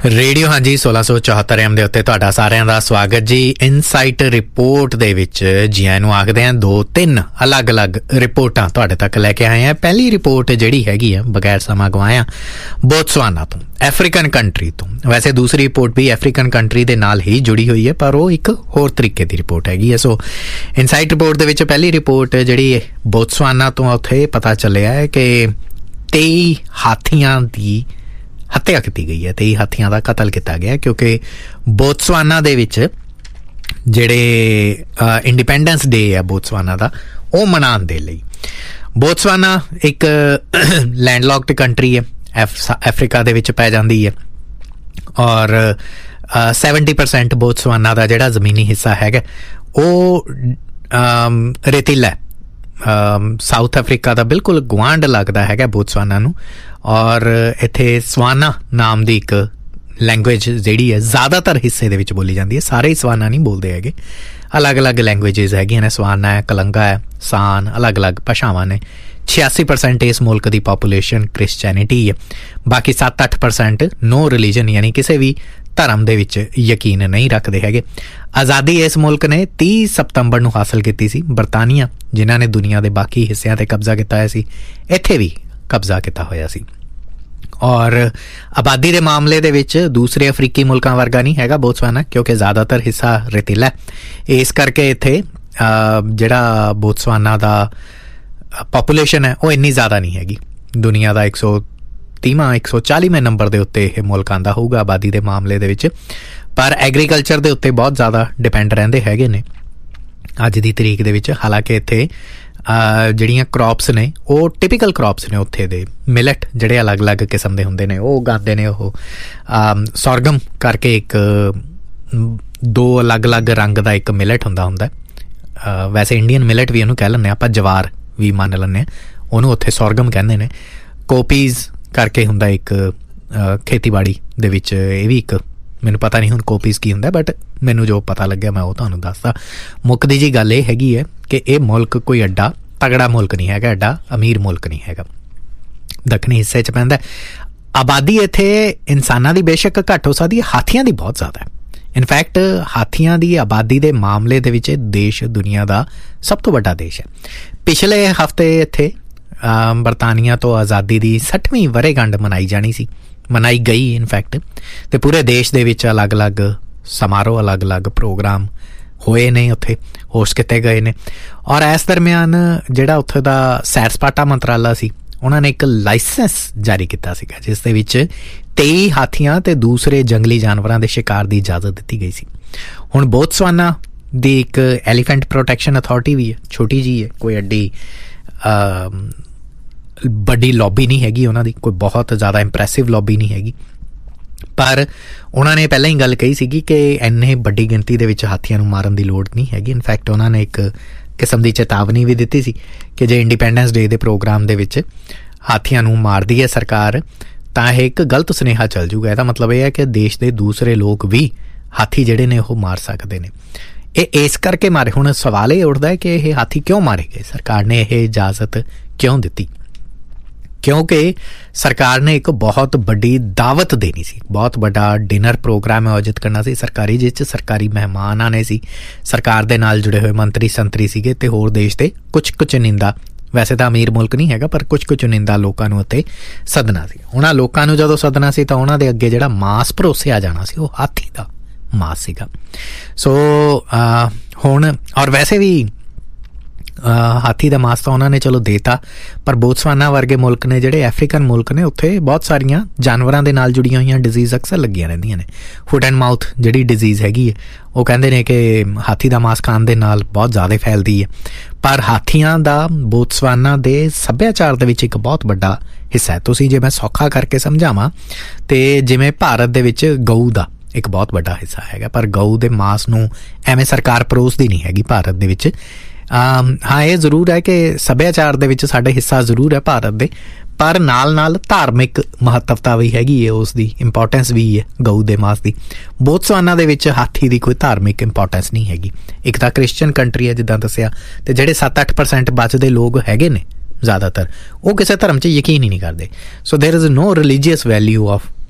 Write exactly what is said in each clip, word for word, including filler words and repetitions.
Radio ਹਾਂਜੀ सोलह सौ चौहत्तर एम ਦੇ ਉੱਤੇ ਤੁਹਾਡਾ ਸਾਰਿਆਂ ਦਾ ਸਵਾਗਤ ਜੀ। ਇਨਸਾਈਟ ਰਿਪੋਰਟ ਦੇ ਵਿੱਚ ਜੀ ਨੂੰ ਆਖਦੇ ਆ ਦੋ ਤਿੰਨ ਅਲੱਗ-ਅਲੱਗ ਰਿਪੋਰਟਾਂ ਤੁਹਾਡੇ ਤੱਕ ਲੈ ਕੇ ਆਏ ਆ। ਪਹਿਲੀ ਰਿਪੋਰਟ ਜਿਹੜੀ ਹੈਗੀ ਆ ਬਗੈਰ ਸਮਾਂ ਗਵਾਇਆ ਬੋਤਸਵਾਨਾ ਤੋਂ, ਅਫਰੀਕਨ ਕੰਟਰੀ ਤੋਂ। ਵੈਸੇ ਦੂਸਰੀ ਰਿਪੋਰਟ ਵੀ ਅਫਰੀਕਨ ਕੰਟਰੀ ਦੇ ਨਾਲ ਹੀ ਜੁੜੀ ਹੋਈ ਹੈ, ਪਰ ਉਹ ਇੱਕ ਹੋਰ ਤਰੀਕੇ ਦੀ ਰਿਪੋਰਟ ਹੈਗੀ ਹੈ। ਸੋ ਇਨਸਾਈਟ ਰਿਪੋਰਟ ਦੇ ਵਿੱਚ ਪਹਿਲੀ ਰਿਪੋਰਟ ਜਿਹੜੀ ਬੋਤਸਵਾਨਾ ਤੋਂ ਉੱਥੇ ਪਤਾ ਚੱਲਿਆ ਹੈ ਕਿ ਤੇਈ ਹਾਥੀਆਂ ਦੀ ਹੱਤਿਆ ਕੀਤੀ ਗਈ ਹੈ। ਤੇਈ ਹਾਥੀਆਂ ਦਾ ਕਤਲ ਕੀਤਾ ਗਿਆ ਕਿਉਂਕਿ ਬੋਤਸਵਾਨਾ ਦੇ ਵਿੱਚ ਜਿਹੜੇ ਇੰਡੀਪੈਂਡੈਂਸ ਡੇ ਹੈ ਬੋਤਸਵਾਨਾ ਦਾ, ਉਹ ਮਨਾਉਣ ਦੇ ਲਈ ਬੋਤਸਵਾਨਾ ਇੱਕ ਲੈਂਡਲੌਕਡ ਕੰਟਰੀ ਹੈ, ਅਫਰੀਕਾ ਦੇ ਵਿੱਚ ਪੈ ਜਾਂਦੀ ਹੈ। ਔਰ ਸੈਵਨਟੀ ਪਰਸੈਂਟ ਬੋਤਸਵਾਨਾ ਦਾ ਜਿਹੜਾ ਜ਼ਮੀਨੀ ਹਿੱਸਾ ਹੈਗਾ ਉਹ ਰੇਤੀਲਾ, ਸਾਊਥ ਅਫਰੀਕਾ ਦਾ ਬਿਲਕੁਲ ਗੁਆਂਢ ਲੱਗਦਾ ਹੈਗਾ ਬੋਤਸਵਾਨਾ ਨੂੰ। ਔਰ ਇੱਥੇ ਸਵਾਨਾ ਨਾਮ ਦੀ ਇੱਕ ਲੈਂਗੁਏਜ ਜਿਹੜੀ ਹੈ ਜ਼ਿਆਦਾਤਰ ਹਿੱਸੇ ਦੇ ਵਿੱਚ ਬੋਲੀ ਜਾਂਦੀ ਹੈ। ਸਾਰੇ ਹੀ ਸਵਾਨਾ ਨਹੀਂ ਬੋਲਦੇ ਹੈਗੇ, ਅਲੱਗ-ਅਲੱਗ ਲੈਂਗੁਏਜਿਸ ਹੈਗੀਆਂ ਨੇ। ਸਵਾਨਾ ਹੈ, ਕਲੰਗਾ ਹੈ, ਸਾਨ, ਅਲੱਗ-ਅਲੱਗ ਭਾਸ਼ਾਵਾਂ ਨੇ। ਛਿਆਸੀ ਪਰਸੈਂਟ ਇਸ ਮੁਲਕ ਦੀ ਪਾਪੂਲੇਸ਼ਨ ਕ੍ਰਿਸਚੈਨਿਟੀ ਹੈ। ਬਾਕੀ ਸੱਤ ਅੱਠ ਪਰਸੈਂਟ ਨੋ ਰਿਲੀਜਨ ਯਾਨੀ ਕਿਸੇ ਵੀ ਧਰਮ ਦੇ ਵਿੱਚ ਯਕੀਨ ਨਹੀਂ ਰੱਖਦੇ ਹੈਗੇ। ਆਜ਼ਾਦੀ ਇਸ ਮੁਲਕ ਨੇ ਤੀਹ ਸਤੰਬਰ ਨੂੰ ਹਾਸਲ ਕੀਤੀ ਸੀ। ਬਰਤਾਨੀਆ ਜਿਨ੍ਹਾਂ ਨੇ ਦੁਨੀਆ ਦੇ ਬਾਕੀ ਹਿੱਸਿਆਂ 'ਤੇ ਕਬਜ਼ਾ ਕੀਤਾ ਹੋਇਆ ਸੀ, ਇੱਥੇ ਵੀ ਕਬਜ਼ਾ ਕੀਤਾ ਹੋਇਆ ਸੀ। ਔਰ ਆਬਾਦੀ ਦੇ ਮਾਮਲੇ ਦੇ ਵਿੱਚ ਦੂਸਰੇ ਅਫਰੀਕੀ ਮੁਲਕਾਂ ਵਰਗਾ ਨਹੀਂ ਹੈਗਾ ਬੋਤਸਵਾਨਾ, ਕਿਉਂਕਿ ਜ਼ਿਆਦਾਤਰ ਹਿੱਸਾ ਰੇਤੀਲਾ। ਇਸ ਕਰਕੇ ਇੱਥੇ ਜਿਹੜਾ ਬੋਤਸਵਾਨਾ ਦਾ ਪਾਪੂਲੇਸ਼ਨ ਹੈ ਉਹ ਇੰਨੀ ਜ਼ਿਆਦਾ ਨਹੀਂ ਹੈਗੀ। ਦੁਨੀਆ ਦਾ ਇੱਕ ਸੌ ਤੀਹਵਾਂ ਇੱਕ ਸੌ ਚਾਲੀਵੇਂ ਨੰਬਰ ਦੇ ਉੱਤੇ ਇਹ ਮੁਲਕ ਆਉਂਦਾ ਹੋਊਗਾ ਆਬਾਦੀ ਦੇ ਮਾਮਲੇ ਦੇ ਵਿੱਚ, ਪਰ ਐਗਰੀਕਲਚਰ ਦੇ ਉੱਤੇ ਬਹੁਤ ਜ਼ਿਆਦਾ ਡਿਪੈਂਡ ਰਹਿੰਦੇ ਹੈਗੇ ਨੇ ਅੱਜ ਦੀ ਤਰੀਕ ਦੇ ਵਿੱਚ। ਹਾਲਾਂਕਿ ਇੱਥੇ ਜਿਹੜੀਆਂ ਕ੍ਰੌਪਸ ਨੇ ਉਹ ਟਿਪੀਕਲ ਕ੍ਰੌਪਸ ਨੇ ਉੱਥੇ ਦੇ। ਮਿਲਟ ਜਿਹੜੇ ਅਲੱਗ-ਅਲੱਗ ਕਿਸਮ ਦੇ ਹੁੰਦੇ ਨੇ ਉਹ ਉਗਾਉਂਦੇ ਨੇ। ਉਹ ਸੌਰਗਮ ਕਰਕੇ ਇੱਕ ਦੋ ਅਲੱਗ-ਅਲੱਗ ਰੰਗ ਦਾ ਇੱਕ ਮਿਲਟ ਹੁੰਦਾ ਹੁੰਦਾ ਵੈਸੇ ਇੰਡੀਅਨ ਮਿਲਟ ਵੀ ਉਹਨੂੰ ਕਹਿ ਲੈਂਦੇ ਆਪਾਂ, ਜਵਾਰ ਵੀ ਮੰਨ ਲੈਂਦੇ ਹਾਂ ਉਹਨੂੰ, ਉੱਥੇ ਸੌਰਗਮ ਕਹਿੰਦੇ ਨੇ। ਕੋਪੀਜ਼ ਕਰਕੇ ਹੁੰਦਾ ਇੱਕ ਖੇਤੀਬਾੜੀ ਦੇ ਵਿੱਚ, ਇਹ ਵੀ ਇੱਕ ਮੈਨੂੰ ਪਤਾ ਨਹੀਂ ਹੁਣ ਕੋਪੀਜ਼ ਕੀ ਹੁੰਦਾ, ਬਟ ਮੈਨੂੰ ਜੋ ਪਤਾ ਲੱਗਿਆ ਮੈਂ ਉਹ ਤੁਹਾਨੂੰ ਦੱਸਦਾ। ਮੁੱਕਦੀ ਜੀ ਗੱਲ ਇਹ ਹੈਗੀ ਹੈ ਕਿ ਇਹ ਮੁਲਕ ਕੋਈ ਐਡਾ ਤਗੜਾ ਮੁਲਕ ਨਹੀਂ ਹੈਗਾ, ਐਡਾ ਅਮੀਰ ਮੁਲਕ ਨਹੀਂ ਹੈਗਾ, ਦੱਖਣੀ ਹਿੱਸੇ 'ਚ ਪੈਂਦਾ। ਆਬਾਦੀ ਇੱਥੇ ਇਨਸਾਨਾਂ ਦੀ ਬੇਸ਼ੱਕ ਘੱਟ ਹੋ ਸਕਦੀ ਹੈ, ਹਾਥੀਆਂ ਦੀ ਬਹੁਤ ਜ਼ਿਆਦਾ ਹੈ। ਇਨਫੈਕਟ ਹਾਥੀਆਂ ਦੀ ਆਬਾਦੀ ਦੇ ਮਾਮਲੇ ਦੇ ਵਿੱਚ ਦੇਸ਼ ਦੁਨੀਆ ਦਾ ਸਭ ਤੋਂ ਵੱਡਾ ਦੇਸ਼ ਹੈ। ਪਿਛਲੇ ਹਫ਼ਤੇ ਇੱਥੇ ਬਰਤਾਨੀਆ ਤੋਂ ਆਜ਼ਾਦੀ ਦੀ ਸੱਠਵੀਂ ਵਰ੍ਹੇਗੰਢ ਮਨਾਈ ਜਾਣੀ ਸੀ, ਮਨਾਈ ਗਈ ਇਨਫੈਕਟ, ਅਤੇ ਪੂਰੇ ਦੇਸ਼ ਦੇ ਵਿੱਚ ਅਲੱਗ-ਅਲੱਗ ਸਮਾਰੋਹ, ਅਲੱਗ-ਅਲੱਗ ਪ੍ਰੋਗਰਾਮ ਹੋਏ ਨੇ, ਉੱਥੇ ਹੋਸਟ ਕੀਤੇ ਗਏ ਨੇ। ਔਰ ਇਸ ਦਰਮਿਆਨ ਜਿਹੜਾ ਉੱਥੇ ਦਾ ਸੈਰ ਸਪਾਟਾ ਮੰਤਰਾਲਾ ਸੀ, ਉਹਨਾਂ ਨੇ ਇੱਕ ਲਾਇਸੈਂਸ ਜਾਰੀ ਕੀਤਾ ਸੀਗਾ ਜਿਸ ਦੇ ਵਿੱਚ ਤੇਈ ਹਾਥੀਆਂ ਅਤੇ ਦੂਸਰੇ ਜੰਗਲੀ ਜਾਨਵਰਾਂ ਦੇ ਸ਼ਿਕਾਰ ਦੀ ਇਜਾਜ਼ਤ ਦਿੱਤੀ ਗਈ ਸੀ। ਹੁਣ ਬੋਤਸਵਾਨਾ ਦੀ ਇੱਕ ਐਲੀਫੈਂਟ ਪ੍ਰੋਟੈਕਸ਼ਨ ਅਥਾਰਟੀ ਵੀ ਹੈ, ਛੋਟੀ ਜਿਹੀ ਹੈ, ਕੋਈ ਐਡੀ ਵੱਡੀ ਲੌਬੀ ਨਹੀਂ ਹੈਗੀ ਉਹਨਾਂ ਦੀ, ਕੋਈ ਬਹੁਤ ਜ਼ਿਆਦਾ ਇੰਪ੍ਰੈਸਿਵ ਲੌਬੀ ਨਹੀਂ ਹੈਗੀ। ਪਰ ਉਹਨਾਂ ਨੇ ਪਹਿਲਾਂ ਹੀ ਗੱਲ ਕਹੀ ਸੀਗੀ ਕਿ ਇੰਨੇ ਵੱਡੀ ਗਿਣਤੀ ਦੇ ਵਿੱਚ ਹਾਥੀਆਂ ਨੂੰ ਮਾਰਨ ਦੀ ਲੋੜ ਨਹੀਂ ਹੈਗੀ। ਇਨਫੈਕਟ ਉਹਨਾਂ ਨੇ ਇੱਕ ਕਿਸਮ ਦੀ ਚੇਤਾਵਨੀ ਵੀ ਦਿੱਤੀ ਸੀ ਕਿ ਜੇ ਇੰਡੀਪੈਂਡੈਂਸ ਡੇ ਦੇ ਪ੍ਰੋਗਰਾਮ ਦੇ ਵਿੱਚ ਹਾਥੀਆਂ ਨੂੰ ਮਾਰਦੀ ਹੈ ਸਰਕਾਰ ਤਾਂ ਇਹ ਇੱਕ ਗਲਤ ਸੁਨੇਹਾ ਚੱਲ ਜੂਗਾ। ਇਹਦਾ ਮਤਲਬ ਇਹ ਹੈ ਕਿ ਦੇਸ਼ ਦੇ ਦੂਸਰੇ ਲੋਕ ਵੀ ਹਾਥੀ ਜਿਹੜੇ ਨੇ ਉਹ ਮਾਰ ਸਕਦੇ ਨੇ। ਇਹ ਇਸ ਕਰਕੇ ਮਾਰੇ। ਹੁਣ ਸਵਾਲ ਇਹ ਉੱਠਦਾ ਹੈ ਕਿ ਇਹ ਹਾਥੀ ਕਿਉਂ ਮਾਰੇ ਗਏ, ਸਰਕਾਰ ਨੇ ਇਹ ਇਜਾਜ਼ਤ ਕਿਉਂ ਦਿੱਤੀ? ਕਿਉਂਕਿ ਸਰਕਾਰ ਨੇ ਇੱਕ ਬਹੁਤ ਵੱਡੀ ਦਾਵਤ ਦੇਣੀ ਸੀ, ਬਹੁਤ ਵੱਡਾ ਡਿਨਰ ਪ੍ਰੋਗਰਾਮ ਆਯੋਜਿਤ ਕਰਨਾ ਸੀ ਸਰਕਾਰੀ, ਜਿਸ 'ਚ ਸਰਕਾਰੀ ਮਹਿਮਾਨ ਆਣੇ ਸੀ, ਸਰਕਾਰ ਦੇ ਨਾਲ ਜੁੜੇ ਹੋਏ ਮੰਤਰੀ ਸੰਤਰੀ ਸੀਗੇ ਅਤੇ ਹੋਰ ਦੇਸ਼ ਦੇ ਕੁਛ ਕੁ ਚੁਨਿੰਦਾ, ਵੈਸੇ ਤਾਂ ਅਮੀਰ ਮੁਲਕ ਨਹੀਂ ਹੈਗਾ ਪਰ ਕੁਛ ਕੁ ਚੁਨਿੰਦਾ ਲੋਕਾਂ ਨੂੰ ਉੱਥੇ ਸੱਦਣਾ ਸੀ। ਉਹਨਾਂ ਲੋਕਾਂ ਨੂੰ ਜਦੋਂ ਸੱਦਣਾ ਸੀ ਤਾਂ ਉਹਨਾਂ ਦੇ ਅੱਗੇ ਜਿਹੜਾ ਮਾਸ ਪਰੋਸਿਆ ਜਾਣਾ ਸੀ ਉਹ ਹਾਥੀ ਦਾ ਮਾਸ ਸੀਗਾ। ਸੋ ਹੁਣ ਔਰ ਵੈਸੇ ਵੀ ਹਾਥੀ ਦਾ ਮਾਸ ਤਾਂ ਉਹਨਾਂ ਨੇ ਚਲੋ ਦੇਤਾ, ਪਰ ਬੋਤਸਵਾਨਾ ਵਰਗੇ ਮੁਲਕ ਨੇ ਜਿਹੜੇ ਅਫਰੀਕਨ ਮੁਲਕ ਨੇ, ਉੱਥੇ ਬਹੁਤ ਸਾਰੀਆਂ ਜਾਨਵਰਾਂ ਦੇ ਨਾਲ ਜੁੜੀਆਂ ਹੋਈਆਂ ਡਿਜ਼ੀਜ਼ ਅਕਸਰ ਲੱਗੀਆਂ ਰਹਿੰਦੀਆਂ ਨੇ। ਫੁੱਟ ਐਂਡ ਮਾਊਥ ਜਿਹੜੀ ਡਿਜ਼ੀਜ਼ ਹੈਗੀ ਹੈ ਉਹ ਕਹਿੰਦੇ ਨੇ ਕਿ ਹਾਥੀ ਦਾ ਮਾਸ ਖਾਣ ਦੇ ਨਾਲ ਬਹੁਤ ਜ਼ਿਆਦਾ ਫੈਲਦੀ ਹੈ। ਪਰ ਹਾਥੀਆਂ ਦਾ ਬੋਤਸਵਾਨਾ ਦੇ ਸੱਭਿਆਚਾਰ ਦੇ ਵਿੱਚ ਇੱਕ ਬਹੁਤ ਵੱਡਾ ਹਿੱਸਾ ਹੈ। ਤੁਸੀਂ ਜੇ ਮੈਂ ਸੌਖਾ ਕਰਕੇ ਸਮਝਾਵਾਂ ਤੇ ਜਿਵੇਂ ਭਾਰਤ ਦੇ ਵਿੱਚ ਗਊ ਦਾ ਇੱਕ ਬਹੁਤ ਵੱਡਾ ਹਿੱਸਾ ਹੈਗਾ, ਪਰ ਗਊ ਦੇ ਮਾਸ ਨੂੰ ਐਵੇਂ ਸਰਕਾਰ ਪਰੋਸਦੀ ਨਹੀਂ ਹੈਗੀ ਭਾਰਤ ਦੇ ਵਿੱਚ। ਹਾਂ ਇਹ ਜ਼ਰੂਰ ਹੈ ਕਿ ਸੱਭਿਆਚਾਰ ਦੇ ਵਿੱਚ ਸਾਡੇ ਹਿੱਸਾ ਜ਼ਰੂਰ ਹੈ ਭਾਰਤ ਦੇ, ਪਰ ਨਾਲ ਨਾਲ ਧਾਰਮਿਕ ਮਹੱਤਵਤਾ ਵੀ ਹੈਗੀ ਹੈ, ਉਸ ਦੀ ਇੰਪੋਰਟੈਂਸ ਵੀ ਹੈ ਗਊ ਦੇ ਮਾਸ ਦੀ। ਬੋਤਸਵਾਨਾ ਦੇ ਵਿੱਚ ਹਾਥੀ ਦੀ ਕੋਈ ਧਾਰਮਿਕ ਇੰਪੋਰਟੈਂਸ ਨਹੀਂ ਹੈਗੀ। ਇੱਕ ਤਾਂ ਕ੍ਰਿਸਚਨ ਕੰਟਰੀ ਹੈ ਜਿੱਦਾਂ ਦੱਸਿਆ, ਅਤੇ ਜਿਹੜੇ ਸੱਤ ਅੱਠ ਪਰਸੈਂਟ ਬਚਦੇ ਲੋਕ ਹੈਗੇ ਨੇ ਜ਼ਿਆਦਾਤਰ ਉਹ ਕਿਸੇ ਧਰਮ 'ਚ ਯਕੀਨ ਹੀ ਨਹੀਂ ਕਰਦੇ। ਸੋ there is no religious value of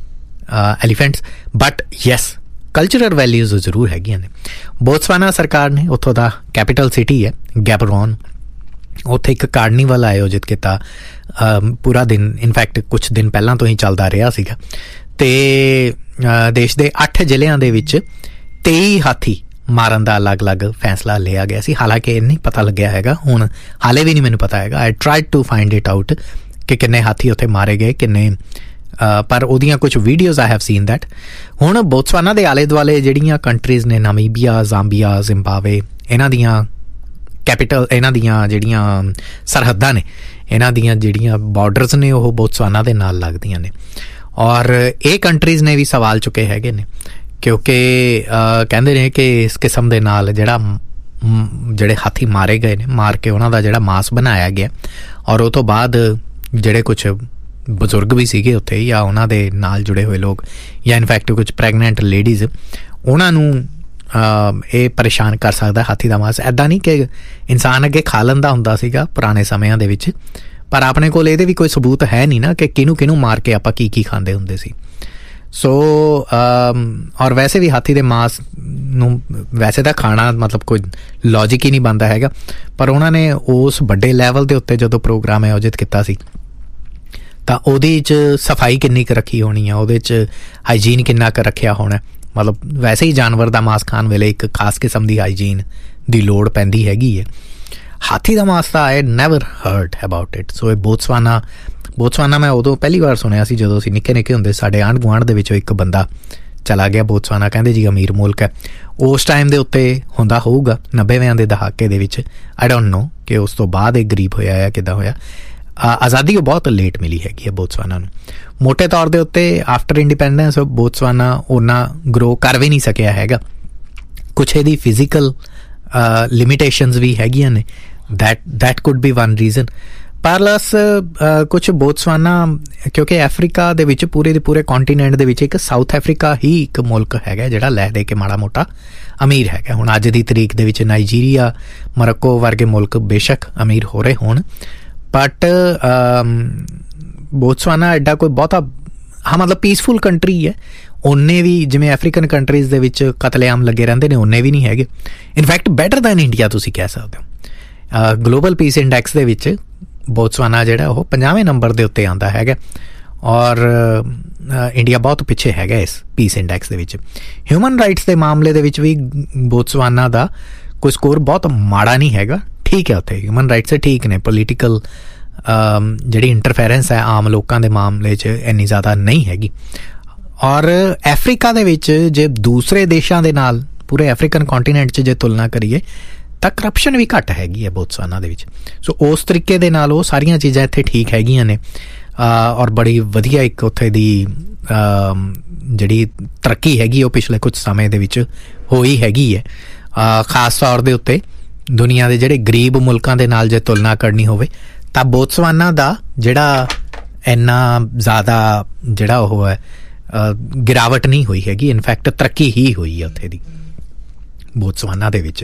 ਐਲੀਫੈਂਟਸ, but yes cultural values ਜ਼ਰੂਰ ਹੈਗੀਆਂ ਨੇ। ਬੋਤਸਵਾਨਾ ਸਰਕਾਰ ਨੇ ਉੱਥੋਂ ਦਾ ਕੈਪੀਟਲ ਸਿਟੀ ਹੈ ਗੈਬਰੋਨ, ਉੱਥੇ ਇੱਕ ਕਾਰਨੀਵਲ ਆਯੋਜਿਤ ਕੀਤਾ ਪੂਰਾ ਦਿਨ, ਇਨਫੈਕਟ ਕੁਛ ਦਿਨ ਪਹਿਲਾਂ ਤੋਂ ਹੀ ਚੱਲਦਾ ਰਿਹਾ ਸੀਗਾ, ਅਤੇ ਦੇਸ਼ ਦੇ ਅੱਠ ਜ਼ਿਲ੍ਹਿਆਂ ਦੇ ਵਿੱਚ ਤੇਈ ਹਾਥੀ ਮਾਰਨ ਦਾ ਅਲੱਗ ਅਲੱਗ ਫੈਸਲਾ ਲਿਆ ਗਿਆ ਸੀ। ਹਾਲਾਂਕਿ ਇਹ ਨਹੀਂ ਪਤਾ ਲੱਗਿਆ ਹੈਗਾ, ਹੁਣ ਹਾਲੇ ਵੀ ਨਹੀਂ ਮੈਨੂੰ ਪਤਾ ਹੈਗਾ। ਆਈ tried to find it out ਕਿ ਕਿੰਨੇ ਹਾਥੀ ਉੱਥੇ ਮਾਰੇ ਗਏ, ਕਿੰਨੇ, ਪਰ ਉਹਦੀਆਂ ਕੁਛ videos I have seen that. ਹੁਣ ਬੋਤਸਵਾਨਾ ਦੇ ਆਲੇ ਦੁਆਲੇ ਜਿਹੜੀਆਂ ਕੰਟਰੀਜ਼ ਨੇ, ਨਾਮੀਬੀਆ, ਜ਼ਾਂਬੀਆ, ਜ਼ਿੰਬਾਬਵੇ, ਇਹਨਾਂ ਦੀਆਂ ਕੈਪੀਟਲ, ਇਹਨਾਂ ਦੀਆਂ ਜਿਹੜੀਆਂ ਸਰਹੱਦਾਂ ਨੇ, ਇਹਨਾਂ ਦੀਆਂ ਜਿਹੜੀਆਂ ਬਾਰਡਰਸ ਨੇ, ਉਹ ਬੋਤਸਵਾਨਾ ਦੇ ਨਾਲ ਲੱਗਦੀਆਂ ਨੇ। ਔਰ ਇਹ ਕੰਟਰੀਜ਼ ਨੇ ਵੀ ਸਵਾਲ ਚੁੱਕੇ ਹੈਗੇ ਨੇ, ਕਿਉਂਕਿ ਕਹਿੰਦੇ ਨੇ ਕਿ ਇਸ ਕਿਸਮ ਦੇ ਨਾਲ ਜਿਹੜਾ ਜਿਹੜੇ ਹਾਥੀ ਮਾਰੇ ਗਏ ਨੇ, ਮਾਰ ਕੇ ਉਹਨਾਂ ਦਾ ਜਿਹੜਾ ਮਾਸ ਬਣਾਇਆ ਗਿਆ, ਔਰ ਉਹ ਤੋਂ ਬਾਅਦ ਜਿਹੜੇ ਕੁਛ ਬਜ਼ੁਰਗ ਵੀ ਸੀਗੇ ਉੱਥੇ, ਜਾਂ ਉਹਨਾਂ ਦੇ ਨਾਲ ਜੁੜੇ ਹੋਏ ਲੋਕ, ਜਾਂ ਇਨਫੈਕਟ ਕੁਛ ਪ੍ਰੈਗਨੈਂਟ ਲੇਡੀਜ਼, ਉਹਨਾਂ ਨੂੰ ਇਹ ਪਰੇਸ਼ਾਨ ਕਰ ਸਕਦਾ ਹਾਥੀ ਦਾ ਮਾਸ। ਇੱਦਾਂ ਨਹੀਂ ਕਿ ਇਨਸਾਨ ਅੱਗੇ ਖਾ ਲੈਂਦਾ ਹੁੰਦਾ ਸੀਗਾ ਪੁਰਾਣੇ ਸਮਿਆਂ ਦੇ ਵਿੱਚ, ਪਰ ਆਪਣੇ ਕੋਲ ਇਹਦੇ ਵੀ ਕੋਈ ਸਬੂਤ ਹੈ ਨਹੀਂ ਨਾ ਕਿ ਕਿਹਨੂੰ ਕਿਹਨੂੰ ਮਾਰ ਕੇ ਆਪਾਂ ਕੀ ਕੀ ਖਾਂਦੇ ਹੁੰਦੇ ਸੀ। ਸੋ ਔਰ ਵੈਸੇ ਵੀ ਹਾਥੀ ਦੇ ਮਾਸ ਨੂੰ ਵੈਸੇ ਤਾਂ ਖਾਣਾ ਮਤਲਬ ਕੋਈ ਲੌਜਿਕ ਹੀ ਨਹੀਂ ਬਣਦਾ ਹੈਗਾ, ਪਰ ਉਹਨਾਂ ਨੇ ਉਸ ਵੱਡੇ ਲੈਵਲ ਦੇ ਉੱਤੇ ਜਦੋਂ ਪ੍ਰੋਗਰਾਮ ਆਯੋਜਿਤ ਕੀਤਾ ਸੀ ਤਾਂ ਉਹਦੇ 'ਚ ਸਫਾਈ ਕਿੰਨੀ ਕੁ ਰੱਖੀ ਹੋਣੀ ਆ, ਉਹਦੇ 'ਚ ਹਾਈਜੀਨ ਕਿੰਨਾ ਕੁ ਰੱਖਿਆ ਹੋਣਾ। ਮਤਲਬ ਵੈਸੇ ਹੀ ਜਾਨਵਰ ਦਾ ਮਾਸ ਖਾਣ ਵੇਲੇ ਇੱਕ ਖਾਸ ਕਿਸਮ ਦੀ ਹਾਈਜੀਨ ਦੀ ਲੋੜ ਪੈਂਦੀ ਹੈਗੀ ਹੈ। ਹਾਥੀ ਦਾ ਮਾਸ ਤਾਂ I never heard about it. ਸੋ ਇਹ ਬੋਤਸਵਾਨਾ ਬੋਤਸਵਾਨਾ ਮੈਂ ਉਦੋਂ ਪਹਿਲੀ ਵਾਰ ਸੁਣਿਆ ਸੀ ਜਦੋਂ ਅਸੀਂ ਨਿੱਕੇ ਨਿੱਕੇ ਹੁੰਦੇ। ਸਾਡੇ ਆਂਢ ਗੁਆਂਢ ਦੇ ਵਿੱਚੋਂ ਇੱਕ ਬੰਦਾ ਚਲਾ ਗਿਆ ਬੋਤਸਵਾਨਾ, ਕਹਿੰਦੇ ਜੀ ਅਮੀਰ ਮੁਲਕ ਹੈ। ਉਸ ਟਾਈਮ ਦੇ ਉੱਤੇ ਹੁੰਦਾ ਹੋਊਗਾ ਨੱਬੇਵਿਆਂ ਦੇ ਦਹਾਕੇ ਦੇ ਵਿੱਚ, ਆਈ ਡੋਂਟ ਨੋ ਕਿ ਉਸ ਤੋਂ ਬਾਅਦ ਇਹ ਗਰੀਬ ਹੋਇਆ ਜਾਂ ਕਿੱਦਾਂ ਹੋਇਆ। ਆਜ਼ਾਦੀ ਉਹ ਬਹੁਤ ਲੇਟ ਮਿਲੀ ਹੈਗੀ ਹੈ ਬੋਤਸਵਾਨਾ ਨੂੰ। ਮੋਟੇ ਤੌਰ ਦੇ ਉੱਤੇ ਆਫਟਰ ਇੰਡੀਪੈਂਡੈਂਸ ਬੋਤਸਵਾਨਾ ਓਨਾ ਗਰੋ ਕਰ ਵੀ ਨਹੀਂ ਸਕਿਆ ਹੈਗਾ। ਕੁਛ ਇਹਦੀ ਫਿਜ਼ੀਕਲ ਲਿਮਿਟੇਸ਼ਨਸ ਵੀ ਹੈਗੀਆਂ ਨੇ, that that could B one reason. Plus ਕੁਛ ਬੋਤਸਵਾਨਾ ਕਿਉਂਕਿ ਅਫਰੀਕਾ ਦੇ ਵਿੱਚ, ਪੂਰੇ ਦੇ ਪੂਰੇ ਕੰਟੀਨੈਂਟ ਦੇ ਵਿੱਚ ਇੱਕ ਸਾਊਥ ਅਫਰੀਕਾ ਹੀ ਇੱਕ ਮੁਲਕ ਹੈਗਾ ਜਿਹੜਾ ਲੈ ਦੇ ਕੇ ਮਾੜਾ ਮੋਟਾ ਅਮੀਰ ਹੈਗਾ। ਹੁਣ ਅੱਜ ਦੀ ਤਰੀਕ ਦੇ ਵਿੱਚ ਨਾਈਜੀਰੀਆ, ਮੋਰੋਕੋ ਵਰਗੇ ਮੁਲਕ ਬੇਸ਼ੱਕ ਅਮੀਰ ਹੋ ਰਹੇ ਹੋਣ, ਬਟ ਬੋਤਸਵਾਨਾ ਐਡਾ ਕੋਈ ਬਹੁਤਾ, ਹਾਂ ਮਤਲਬ ਪੀਸਫੁਲ ਕੰਟਰੀ ਹੈ। ਉਹਨੇ ਵੀ ਜਿਵੇਂ ਅਫਰੀਕਨ ਕੰਟਰੀਜ਼ ਦੇ ਵਿੱਚ ਕਤਲੇਆਮ ਲੱਗੇ ਰਹਿੰਦੇ ਨੇ, ਉਹਨੇ ਵੀ ਨਹੀਂ ਹੈਗੇ। ਇਨਫੈਕਟ ਬੈਟਰ ਦੈਨ ਇੰਡੀਆ ਤੁਸੀਂ ਕਹਿ ਸਕਦੇ ਹੋ। ਗਲੋਬਲ ਪੀਸ ਇੰਡੈਕਸ ਦੇ ਵਿੱਚ ਬੋਤਸਵਾਨਾ ਜਿਹੜਾ ਉਹ ਪੰਜਾਹਵੇਂ ਨੰਬਰ ਦੇ ਉੱਤੇ ਆਉਂਦਾ ਹੈਗਾ, ਔਰ ਇੰਡੀਆ ਬਹੁਤ ਪਿੱਛੇ ਹੈਗਾ ਇਸ ਪੀਸ ਇੰਡੈਕਸ ਦੇ ਵਿੱਚ। ਹਿਊਮਨ ਰਾਈਟਸ ਦੇ ਮਾਮਲੇ ਦੇ ਵਿੱਚ ਵੀ ਬੋਤਸਵਾਨਾ ਦਾ ਕੋਈ ਸਕੋਰ ਬਹੁਤ ਮਾੜਾ ਨਹੀਂ ਹੈਗਾ, ਠੀਕ ਹੈ। ਉੱਥੇ ਹਿਊਮਨ ਰਾਈਟਸ ਠੀਕ ਨੇ, ਪੋਲੀਟੀਕਲ ਜਿਹੜੀ ਇੰਟਰਫੇਰੈਂਸ ਹੈ ਆਮ ਲੋਕਾਂ ਦੇ ਮਾਮਲੇ 'ਚ ਇੰਨੀ ਜ਼ਿਆਦਾ ਨਹੀਂ ਹੈਗੀ। ਔਰ ਅਫਰੀਕਾ ਦੇ ਵਿੱਚ ਜੇ ਦੂਸਰੇ ਦੇਸ਼ਾਂ ਦੇ ਨਾਲ, ਪੂਰੇ ਅਫਰੀਕਨ ਕੰਟੀਨੈਂਟ 'ਚ ਜੇ ਤੁਲਨਾ ਕਰੀਏ ਤਾਂ ਕਰਪਸ਼ਨ ਵੀ ਘੱਟ ਹੈਗੀ ਹੈ ਬੋਤਸਵਾਨਾ ਦੇ ਵਿੱਚ। ਸੋ ਉਸ ਤਰੀਕੇ ਦੇ ਨਾਲ ਉਹ ਸਾਰੀਆਂ ਚੀਜ਼ਾਂ ਇੱਥੇ ਠੀਕ ਹੈਗੀਆਂ ਨੇ, ਔਰ ਬੜੀ ਵਧੀਆ ਇੱਕ ਉੱਥੇ ਦੀ ਜਿਹੜੀ ਤਰੱਕੀ ਹੈਗੀ ਉਹ ਪਿਛਲੇ ਕੁਝ ਸਮੇਂ ਦੇ ਵਿੱਚ ਹੋਈ ਹੈਗੀ ਹੈ। ਖਾਸ ਤੌਰ ਦੇ ਉੱਤੇ ਦੁਨੀਆ ਦੇ ਜਿਹੜੇ ਗਰੀਬ ਮੁਲਕਾਂ ਦੇ ਨਾਲ ਜੇ ਤੁਲਨਾ ਕਰਨੀ ਹੋਵੇ ਤਾਂ ਬੋਤਸਵਾਨਾ ਦਾ ਜਿਹੜਾ ਇੰਨਾ ਜ਼ਿਆਦਾ ਜਿਹੜਾ ਉਹ ਹੈ ਗਿਰਾਵਟ ਨਹੀਂ ਹੋਈ ਹੈਗੀ, ਇਨਫੈਕਟ ਤਰੱਕੀ ਹੀ ਹੋਈ ਹੈ ਉੱਥੇ ਦੀ ਬੋਤਸਵਾਨਾ ਦੇ ਵਿੱਚ।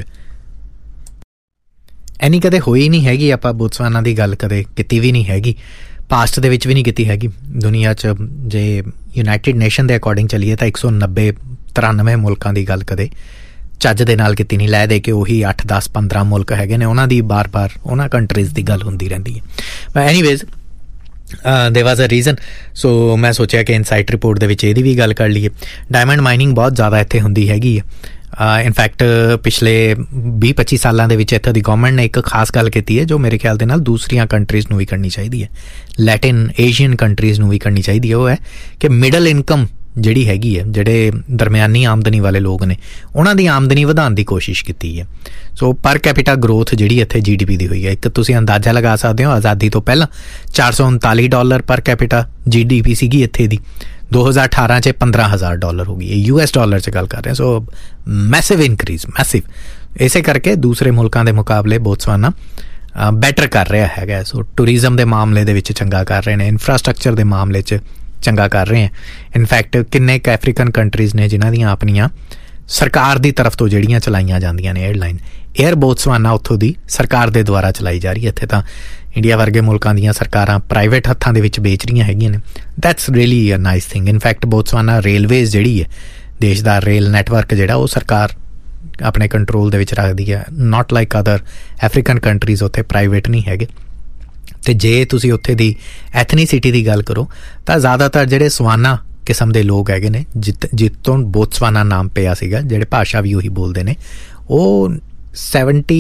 ਇੰਨੀ ਕਦੇ ਹੋਈ ਨਹੀਂ ਹੈਗੀ, ਆਪਾਂ ਬੋਤਸਵਾਨਾ ਦੀ ਗੱਲ ਕਦੇ ਕੀਤੀ ਵੀ ਨਹੀਂ ਹੈਗੀ, ਪਾਸਟ ਦੇ ਵਿੱਚ ਵੀ ਨਹੀਂ ਕੀਤੀ ਹੈਗੀ। ਦੁਨੀਆ 'ਚ ਜੇ ਯੂਨਾਈਟਿਡ ਨੇਸ਼ਨ ਦੇ ਅਕੋਰਡਿੰਗ ਚੱਲੀਏ ਤਾਂ ਇੱਕ ਸੌ ਨੱਬੇ ਤਰਾਨਵੇਂ ਮੁਲਕਾਂ ਦੀ ਗੱਲ ਕਦੇ ਚੱਜ ਦੇ ਨਾਲ ਕੀਤੀ ਨਹੀਂ। ਲੈ ਦੇ ਕੇ ਉਹੀ ਅੱਠ ਦਸ ਪੰਦਰਾਂ ਮੁਲਕ ਹੈਗੇ ਨੇ, ਉਹਨਾਂ ਦੀ ਬਾਰ ਬਾਰ ਉਹਨਾਂ ਕੰਟਰੀਜ਼ ਦੀ ਗੱਲ ਹੁੰਦੀ ਰਹਿੰਦੀ ਹੈ। ਬਟ ਐਨੀਵੇਜ਼ ਦੇਰ ਵਾਜ਼ ਅ ਰੀਜ਼ਨ। ਸੋ ਮੈਂ ਸੋਚਿਆ ਕਿ ਇਨਸਾਈਟ ਰਿਪੋਰਟ ਦੇ ਵਿੱਚ ਇਹਦੀ ਵੀ ਗੱਲ ਕਰ ਲਈਏ। ਡਾਇਮੰਡ ਮਾਈਨਿੰਗ ਬਹੁਤ ਜ਼ਿਆਦਾ ਇੱਥੇ ਹੁੰਦੀ ਹੈਗੀ ਹੈ। ਇਨਫੈਕਟ ਪਿਛਲੇ ਵੀਹ ਪੱਚੀ ਸਾਲਾਂ ਦੇ ਵਿੱਚ ਇੱਥੇ ਦੀ ਗੌਰਮੈਂਟ ਨੇ ਇੱਕ ਖਾਸ ਗੱਲ ਕੀਤੀ ਹੈ ਜੋ ਮੇਰੇ ਖਿਆਲ ਦੇ ਨਾਲ ਦੂਸਰੀਆਂ ਕੰਟਰੀਜ਼ ਨੂੰ ਵੀ ਕਰਨੀ ਚਾਹੀਦੀ ਹੈ, ਲੈਟਿਨ ਏਸ਼ੀਅਨ ਕੰਟਰੀਜ਼ ਨੂੰ ਵੀ ਕਰਨੀ ਚਾਹੀਦੀ ਹੈ। ਉਹ ਹੈ ਕਿ ਮਿਡਲ ਇਨਕਮ ਜਿਹੜੀ ਹੈਗੀ ਹੈ, ਜਿਹੜੇ ਦਰਮਿਆਨੀ ਆਮਦਨੀ ਵਾਲੇ ਲੋਕ ਨੇ, ਉਹਨਾਂ ਦੀ ਆਮਦਨੀ ਵਧਾਉਣ ਦੀ ਕੋਸ਼ਿਸ਼ ਕੀਤੀ ਹੈ। ਸੋ ਪਰ ਕੈਪੀਟਾ ਗਰੋਥ ਜਿਹੜੀ ਇੱਥੇ ਜੀ ਡੀ ਪੀ ਦੀ ਹੋਈ ਹੈ, ਇੱਕ ਤੁਸੀਂ ਅੰਦਾਜ਼ਾ ਲਗਾ ਸਕਦੇ ਹੋ ਆਜ਼ਾਦੀ ਤੋਂ ਪਹਿਲਾਂ ਚਾਰ ਸੌ ਉਨਤਾਲੀ ਡਾਲਰ ਪਰ ਕੈਪੀਟਾ ਜੀ ਡੀ ਪੀ ਸੀਗੀ ਇੱਥੇ ਦੀ। ਦੋ ਹਜ਼ਾਰ ਅਠਾਰਾਂ 'ਚ ਪੰਦਰਾਂ ਹਜ਼ਾਰ ਡਾਲਰ ਹੋ ਗਈ, ਯੂ ਐਸ ਡਾਲਰ 'ਚ ਗੱਲ ਕਰ ਰਹੇ ਹਾਂ। ਸੋ ਮੈਸਿਵ ਇਨਕਰੀਜ਼, ਮੈਸਿਵ। ਇਸੇ ਕਰਕੇ ਦੂਸਰੇ ਮੁਲਕਾਂ ਦੇ ਮੁਕਾਬਲੇ ਬੋਤਸਵਾਨਾ ਬੈਟਰ ਕਰ ਰਿਹਾ ਹੈਗਾ। ਸੋ ਟੂਰਿਜ਼ਮ ਦੇ ਮਾਮਲੇ ਦੇ ਵਿੱਚ ਚੰਗਾ ਕਰ ਰਹੇ ਨੇ, ਇਨਫਰਾਸਟਰਕਚਰ ਦੇ ਮਾਮਲੇ 'ਚ ਚੰਗਾ ਕਰ ਰਹੇ ਹੈ। ਇਨਫੈਕਟ ਕਿੰਨੇ ਕੁ ਅਫਰੀਕਨ ਕੰਟਰੀਜ਼ ਨੇ ਜਿਨ੍ਹਾਂ ਦੀਆਂ ਆਪਣੀਆਂ ਸਰਕਾਰ ਦੀ ਤਰਫ ਤੋਂ ਜਿਹੜੀਆਂ ਚਲਾਈਆਂ ਜਾਂਦੀਆਂ ਨੇ ਏਅਰਲਾਈਨ, ਏਅਰ ਬੋਤਸਵਾਨਾ ਉੱਥੋਂ ਦੀ ਸਰਕਾਰ ਦੇ ਦੁਆਰਾ ਚਲਾਈ ਜਾ ਰਹੀ ਹੈ। ਇੱਥੇ ਤਾਂ ਇੰਡੀਆ ਵਰਗੇ ਮੁਲਕਾਂ ਦੀਆਂ ਸਰਕਾਰਾਂ ਪ੍ਰਾਈਵੇਟ ਹੱਥਾਂ ਦੇ ਵਿੱਚ ਵੇਚ ਰਹੀਆਂ ਹੈਗੀਆਂ ਨੇ। That's really a nice thing. In fact Botswana railways ਜਿਹੜੀ ਹੈ, ਦੇਸ਼ ਦਾ ਰੇਲ ਨੈਟਵਰਕ ਜਿਹੜਾ, ਉਹ ਸਰਕਾਰ ਆਪਣੇ ਕੰਟਰੋਲ ਦੇ ਵਿੱਚ ਰੱਖਦੀ ਹੈ। Not like other African countries, ਉੱਥੇ ਪ੍ਰਾਈਵੇਟ ਨਹੀਂ ਹੈਗੇ। ਅਤੇ ਜੇ ਤੁਸੀਂ ਉੱਥੇ ਦੀ ਐਥਨੀਸਿਟੀ ਦੀ ਗੱਲ ਕਰੋ ਤਾਂ ਜ਼ਿਆਦਾਤਰ ਜਿਹੜੇ ਸਵਾਨਾ ਕਿਸਮ ਦੇ ਲੋਕ ਹੈਗੇ ਨੇ, ਜਿੱਤ ਜਿੱਤੋਂ ਬੋਤਸਵਾਨਾ ਨਾਮ ਪਿਆ ਸੀਗਾ, ਜਿਹੜੇ ਭਾਸ਼ਾ ਵੀ ਉਹੀ ਬੋਲਦੇ ਨੇ, ਉਹ seventy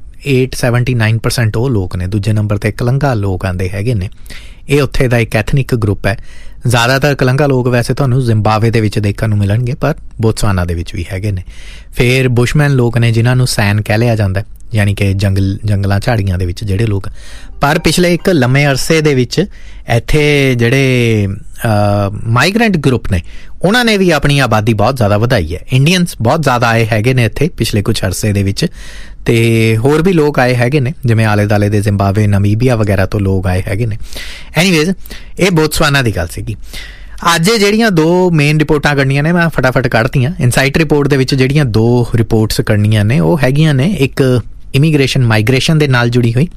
eight seventy nine percent ਉਹ ਲੋਕ ਨੇ। ਦੂਜੇ ਨੰਬਰ 'ਤੇ ਕਲੰਗਾ ਲੋਕ ਆਉਂਦੇ ਹੈਗੇ ਨੇ। ਇਹ ਉੱਥੇ ਦਾ ਇੱਕ ਐਥਨਿਕ ਗਰੁੱਪ ਹੈ। ਜ਼ਿਆਦਾਤਰ ਕਲੰਗਾ ਲੋਕ ਵੈਸੇ ਤੁਹਾਨੂੰ ਜ਼ਿੰਬਾਬਵੇ ਦੇ ਵਿੱਚ ਦੇਖਣ ਨੂੰ ਮਿਲਣਗੇ, ਪਰ ਬੋਤਸਵਾਨਾ ਦੇ ਵਿੱਚ ਵੀ ਹੈਗੇ ਨੇ। ਫਿਰ ਬੁਸ਼ਮੈਨ ਲੋਕ ਨੇ, ਜਿਨ੍ਹਾਂ ਨੂੰ ਸੈਨ ਕਹਿ ਲਿਆ ਜਾਂਦਾ, ਯਾਨੀ ਕਿ ਜੰਗਲ ਜੰਗਲਾਂ ਝਾੜੀਆਂ ਦੇ ਵਿੱਚ ਜਿਹੜੇ ਲੋਕ। ਪਰ ਪਿਛਲੇ ਇੱਕ ਲੰਮੇ ਅਰਸੇ ਦੇ ਵਿੱਚ ਇੱਥੇ ਜਿਹੜੇ ਮਾਈਗਰੈਂਟ ਗਰੁੱਪ ਨੇ, ਉਹਨਾਂ ਨੇ ਵੀ ਆਪਣੀ ਆਬਾਦੀ ਬਹੁਤ ਜ਼ਿਆਦਾ ਵਧਾਈ ਹੈ। ਇੰਡੀਅਨਸ ਬਹੁਤ ਜ਼ਿਆਦਾ ਆਏ ਹੈਗੇ ਨੇ ਇੱਥੇ ਪਿਛਲੇ ਕੁਛ ਅਰਸੇ ਦੇ ਵਿੱਚ, ਅਤੇ ਹੋਰ ਵੀ ਲੋਕ ਆਏ ਹੈਗੇ ਨੇ, ਜਿਵੇਂ ਆਲੇ ਦੁਆਲੇ ਦੇ ਜ਼ਿੰਬਾਬਵੇ, ਨਮੀਬੀਆ ਵਗੈਰਾ ਤੋਂ ਲੋਕ ਆਏ ਹੈਗੇ ਨੇ। ਐਨੀਵੇਜ਼, ਇਹ ਬੋਤਸਵਾਨਾ ਦੀ ਗੱਲ ਸੀਗੀ। ਅੱਜ ਜਿਹੜੀਆਂ ਦੋ ਮੇਨ ਰਿਪੋਰਟਾਂ ਕਰਨੀਆਂ ਨੇ, ਮੈਂ ਫਟਾਫਟ ਕੱਢਤੀਆਂ। ਇਨਸਾਈਟ ਰਿਪੋਰਟ ਦੇ ਵਿੱਚ ਜਿਹੜੀਆਂ ਦੋ ਰਿਪੋਰਟਸ ਕਰਨੀਆਂ ਨੇ, ਉਹ ਹੈਗੀਆਂ ਨੇ, ਇੱਕ ਇਮੀਗ੍ਰੇਸ਼ਨ ਮਾਈਗ੍ਰੇਸ਼ਨ ਦੇ ਨਾਲ ਜੁੜੀ ਹੋਈ।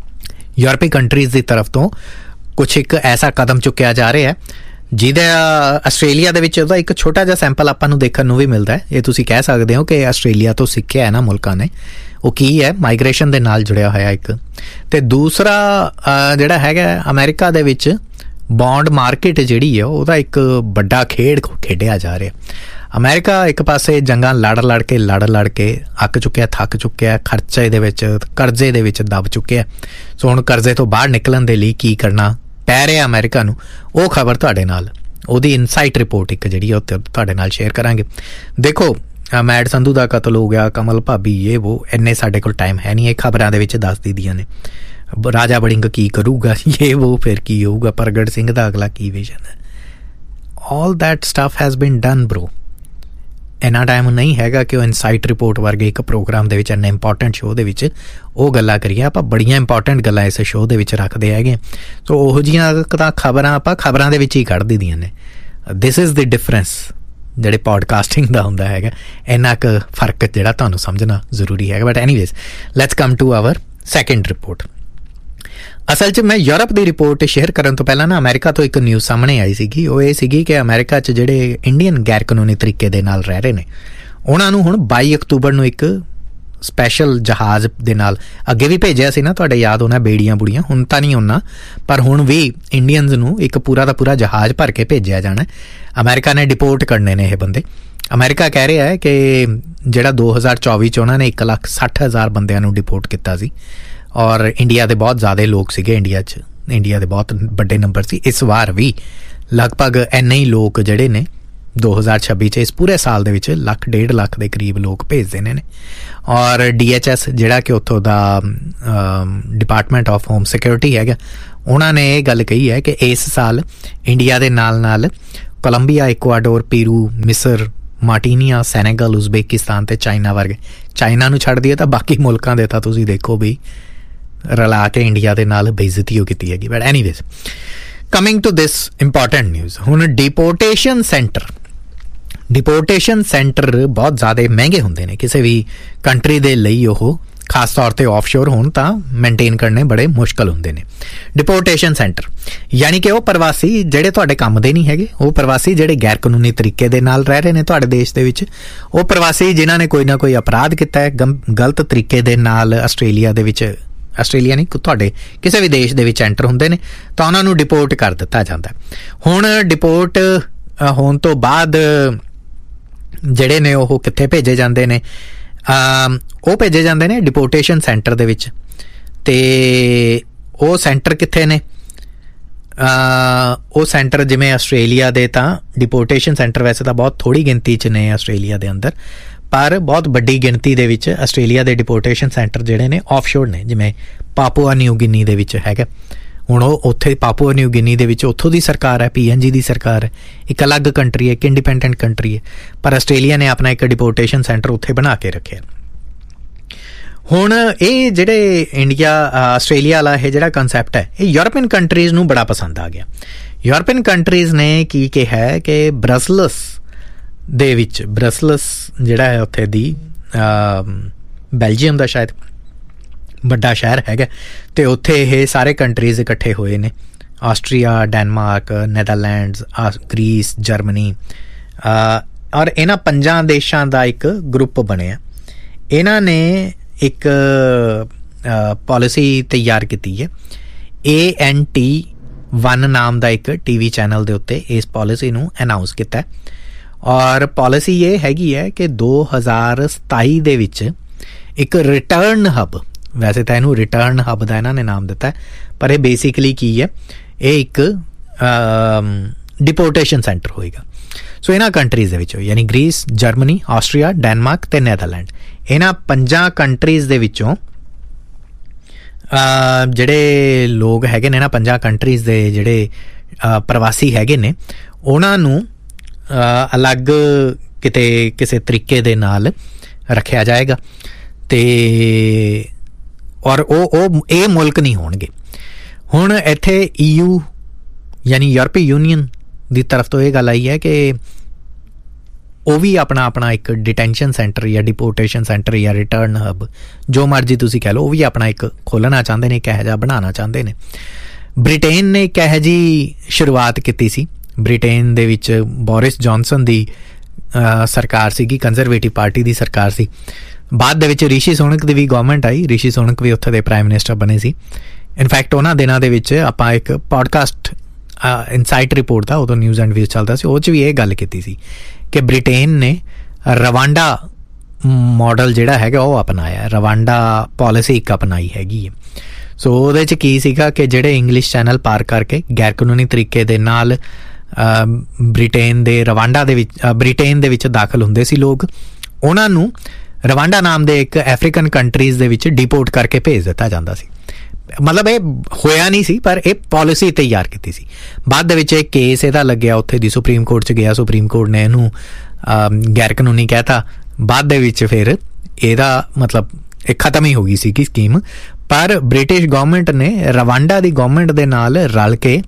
ਯੂਰਪੀ ਕੰਟਰੀਜ਼ ਦੀ ਤਰਫ ਤੋਂ ਕੁਛ ਇੱਕ ਐਸਾ ਕਦਮ ਚੁੱਕਿਆ ਜਾ ਰਿਹਾ ਜਿਹਦਾ ਆਸਟ੍ਰੇਲੀਆ ਦੇ ਵਿੱਚ ਉਹਦਾ ਇੱਕ ਛੋਟਾ ਜਿਹਾ ਸੈਂਪਲ ਆਪਾਂ ਨੂੰ ਦੇਖਣ ਨੂੰ ਵੀ ਮਿਲਦਾ ਹੈ। ਇਹ ਤੁਸੀਂ ਕਹਿ ਸਕਦੇ ਹੋ ਕਿ ਆਸਟ੍ਰੇਲੀਆ ਤੋਂ ਸਿੱਖਿਆ ਹੈ ਨਾ ਮੁਲਕਾਂ ਨੇ। ਉਹ ਕੀ ਹੈ? ਮਾਈਗ੍ਰੇਸ਼ਨ ਦੇ ਨਾਲ ਜੁੜਿਆ ਹੋਇਆ ਇੱਕ। ਅਤੇ ਦੂਸਰਾ ਜਿਹੜਾ ਹੈਗਾ ਅਮਰੀਕਾ ਦੇ ਵਿੱਚ ਬੌਂਡ ਮਾਰਕੀਟ ਜਿਹੜੀ ਹੈ, ਉਹਦਾ ਇੱਕ ਵੱਡਾ ਖੇਡ ਖੇਡਿਆ ਜਾ ਰਿਹਾ। ਅਮਰੀਕਾ ਇੱਕ ਪਾਸੇ ਜੰਗਾਂ ਲੜ ਲੜ ਕੇ ਲੜ ਲੜ ਕੇ ਅੱਕ ਚੁੱਕਿਆ, ਥੱਕ ਚੁੱਕਿਆ, ਖਰਚੇ ਦੇ ਵਿੱਚ ਕਰਜ਼ੇ ਦੇ ਵਿੱਚ ਦਬ ਚੁੱਕਿਆ। ਸੋ ਹੁਣ ਕਰਜ਼ੇ ਤੋਂ ਬਾਹਰ ਨਿਕਲਣ ਦੇ ਲਈ ਕੀ ਕਰਨਾ ਪੈ ਰਿਹਾ ਅਮਰੀਕਾ ਨੂੰ, ਉਹ ਖਬਰ ਤੁਹਾਡੇ ਨਾਲ, ਉਹਦੀ ਇਨਸਾਈਟ ਰਿਪੋਰਟ ਇੱਕ ਜਿਹੜੀ ਉਹ ਤੁਹਾਡੇ ਨਾਲ ਸ਼ੇਅਰ ਕਰਾਂਗੇ। ਦੇਖੋ, ਮੈਡ ਸੰਧੂ ਦਾ ਕਤਲ ਹੋ ਗਿਆ, ਕਮਲ ਭਾਬੀ, ਇਹ ਉਹ, ਇੰਨੇ ਸਾਡੇ ਕੋਲ ਟਾਈਮ ਹੈ ਨਹੀਂ। ਇਹ ਖਬਰਾਂ ਦੇ ਵਿੱਚ ਦੱਸ ਦਿੰਦੀਆਂ ਨੇ। ਰਾਜਾ ਵੜਿੰਗ ਕੀ ਕਰੂਗਾ, ਇਹ ਉਹ, ਫਿਰ ਕੀ ਹੋਊਗਾ, ਪ੍ਰਗਟ ਸਿੰਘ ਦਾ ਅਗਲਾ ਕੀ ਵਿਜ਼ਨ ਹੈ। All that stuff has been done ਬਰੋ। ਇੰਨਾ ਟਾਈਮ ਨਹੀਂ ਹੈਗਾ ਕਿ ਉਹ ਇਨਸਾਈਟ ਰਿਪੋਰਟ ਵਰਗੇ ਇੱਕ ਪ੍ਰੋਗਰਾਮ ਦੇ ਵਿੱਚ, ਇੰਨੇ ਇੰਪੋਰਟੈਂਟ ਸ਼ੋਅ ਦੇ ਵਿੱਚ ਉਹ ਗੱਲਾਂ ਕਰੀਏ। ਆਪਾਂ ਬੜੀਆਂ ਇੰਪੋਰਟੈਂਟ ਗੱਲਾਂ ਇਸ ਸ਼ੋਅ ਦੇ ਵਿੱਚ ਰੱਖਦੇ ਹੈਗੇ। ਸੋ ਉਹੋ ਜਿਹੀਆਂ ਤਾਂ ਖਬਰਾਂ ਆਪਾਂ ਖਬਰਾਂ ਦੇ ਵਿੱਚ ਹੀ ਕੱਢ ਦਿੰਦੀਆਂ ਨੇ। ਦਿਸ ਇਜ਼ ਦ ਡਿਫਰੈਂਸ ਜਿਹੜੇ ਪੋਡਕਾਸਟਿੰਗ ਦਾ ਹੁੰਦਾ ਹੈਗਾ। ਇੰਨਾ ਕੁ ਫਰਕ ਜਿਹੜਾ ਤੁਹਾਨੂੰ ਸਮਝਣਾ ਜ਼ਰੂਰੀ ਹੈਗਾ। But anyways, let's come to our second report. ਅਸਲ 'ਚ ਮੈਂ ਯੂਰਪ ਦੀ ਰਿਪੋਰਟ ਸ਼ੇਅਰ ਕਰਨ ਤੋਂ ਪਹਿਲਾਂ ਨਾ ਅਮਰੀਕਾ ਤੋਂ ਇੱਕ ਨਿਊਜ਼ ਸਾਹਮਣੇ ਆਈ ਸੀਗੀ। ਉਹ ਇਹ ਸੀਗੀ ਕਿ ਅਮਰੀਕਾ 'ਚ ਜਿਹੜੇ ਇੰਡੀਅਨ ਗੈਰ ਕਾਨੂੰਨੀ ਤਰੀਕੇ ਦੇ ਨਾਲ ਰਹਿ ਰਹੇ ਨੇ, ਉਹਨਾਂ ਨੂੰ ਹੁਣ ਬਾਈ ਅਕਤੂਬਰ ਨੂੰ ਇੱਕ ਸਪੈਸ਼ਲ ਜਹਾਜ਼ ਦੇ ਨਾਲ, ਅੱਗੇ ਵੀ ਭੇਜਿਆ ਸੀ ਨਾ, ਤੁਹਾਡੇ ਯਾਦ ਹੋਣਾ, ਬੇੜੀਆਂ ਬੁੜੀਆਂ, ਹੁਣ ਤਾਂ ਨਹੀਂ ਉਹਨਾਂ, ਪਰ ਹੁਣ ਵੀ ਇੰਡੀਅਨਸ ਨੂੰ ਇੱਕ ਪੂਰਾ ਦਾ ਪੂਰਾ ਜਹਾਜ਼ ਭਰ ਕੇ ਭੇਜਿਆ ਜਾਣਾ। ਅਮਰੀਕਾ ਨੇ ਡਿਪੋਰਟ ਕਰਨੇ ਨੇ ਇਹ ਬੰਦੇ। ਅਮਰੀਕਾ ਕਹਿ ਰਿਹਾ ਹੈ ਕਿ ਜਿਹੜਾ ਦੋ ਹਜ਼ਾਰ ਚੌਵੀ 'ਚ ਉਹਨਾਂ ਨੇ ਇੱਕ ਲੱਖ ਸੱਠ ਹਜ਼ਾਰ ਬੰਦਿਆਂ ਨੂੰ ਡਿਪੋਰਟ ਕੀਤਾ ਸੀ, ਔਰ ਇੰਡੀਆ ਦੇ ਬਹੁਤ ਜ਼ਿਆਦਾ ਲੋਕ ਸੀਗੇ ਇੰਡੀਆ 'ਚ, ਇੰਡੀਆ ਦੇ ਬਹੁਤ ਵੱਡੇ ਨੰਬਰ ਸੀ। ਇਸ ਵਾਰ ਵੀ ਲਗਭਗ ਇੰਨੇ ਹੀ ਲੋਕ ਜਿਹੜੇ ਨੇ ਦੋ ਹਜ਼ਾਰ ਛੱਬੀ 'ਚ, ਇਸ ਪੂਰੇ ਸਾਲ ਦੇ ਵਿੱਚ ਲੱਖ ਡੇਢ ਲੱਖ ਦੇ ਕਰੀਬ ਲੋਕ ਭੇਜ ਦੇਣੇ ਨੇ। ਔਰ ਡੀ ਐਚ ਐਸ ਜਿਹੜਾ ਕਿ ਉੱਥੋਂ ਦਾ ਡਿਪਾਰਟਮੈਂਟ ਆਫ ਹੋਮ ਸਿਕਿਉਰਿਟੀ ਹੈਗਾ, ਉਹਨਾਂ ਨੇ ਇਹ ਗੱਲ ਕਹੀ ਹੈ ਕਿ ਇਸ ਸਾਲ ਇੰਡੀਆ ਦੇ ਨਾਲ ਨਾਲ ਕੋਲੰਬੀਆ, ਇਕੁਆਡੋਰ, ਪੀਰੂ, ਮਿਸਰ, ਮਾਰਟੀਨੀਆ, ਸੈਨੇਗਲ, ਉਜ਼ਬੇਕਿਸਤਾਨ ਅਤੇ ਚਾਈਨਾ ਵਰਗੇ, ਚਾਈਨਾ ਨੂੰ ਛੱਡ ਦਈਏ ਤਾਂ ਬਾਕੀ ਮੁਲਕਾਂ ਦੇ ਤਾਂ ਤੁਸੀਂ ਦੇਖੋ ਵੀ ਰਲਾ ਕੇ ਇੰਡੀਆ ਦੇ ਨਾਲ ਬੇਇੱਜ਼ਤੀ ਹੋ ਕੀਤੀ ਹੈਗੀ। But anyways, coming to this important news. ਹੁਣ ਡਿਪੋਰਟੇਸ਼ਨ ਸੈਂਟਰ ਡਿਪੋਰਟੇਸ਼ਨ ਸੈਂਟਰ ਬਹੁਤ ਜ਼ਿਆਦਾ ਮਹਿੰਗੇ ਹੁੰਦੇ ਨੇ ਕਿਸੇ ਵੀ ਕੰਟਰੀ ਦੇ ਲਈ। ਉਹ ਖਾਸ ਤੌਰ 'ਤੇ ਆਫਸ਼ੋਰ ਹੋਣ ਤਾਂ ਮੇਨਟੇਨ ਕਰਨੇ ਬੜੇ ਮੁਸ਼ਕਲ ਹੁੰਦੇ ਨੇ। ਡਿਪੋਰਟੇਸ਼ਨ ਸੈਂਟਰ ਯਾਨੀ ਕਿ ਉਹ ਪ੍ਰਵਾਸੀ ਜਿਹੜੇ ਤੁਹਾਡੇ ਕੰਮ ਦੇ ਨਹੀਂ ਹੈਗੇ, ਉਹ ਪ੍ਰਵਾਸੀ ਜਿਹੜੇ ਗੈਰ ਕਾਨੂੰਨੀ ਤਰੀਕੇ ਦੇ ਨਾਲ ਰਹਿ ਰਹੇ ਨੇ ਤੁਹਾਡੇ ਦੇਸ਼ ਦੇ ਵਿੱਚ, ਉਹ ਪ੍ਰਵਾਸੀ ਜਿਨ੍ਹਾਂ ਨੇ ਕੋਈ ਨਾ ਕੋਈ ਅਪਰਾਧ ਕੀਤਾ ਹੈ, ਗਲਤ ਤਰੀਕੇ ਦੇ ਨਾਲ ਆਸਟ੍ਰੇਲੀਆ ਦੇ ਵਿੱਚ, ਆਸਟ੍ਰੇਲੀਆ ਨਹੀਂ, ਤੁਹਾਡੇ ਕਿਸੇ ਵੀ ਦੇਸ਼ ਦੇ ਵਿੱਚ ਐਂਟਰ ਹੁੰਦੇ ਨੇ, ਤਾਂ ਉਹਨਾਂ ਨੂੰ ਡਿਪੋਰਟ ਕਰ ਦਿੱਤਾ ਜਾਂਦਾ। ਹੁਣ ਡਿਪੋਰਟ ਹੋਣ ਤੋਂ ਬਾਅਦ ਜਿਹੜੇ ਨੇ ਉਹ ਕਿੱਥੇ ਭੇਜੇ ਜਾਂਦੇ ਨੇ? ਉਹ ਭੇਜੇ ਜਾਂਦੇ ਨੇ ਡਿਪੋਰਟੇਸ਼ਨ ਸੈਂਟਰ ਦੇ ਵਿੱਚ। ਅਤੇ ਉਹ ਸੈਂਟਰ ਕਿੱਥੇ ਨੇ? ਉਹ ਸੈਂਟਰ ਜਿਵੇਂ ਆਸਟ੍ਰੇਲੀਆ ਦੇ ਤਾਂ ਡਿਪੋਰਟੇਸ਼ਨ ਸੈਂਟਰ ਵੈਸੇ ਤਾਂ ਬਹੁਤ ਥੋੜ੍ਹੀ ਗਿਣਤੀ 'ਚ ਨੇ ਆਸਟ੍ਰੇਲੀਆ ਦੇ ਅੰਦਰ, ਪਰ ਬਹੁਤ ਵੱਡੀ ਗਿਣਤੀ ਦੇ ਵਿੱਚ ਆਸਟ੍ਰੇਲੀਆ ਦੇ ਡਿਪੋਰਟੇਸ਼ਨ ਸੈਂਟਰ ਜਿਹੜੇ ਨੇ ਆਫਸ਼ੋਰ ਨੇ, ਜਿਵੇਂ ਪਾਪੂਆ ਨਿਊ ਗਿਨੀ ਦੇ ਵਿੱਚ ਹੈਗਾ। ਹੁਣ ਉਹ ਉੱਥੇ ਪਾਪੂਆ ਨਿਊ ਗਿਨੀ ਦੇ ਵਿੱਚ ਉੱਥੋਂ ਦੀ ਸਰਕਾਰ ਹੈ, ਪੀ ਐਨ ਜੀ ਦੀ ਸਰਕਾਰ ਹੈ, ਇੱਕ ਅਲੱਗ ਕੰਟਰੀ ਹੈ, ਇੱਕ ਇੰਡੀਪੈਂਡੈਂਟ ਕੰਟਰੀ ਹੈ, ਪਰ ਆਸਟ੍ਰੇਲੀਆ ਨੇ ਆਪਣਾ ਇੱਕ ਡਿਪੋਰਟੇਸ਼ਨ ਸੈਂਟਰ ਉੱਥੇ ਬਣਾ ਕੇ ਰੱਖਿਆ। ਹੁਣ ਇਹ ਜਿਹੜੇ ਇੰਡੀਆ ਆਸਟ੍ਰੇਲੀਆ ਵਾਲਾ ਇਹ ਜਿਹੜਾ ਕੰਸੈਪਟ ਹੈ, ਇਹ ਯੂਰਪੀਅਨ ਕੰਟਰੀਜ਼ ਨੂੰ ਬੜਾ ਪਸੰਦ ਆ ਗਿਆ। ਯੂਰਪੀਅਨ ਕੰਟਰੀਜ਼ ਨੇ ਕੀ ਕਿਹਾ ਕਿ ਬਰਸਲਸ ਦੇ ਵਿੱਚ, ਬਰਸਲਸ ਜਿਹੜਾ ਹੈ ਉੱਥੇ ਦੀ ਬੈਲਜੀਅਮ ਦਾ ਸ਼ਾਇਦ, ਵੱਡਾ ਸ਼ਹਿਰ ਹੈਗਾ, ਅਤੇ ਉੱਥੇ ਇਹ ਸਾਰੇ ਕੰਟਰੀਜ਼ ਇਕੱਠੇ ਹੋਏ ਨੇ, ਆਸਟਰੀਆ, ਡੈਨਮਾਰਕ, ਨੈਦਰਲੈਂਡਸ, ਗ੍ਰੀਸ, ਜਰਮਨੀ, ਔਰ ਇਹਨਾਂ ਪੰਜਾਂ ਦੇਸ਼ਾਂ ਦਾ ਇੱਕ ਗਰੁੱਪ ਬਣਿਆ। ਇਹਨਾਂ ਨੇ ਇੱਕ ਪਾਲਿਸੀ ਤਿਆਰ ਕੀਤੀ ਹੈ, ਏ ਐਨ ਟੀ ਵਨ ਨਾਮ ਦਾ ਇੱਕ ਟੀ ਵੀ ਚੈਨਲ ਦੇ ਉੱਤੇ ਇਸ ਪਾਲਿਸੀ ਨੂੰ ਅਨਾਊਂਸ ਕੀਤਾ। ਔਰ ਪਾਲਿਸੀ ਇਹ ਹੈਗੀ ਹੈ ਕਿ ਦੋ ਹਜ਼ਾਰ ਸਤਾਈ ਦੇ ਵਿੱਚ ਇੱਕ ਰਿਟਰਨ ਹੱਬ, ਵੈਸੇ ਤਾਂ ਇਹਨੂੰ ਰਿਟਰਨ ਹੱਬ ਦਾ ਇਹਨਾਂ ਨੇ ਨਾਮ ਦਿੱਤਾ, ਪਰ ਇਹ ਬੇਸਿਕਲੀ ਕੀ ਹੈ, ਇਹ ਇੱਕ ਡਿਪੋਰਟੇਸ਼ਨ ਸੈਂਟਰ ਹੋਏਗਾ। ਸੋ ਇਹਨਾਂ ਕੰਟਰੀਜ਼ ਦੇ ਵਿੱਚੋਂ, ਯਾਨੀ ਗ੍ਰੀਸ, ਜਰਮਨੀ, ਆਸਟਰੀਆ, ਡੈਨਮਾਰਕ ਅਤੇ ਨੈਦਰਲੈਂਡ, ਇਹਨਾਂ ਪੰਜਾਂ ਕੰਟਰੀਜ਼ ਦੇ ਵਿੱਚੋਂ ਜਿਹੜੇ ਲੋਕ ਹੈਗੇ ਨੇ, ਇਹਨਾਂ ਪੰਜਾਂ ਕੰਟਰੀਜ਼ ਦੇ ਜਿਹੜੇ ਪ੍ਰਵਾਸੀ ਹੈਗੇ ਨੇ, ਉਹਨਾਂ ਨੂੰ ਅਲੱਗ ਕਿਤੇ ਕਿਸੇ ਤਰੀਕੇ ਦੇ ਨਾਲ ਰੱਖਿਆ ਜਾਏਗਾ, ਅਤੇ ਔਰ ਉਹ ਉਹ ਇਹ ਮੁਲਕ ਨਹੀਂ ਹੋਣਗੇ। ਹੁਣ ਇੱਥੇ ਈ ਯੂ ਯਾਨੀ ਯੂਰਪੀ ਯੂਨੀਅਨ ਦੀ ਤਰਫ ਤੋਂ ਇਹ ਗੱਲ ਆਈ ਹੈ ਕਿ ਉਹ ਵੀ ਆਪਣਾ ਆਪਣਾ ਇੱਕ ਡਿਟੈਂਸ਼ਨ ਸੈਂਟਰ ਜਾਂ ਡਿਪੋਰਟੇਸ਼ਨ ਸੈਂਟਰ ਜਾਂ ਰਿਟਰਨ ਹੱਬ, ਜੋ ਮਰਜ਼ੀ ਤੁਸੀਂ ਕਹਿ ਲਓ, ਉਹ ਵੀ ਆਪਣਾ ਇੱਕ ਖੋਲ੍ਹਣਾ ਚਾਹੁੰਦੇ ਨੇ, ਇੱਕ ਇਹੋ ਜਿਹਾ ਬਣਾਉਣਾ ਚਾਹੁੰਦੇ ਨੇ। ਬ੍ਰਿਟੇਨ ਨੇ ਇੱਕ ਇਹੋ ਜਿਹੀ ਸ਼ੁਰੂਆਤ ਕੀਤੀ ਸੀ। ਬ੍ਰਿਟੇਨ ਦੇ ਵਿੱਚ ਬੋਰਿਸ ਜੌਨਸਨ ਦੀ ਸਰਕਾਰ ਸੀਗੀ, ਕੰਜ਼ਰਵੇਟਿਵ ਪਾਰਟੀ ਦੀ ਸਰਕਾਰ ਸੀ। ਬਾਅਦ ਦੇ ਵਿੱਚ ਰਿਸ਼ੀ ਸੁਨਕ ਦੀ ਵੀ ਗੌਰਮੈਂਟ ਆਈ, ਰਿਸ਼ੀ ਸੁਨਕ ਵੀ ਉੱਥੇ ਦੇ ਪ੍ਰਾਈਮ ਮਿਨਿਸਟਰ ਬਣੇ ਸੀ। ਇਨਫੈਕਟ ਉਹਨਾਂ ਦਿਨਾਂ ਦੇ ਵਿੱਚ ਆਪਾਂ ਇੱਕ ਪੋਡਕਾਸਟ ਇਨਸਾਈਟ ਰਿਪੋਰਟ ਦਾ, ਉਦੋਂ ਨਿਊਜ਼ ਐਂਡ ਵਿਊਜ਼ ਚੱਲਦਾ ਸੀ, ਉਹ 'ਚ ਵੀ ਇਹ ਗੱਲ ਕੀਤੀ ਸੀ ਕਿ ਬ੍ਰਿਟੇਨ ਨੇ ਰਵਾਂਡਾ ਮਾਡਲ ਜਿਹੜਾ ਹੈਗਾ ਉਹ ਅਪਣਾਇਆ, ਰਵਾਂਡਾ ਪਾਲਿਸੀ ਇੱਕ ਅਪਣਾਈ ਹੈਗੀ ਹੈ। ਸੋ ਉਹਦੇ 'ਚ ਕੀ ਸੀਗਾ ਕਿ ਜਿਹੜੇ ਇੰਗਲਿਸ਼ ਚੈਨਲ ਪਾਰ ਕਰਕੇ ਗੈਰ ਕਾਨੂੰਨੀ ਤਰੀਕੇ ਦੇ ਨਾਲ ਬ੍ਰਿਟੇਨ ਦੇ ਰਵਾਂਡਾ ਦੇ ਵਿੱਚ ਬ੍ਰਿਟੇਨ ਦੇ ਵਿੱਚ ਦਾਖਲ ਹੁੰਦੇ ਸੀ ਲੋਕ, ਉਹਨਾਂ ਨੂੰ ਰਵਾਂਡਾ ਨਾਮ ਦੇ ਇੱਕ ਅਫਰੀਕਨ ਕੰਟਰੀਜ਼ ਦੇ ਵਿੱਚ ਡਿਪੋਰਟ ਕਰਕੇ ਭੇਜ ਦਿੱਤਾ ਜਾਂਦਾ ਸੀ। ਮਤਲਬ ਇਹ ਹੋਇਆ ਨਹੀਂ ਸੀ, ਪਰ ਇਹ ਪਾਲਿਸੀ ਤਿਆਰ ਕੀਤੀ ਸੀ। ਬਾਅਦ ਦੇ ਵਿੱਚ ਇਹ ਕੇਸ ਇਹਦਾ ਲੱਗਿਆ, ਉੱਥੇ ਦੀ ਸੁਪਰੀਮ ਕੋਰਟ 'ਚ ਗਿਆ, ਸੁਪਰੀਮ ਕੋਰਟ ਨੇ ਇਹਨੂੰ ਗੈਰ ਕਾਨੂੰਨੀ ਕਹਿਤਾ। ਬਾਅਦ ਦੇ ਵਿੱਚ ਫਿਰ ਇਹਦਾ ਮਤਲਬ ਇਹ ਖਤਮ ਹੀ ਹੋ ਗਈ ਸੀ ਕਿ ਸਕੀਮ। ਪਰ ਬ੍ਰਿਟਿਸ਼ ਗੌਰਮੈਂਟ ਨੇ ਰਵਾਂਡਾ ਦੀ ਗੌਰਮੈਂਟ ਦੇ ਨਾਲ ਰਲ ਕੇ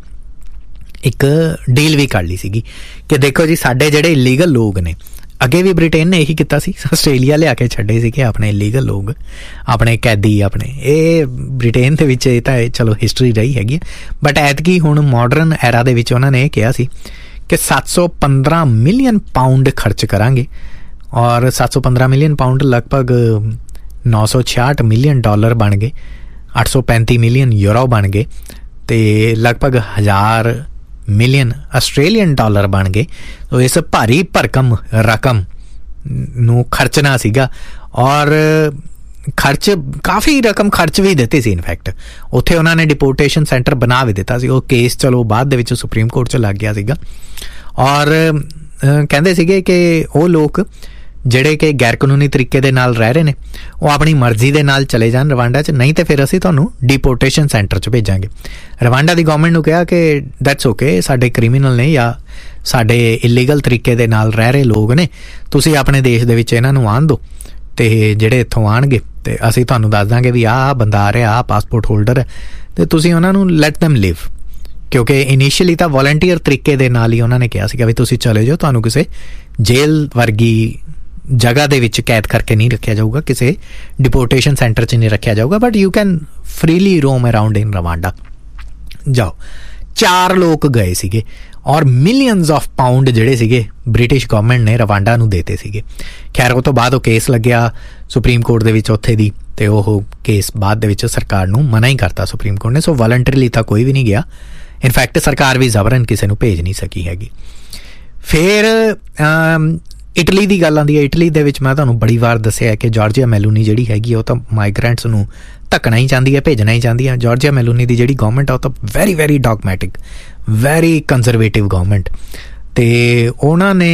ਇੱਕ ਡੀਲ ਵੀ ਕਰ ਲਈ ਸੀਗੀ ਕਿ ਦੇਖੋ ਜੀ, ਸਾਡੇ ਜਿਹੜੇ ਇਲੀਗਲ ਲੋਕ ਨੇ, ਅੱਗੇ ਵੀ ਬ੍ਰਿਟੇਨ ਨੇ ਇਹੀ ਕੀਤਾ ਸੀ, ਆਸਟ੍ਰੇਲੀਆ ਲਿਆ ਕੇ ਛੱਡੇ ਸੀਗੇ ਆਪਣੇ ਇਲੀਗਲ ਲੋਕ, ਆਪਣੇ ਕੈਦੀ ਆਪਣੇ, ਇਹ ਬ੍ਰਿਟੇਨ ਦੇ ਵਿੱਚ ਇਹ ਤਾਂ ਚਲੋ ਹਿਸਟਰੀ ਰਹੀ ਹੈਗੀ। ਬਟ ਐਤਕੀ ਹੁਣ ਮਾਡਰਨ ਐਰਾ ਦੇ ਵਿੱਚ ਉਹਨਾਂ ਨੇ ਇਹ ਕਿਹਾ ਸੀ ਕਿ ਸੱਤ ਸੌ ਪੰਦਰਾਂ ਮਿਲੀਅਨ ਪਾਊਂਡ ਖਰਚ ਕਰਾਂਗੇ, ਔਰ ਸੱਤ ਸੌ ਪੰਦਰਾਂ ਮਿਲੀਅਨ ਪਾਊਂਡ ਲਗਭਗ ਨੌ ਸੌ ਛਿਆਹਠ ਮਿਲੀਅਨ ਡਾਲਰ ਬਣ ਗਏ, ਅੱਠ ਸੌ ਪੈਂਤੀ ਮਿਲੀਅਨ ਯੂਰੋ ਬਣ ਗਏ, ਅਤੇ ਲਗਭਗ ਹਜ਼ਾਰ ਮਿਲੀਅਨ ਆਸਟ੍ਰੇਲੀਅਨ ਡਾਲਰ ਬਣ ਗਏ। ਸੋ ਇਸ ਭਾਰੀ ਭਰਕਮ ਰਕਮ ਨੂੰ ਖਰਚਣਾ ਸੀਗਾ, ਔਰ ਖਰਚ ਕਾਫੀ ਰਕਮ ਖਰਚ ਵੀ ਦਿੱਤੀ ਸੀ। ਇਨਫੈਕਟ ਉੱਥੇ ਉਹਨਾਂ ਨੇ ਡਿਪੋਰਟੇਸ਼ਨ ਸੈਂਟਰ ਬਣਾ ਵੀ ਦਿੱਤਾ ਸੀ। ਉਹ ਕੇਸ ਚਲੋ ਬਾਅਦ ਦੇ ਵਿੱਚ ਸੁਪਰੀਮ ਕੋਰਟ 'ਚ ਲੱਗ ਗਿਆ ਸੀਗਾ, ਔਰ ਕਹਿੰਦੇ ਸੀਗੇ ਕਿ ਉਹ ਲੋਕ ਜਿਹੜੇ ਕਿ ਗੈਰ ਕਾਨੂੰਨੀ ਤਰੀਕੇ ਦੇ ਨਾਲ ਰਹਿ ਰਹੇ ਨੇ, ਉਹ ਆਪਣੀ ਮਰਜ਼ੀ ਦੇ ਨਾਲ ਚਲੇ ਜਾਣ ਰਵਾਂਡਾ 'ਚ, ਨਹੀਂ ਤਾਂ ਫਿਰ ਅਸੀਂ ਤੁਹਾਨੂੰ ਡਿਪੋਰਟੇਸ਼ਨ ਸੈਂਟਰ 'ਚ ਭੇਜਾਂਗੇ। ਰਵਾਂਡਾ ਦੀ ਗੌਰਮੈਂਟ ਨੂੰ ਕਿਹਾ ਕਿ ਦੈਟਸ ਓਕੇ, ਸਾਡੇ ਕ੍ਰਿਮੀਨਲ ਨੇ ਜਾਂ ਸਾਡੇ ਇਲੀਗਲ ਤਰੀਕੇ ਦੇ ਨਾਲ ਰਹਿ ਰਹੇ ਲੋਕ ਨੇ, ਤੁਸੀਂ ਆਪਣੇ ਦੇਸ਼ ਦੇ ਵਿੱਚ ਇਹਨਾਂ ਨੂੰ ਆਉਣ ਦਿਓ, ਅਤੇ ਜਿਹੜੇ ਇੱਥੋਂ ਆਉਣਗੇ ਅਤੇ ਅਸੀਂ ਤੁਹਾਨੂੰ ਦੱਸ ਦਾਂਗੇ ਵੀ ਆਹ ਬੰਦਾ ਆ ਰਿਹਾ, ਆਹ ਪਾਸਪੋਰਟ ਹੋਲਡਰ ਹੈ, ਅਤੇ ਤੁਸੀਂ ਉਹਨਾਂ ਨੂੰ ਲੈਟ ਦੈਮ ਲਿਵ। ਕਿਉਂਕਿ ਇਨੀਸ਼ੀਅਲੀ ਤਾਂ ਵੋਲੰਟੀਅਰ ਤਰੀਕੇ ਦੇ ਨਾਲ ਹੀ ਉਹਨਾਂ ਨੇ ਕਿਹਾ ਸੀਗਾ ਵੀ ਤੁਸੀਂ ਚਲੇ ਜਾਓ, ਤੁਹਾਨੂੰ ਕਿਸੇ ਜੇਲ੍ਹ ਵਰਗੀ ਜਗ੍ਹਾ ਦੇ ਵਿੱਚ ਕੈਦ ਕਰਕੇ ਨਹੀਂ ਰੱਖਿਆ ਜਾਊਗਾ, ਕਿਸੇ ਡਿਪੋਰਟੇਸ਼ਨ ਸੈਂਟਰ 'ਚ ਨਹੀਂ ਰੱਖਿਆ ਜਾਊਗਾ, but you can freely Rome around in Rwanda. ਜਾਓ। ਚਾਰ ਲੋਕ ਗਏ ਸੀਗੇ, ਔਰ ਮਿਲੀਅਨਸ ਆਫ ਪਾਊਂਡ ਜਿਹੜੇ ਸੀਗੇ ਬ੍ਰਿਟਿਸ਼ ਗੌਰਮੈਂਟ ਨੇ ਰਵਾਂਡਾ ਨੂੰ ਦੇਤੇ ਸੀਗੇ। ਖੈਰ ਉਹ ਤੋਂ ਬਾਅਦ ਉਹ ਕੇਸ ਲੱਗਿਆ ਸੁਪਰੀਮ ਕੋਰਟ ਦੇ ਵਿੱਚ ਉੱਥੇ ਦੀ, ਅਤੇ ਉਹ ਕੇਸ ਬਾਅਦ ਦੇ ਵਿੱਚ ਸਰਕਾਰ ਨੂੰ ਮਨਾ ਹੀ ਕਰਤਾ ਸੁਪਰੀਮ ਕੋਰਟ ਨੇ। ਸੋ ਵਾਲੰਟਰੀਲੀ ਤਾਂ ਕੋਈ ਵੀ ਨਹੀਂ ਗਿਆ, ਇਨਫੈਕਟ ਸਰਕਾਰ ਵੀ ਜ਼ਬਰਨ ਕਿਸੇ ਨੂੰ ਭੇਜ ਨਹੀਂ ਸਕੀ ਹੈਗੀ। ਫਿਰ ਇਟਲੀ ਦੀ ਗੱਲ ਆਉਂਦੀ ਹੈ। ਇਟਲੀ ਦੇ ਵਿੱਚ ਮੈਂ ਤੁਹਾਨੂੰ ਬੜੀ ਵਾਰ ਦੱਸਿਆ ਕਿ ਜਾਰਜੀਆ ਮੈਲੋਨੀ ਜਿਹੜੀ ਹੈਗੀ ਉਹ ਤਾਂ ਮਾਈਗਰੈਂਟਸ ਨੂੰ ਧੱਕਣਾ ਹੀ ਚਾਹੁੰਦੀ ਹੈ, ਭੇਜਣਾ ਹੀ ਚਾਹੁੰਦੀ ਹੈ। ਜਾਰਜੀਆ ਮੈਲੋਨੀ ਦੀ ਜਿਹੜੀ ਗੌਰਮੈਂਟ ਆ ਉਹ ਤਾਂ very very ਡੌਗਮੈਟਿਕ, very conservative government, ਅਤੇ ਉਹਨਾਂ ਨੇ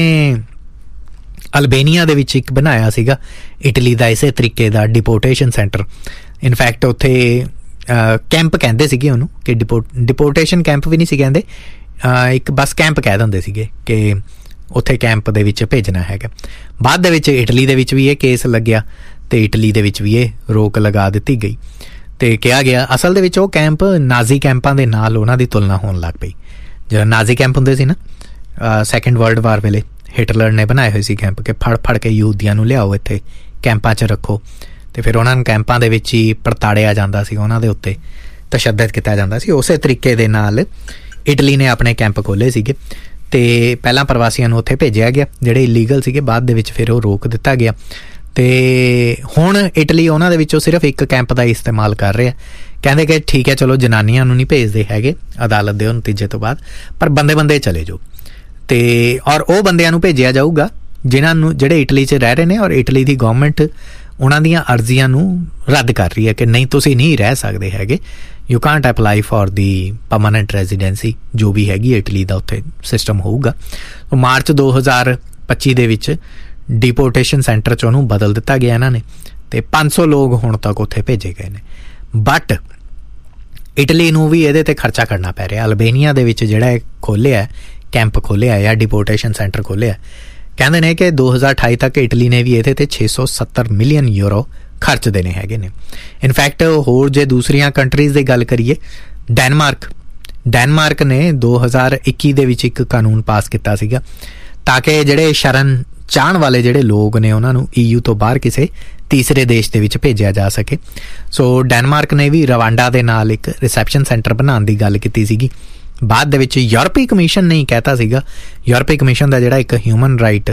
ਅਲਬੇਨੀਆ ਦੇ ਵਿੱਚ ਇੱਕ ਬਣਾਇਆ ਸੀਗਾ ਇਟਲੀ ਦਾ ਇਸੇ ਤਰੀਕੇ ਦਾ ਡਿਪੋਰਟੇਸ਼ਨ ਸੈਂਟਰ। ਇਨਫੈਕਟ ਉੱਥੇ ਕੈਂਪ ਕਹਿੰਦੇ ਸੀਗੇ ਉਹਨੂੰ, ਕਿ ਡਿਪੋ ਡਿਪੋਰਟੇਸ਼ਨ ਕੈਂਪ ਵੀ ਨਹੀਂ ਸੀ ਕਹਿੰਦੇ, ਇੱਕ ਬਸ ਕੈਂਪ ਕਹਿ ਦਿੰਦੇ ਸੀਗੇ ਕਿ ਉੱਥੇ ਕੈਂਪ ਦੇ ਵਿੱਚ ਭੇਜਣਾ ਹੈਗਾ। ਬਾਅਦ ਦੇ ਵਿੱਚ ਇਟਲੀ ਦੇ ਵਿੱਚ ਵੀ ਇਹ ਕੇਸ ਲੱਗਿਆ, ਅਤੇ ਇਟਲੀ ਦੇ ਵਿੱਚ ਵੀ ਇਹ ਰੋਕ ਲਗਾ ਦਿੱਤੀ ਗਈ, ਅਤੇ ਕਿਹਾ ਗਿਆ ਅਸਲ ਦੇ ਵਿੱਚ ਉਹ ਕੈਂਪ ਨਾਜ਼ੀ ਕੈਂਪਾਂ ਦੇ ਨਾਲ ਉਹਨਾਂ ਦੀ ਤੁਲਨਾ ਹੋਣ ਲੱਗ ਪਈ। ਜਦੋਂ ਨਾਜ਼ੀ ਕੈਂਪ ਹੁੰਦੇ ਸੀ ਨਾ ਸੈਕਿੰਡ ਵਰਲਡ ਵਾਰ ਵੇਲੇ, ਹਿਟਲਰ ਨੇ ਬਣਾਏ ਹੋਏ ਸੀ ਕੈਂਪ ਕਿ ਫੜ ਫੜ ਕੇ ਯਹੂਦੀਆਂ ਨੂੰ ਲਿਆਓ ਇੱਥੇ ਕੈਂਪਾਂ 'ਚ ਰੱਖੋ, ਤੇ ਫਿਰ ਉਹਨਾਂ ਨੂੰ ਕੈਂਪਾਂ ਦੇ ਵਿੱਚ ਹੀ ਪਰਤਾੜਿਆ ਜਾਂਦਾ ਸੀ, ਉਹਨਾਂ ਦੇ ਉੱਤੇ ਤਸ਼ੱਦਦ ਕੀਤਾ ਜਾਂਦਾ ਸੀ। ਉਸੇ ਤਰੀਕੇ ਦੇ ਨਾਲ ਇਟਲੀ ਨੇ ਆਪਣੇ ਕੈਂਪ ਖੋਲ੍ਹੇ ਸੀਗੇ ਅਤੇ ਪਹਿਲਾਂ ਪ੍ਰਵਾਸੀਆਂ ਨੂੰ ਉੱਥੇ ਭੇਜਿਆ ਗਿਆ ਜਿਹੜੇ ਇਲੀਗਲ ਸੀਗੇ, ਬਾਅਦ ਦੇ ਵਿੱਚ ਫਿਰ ਉਹ ਰੋਕ ਦਿੱਤਾ ਗਿਆ। ਅਤੇ ਹੁਣ ਇਟਲੀ ਉਹਨਾਂ ਦੇ ਵਿੱਚੋਂ ਸਿਰਫ ਇੱਕ ਕੈਂਪ ਦਾ ਇਸਤੇਮਾਲ ਕਰ ਰਿਹਾ। ਕਹਿੰਦੇ ਕਿ ਠੀਕ ਹੈ ਚਲੋ ਜਨਾਨੀਆਂ ਨੂੰ ਨਹੀਂ ਭੇਜਦੇ ਹੈਗੇ ਅਦਾਲਤ ਦੇ ਉਹ ਨਤੀਜੇ ਤੋਂ ਬਾਅਦ, ਪਰ ਬੰਦੇ ਬੰਦੇ ਚਲੇ ਜਾਓ। ਅਤੇ ਔਰ ਉਹ ਬੰਦਿਆਂ ਨੂੰ ਭੇਜਿਆ ਜਾਊਗਾ ਜਿਨ੍ਹਾਂ ਨੂੰ ਜਿਹੜੇ ਇਟਲੀ 'ਚ ਰਹਿ ਰਹੇ ਨੇ, ਔਰ ਇਟਲੀ ਦੀ ਗੌਰਮੈਂਟ ਉਹਨਾਂ ਦੀਆਂ ਅਰਜ਼ੀਆਂ ਨੂੰ ਰੱਦ ਕਰ ਰਹੀ ਹੈ ਕਿ ਨਹੀਂ ਤੁਸੀਂ ਨਹੀਂ ਰਹਿ ਸਕਦੇ ਹੈਗੇ, you Kant apply for the permanent residency, ਜੋ ਵੀ ਹੈਗੀ ਇਟਲੀ ਦਾ ਉੱਥੇ ਸਿਸਟਮ ਹੋਊਗਾ। ਮਾਰਚ ਦੋ ਹਜ਼ਾਰ ਪੱਚੀ ਦੇ ਵਿੱਚ ਡਿਪੋਰਟੇਸ਼ਨ ਸੈਂਟਰ 'ਚ ਉਹਨੂੰ ਬਦਲ ਦਿੱਤਾ ਗਿਆ ਇਹਨਾਂ ਨੇ, ਅਤੇ ਪੰਜ ਸੌ ਲੋਕ ਹੁਣ ਤੱਕ ਉੱਥੇ ਭੇਜੇ ਗਏ ਨੇ। ਬਟ ਇਟਲੀ ਨੂੰ ਵੀ ਇਹਦੇ 'ਤੇ ਖਰਚਾ ਕਰਨਾ ਪੈ ਰਿਹਾ। ਅਲਬੇਨੀਆ ਦੇ ਵਿੱਚ ਜਿਹੜਾ ਇਹ ਖੋਲ੍ਹਿਆ ਕੈਂਪ ਖੋਲ੍ਹਿਆ ਜਾਂ ਡਿਪੋਰਟੇਸ਼ਨ ਸੈਂਟਰ ਖੋਲ੍ਹਿਆ, ਕਹਿੰਦੇ ਨੇ ਕਿ ਦੋ ਹਜ਼ਾਰ ਅਠਾਈ ਤੱਕ ਇਟਲੀ ਨੇ ਵੀ ਇਹਦੇ 'ਤੇ ਛੇ ਸੌ ਸੱਤਰ ਮਿਲੀਅਨ ਯੂਰੋ ਖਰਚ ਦੇਣੇ ਹੈਗੇ ਨੇ। ਇਨਫੈਕਟ ਹੋਰ ਜੇ ਦੂਸਰੀਆਂ ਕੰਟਰੀਜ਼ ਦੀ ਗੱਲ ਕਰੀਏ, ਡੈਨਮਾਰਕ ਡੈਨਮਾਰਕ ਨੇ ਦੋ ਹਜ਼ਾਰ ਇੱਕੀ ਦੇ ਵਿੱਚ ਇੱਕ ਕਾਨੂੰਨ ਪਾਸ ਕੀਤਾ ਸੀਗਾ ਤਾਂ ਕਿ ਜਿਹੜੇ ਸ਼ਰਨ ਚਾਹਣ ਵਾਲੇ ਜਿਹੜੇ ਲੋਕ ਨੇ ਉਹਨਾਂ ਨੂੰ ਈ ਯੂ ਤੋਂ ਬਾਹਰ ਕਿਸੇ ਤੀਸਰੇ ਦੇਸ਼ ਦੇ ਵਿੱਚ ਭੇਜਿਆ ਜਾ ਸਕੇ। ਸੋ ਡੈਨਮਾਰਕ ਨੇ ਵੀ ਰਵਾਂਡਾ ਦੇ ਨਾਲ ਇੱਕ ਰਿਸੈਪਸ਼ਨ ਸੈਂਟਰ ਬਣਾਉਣ ਦੀ ਗੱਲ ਕੀਤੀ ਸੀਗੀ। ਬਾਅਦ ਦੇ ਵਿੱਚ ਯੂਰਪੀ ਕਮਿਸ਼ਨ ਨੇ ਹੀ ਕਹਿਤਾ ਸੀਗਾ, ਯੂਰਪੀ ਕਮਿਸ਼ਨ ਦਾ ਜਿਹੜਾ ਇੱਕ ਹਿਊਮਨ ਰਾਈਟ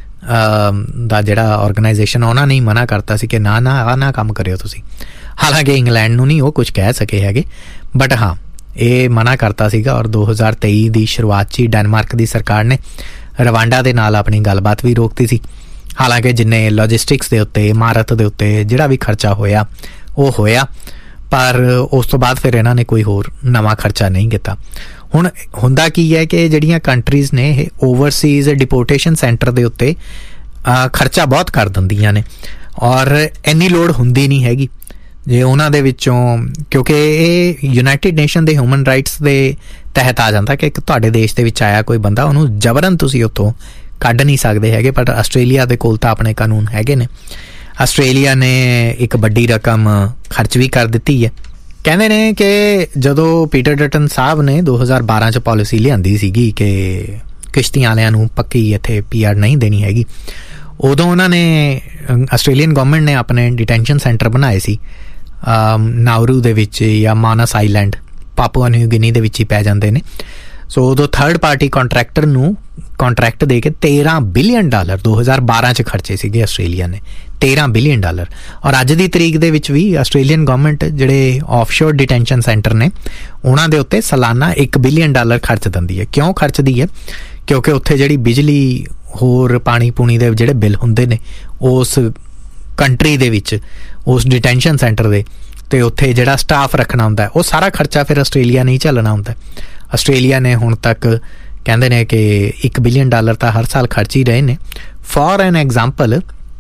ਦਾ ਜਿਹੜਾ ਔਰਗਨਾਈਜੇਸ਼ਨ, ਉਹਨਾਂ ਨੇ ਹੀ ਮਨਾ ਕਰਤਾ ਸੀ ਕਿ ਨਾ ਨਾ ਆਹ ਨਾ ਕੰਮ ਕਰਿਓ ਤੁਸੀਂ। ਹਾਲਾਂਕਿ ਇੰਗਲੈਂਡ ਨੂੰ ਨਹੀਂ ਉਹ ਕੁਝ ਕਹਿ ਸਕੇ ਹੈਗੇ, ਬਟ ਹਾਂ ਇਹ ਮਨਾ ਕਰਤਾ ਸੀਗਾ। ਔਰ ਦੋ ਹਜ਼ਾਰ ਤੇਈ ਦੀ ਸ਼ੁਰੂਆਤ 'ਚ ਹੀ ਡੈਨਮਾਰਕ ਦੀ ਸਰਕਾਰ ਨੇ ਰਵਾਂਡਾ ਦੇ ਨਾਲ ਆਪਣੀ ਗੱਲਬਾਤ ਵੀ ਰੋਕਤੀ ਸੀ। ਹਾਲਾਂਕਿ ਜਿੰਨੇ ਲੌਜਿਸਟਿਕਸ ਦੇ ਉੱਤੇ, ਇਮਾਰਤ ਦੇ ਉੱਤੇ ਜਿਹੜਾ ਵੀ ਖਰਚਾ ਹੋਇਆ ਉਹ ਹੋਇਆ, ਪਰ ਉਸ ਤੋਂ ਬਾਅਦ ਫਿਰ ਇਹਨਾਂ ਨੇ ਕੋਈ ਹੋਰ ਨਵਾਂ ਖਰਚਾ ਨਹੀਂ ਕੀਤਾ। ਹੁਣ ਹੁੰਦਾ ਕੀ ਹੈ ਕਿ ਜਿਹੜੀਆਂ ਕੰਟਰੀਜ਼ ਨੇ ਇਹ ਓਵਰਸੀਜ਼ ਡਿਪੋਰਟੇਸ਼ਨ ਸੈਂਟਰ ਦੇ ਉੱਤੇ ਖਰਚਾ ਬਹੁਤ ਕਰ ਦਿੰਦੀਆਂ ਨੇ, ਔਰ ਇੰਨੀ ਲੋੜ ਹੁੰਦੀ ਨਹੀਂ ਹੈਗੀ ਜੇ ਉਹਨਾਂ ਦੇ ਵਿੱਚੋਂ, ਕਿਉਂਕਿ ਇਹ ਯੂਨਾਈਟਿਡ ਨੇਸ਼ਨ ਦੇ ਹਿਊਮਨ ਰਾਈਟਸ ਦੇ ਤਹਿਤ ਆ ਜਾਂਦਾ ਕਿ ਇੱਕ ਤੁਹਾਡੇ ਦੇਸ਼ ਦੇ ਵਿੱਚ ਆਇਆ ਕੋਈ ਬੰਦਾ, ਉਹਨੂੰ ਜਬਰਨ ਤੁਸੀਂ ਉੱਥੋਂ ਕੱਢ ਨਹੀਂ ਸਕਦੇ ਹੈਗੇ। ਪਰ ਆਸਟ੍ਰੇਲੀਆ ਦੇ ਕੋਲ ਤਾਂ ਆਪਣੇ ਕਾਨੂੰਨ ਹੈਗੇ ਨੇ। ਆਸਟ੍ਰੇਲੀਆ ਨੇ ਇੱਕ ਵੱਡੀ ਰਕਮ ਖਰਚ ਵੀ ਕਰ ਦਿੱਤੀ ਹੈ। ਕਹਿੰਦੇ ਨੇ ਕਿ ਜਦੋਂ ਪੀਟਰ ਡਟਨ ਸਾਹਿਬ ਨੇ ਦੋ ਹਜ਼ਾਰ ਬਾਰਾਂ 'ਚ ਪਾਲਿਸੀ ਲਿਆਂਦੀ ਸੀਗੀ ਕਿ ਕਿਸ਼ਤੀਆਂ ਵਾਲਿਆਂ ਨੂੰ ਪੱਕੀ ਇੱਥੇ ਪੀ ਆਰ ਨਹੀਂ ਦੇਣੀ ਹੈਗੀ, ਉਦੋਂ ਉਹਨਾਂ ਨੇ ਆਸਟ੍ਰੇਲੀਅਨ ਗੌਰਮੈਂਟ ਨੇ ਆਪਣੇ ਡਿਟੈਂਸ਼ਨ ਸੈਂਟਰ ਬਣਾਏ ਸੀ ਨਾਊਰੂ ਦੇ ਵਿੱਚ ਜਾਂ ਮਾਨਸ ਆਈਲੈਂਡ, ਪਾਪੂਆ ਨਿਊ ਗਿਨੀ ਦੇ ਵਿੱਚ ਹੀ ਪੈ ਜਾਂਦੇ ਨੇ। ਸੋ ਉਦੋਂ ਥਰਡ ਪਾਰਟੀ ਕੰਟਰੈਕਟਰ ਨੂੰ ਕੰਟਰੈਕਟ ਦੇ ਕੇ ਤੇਰ੍ਹਾਂ ਬਿਲੀਅਨ ਡਾਲਰ ਦੋ ਹਜ਼ਾਰ ਬਾਰਾਂ 'ਚ ਖਰਚੇ ਸੀਗੇ ਆਸਟ੍ਰੇਲੀਆ ਨੇ, ਤੇਰ੍ਹਾਂ ਬਿਲੀਅਨ ਡਾਲਰ। ਔਰ ਅੱਜ ਦੀ ਤਰੀਕ ਦੇ ਵਿੱਚ ਵੀ ਆਸਟ੍ਰੇਲੀਅਨ ਗੌਰਮੈਂਟ ਜਿਹੜੇ ਆਫਸ਼ੋਰ ਡਿਟੈਂਸ਼ਨ ਸੈਂਟਰ ਨੇ ਉਹਨਾਂ ਦੇ ਉੱਤੇ ਸਾਲਾਨਾ ਇੱਕ ਬਿਲੀਅਨ ਡਾਲਰ ਖਰਚ ਦਿੰਦੀ ਹੈ। ਕਿਉਂ ਖਰਚਦੀ ਹੈ? ਕਿਉਂਕਿ ਉੱਥੇ ਜਿਹੜੀ ਬਿਜਲੀ ਹੋਰ ਪਾਣੀ ਪੂਣੀ ਦੇ ਜਿਹੜੇ ਬਿੱਲ ਹੁੰਦੇ ਨੇ ਉਸ ਕੰਟਰੀ ਦੇ ਵਿੱਚ, ਉਸ ਡਿਟੈਂਸ਼ਨ ਸੈਂਟਰ ਦੇ, ਅਤੇ ਉੱਥੇ ਜਿਹੜਾ ਸਟਾਫ ਰੱਖਣਾ ਹੁੰਦਾ ਉਹ ਸਾਰਾ ਖਰਚਾ ਫਿਰ ਆਸਟ੍ਰੇਲੀਆ ਨੇ ਹੀ ਝੱਲਣਾ ਹੁੰਦਾ। ਆਸਟ੍ਰੇਲੀਆ ਨੇ ਹੁਣ ਤੱਕ ਕਹਿੰਦੇ ਨੇ ਕਿ ਇੱਕ ਬਿਲੀਅਨ ਡਾਲਰ ਤਾਂ ਹਰ ਸਾਲ ਖਰਚ ਹੀ ਰਹੇ ਨੇ। ਫੋਰ ਐਨ ਐਗਜ਼ਾਮਪਲ,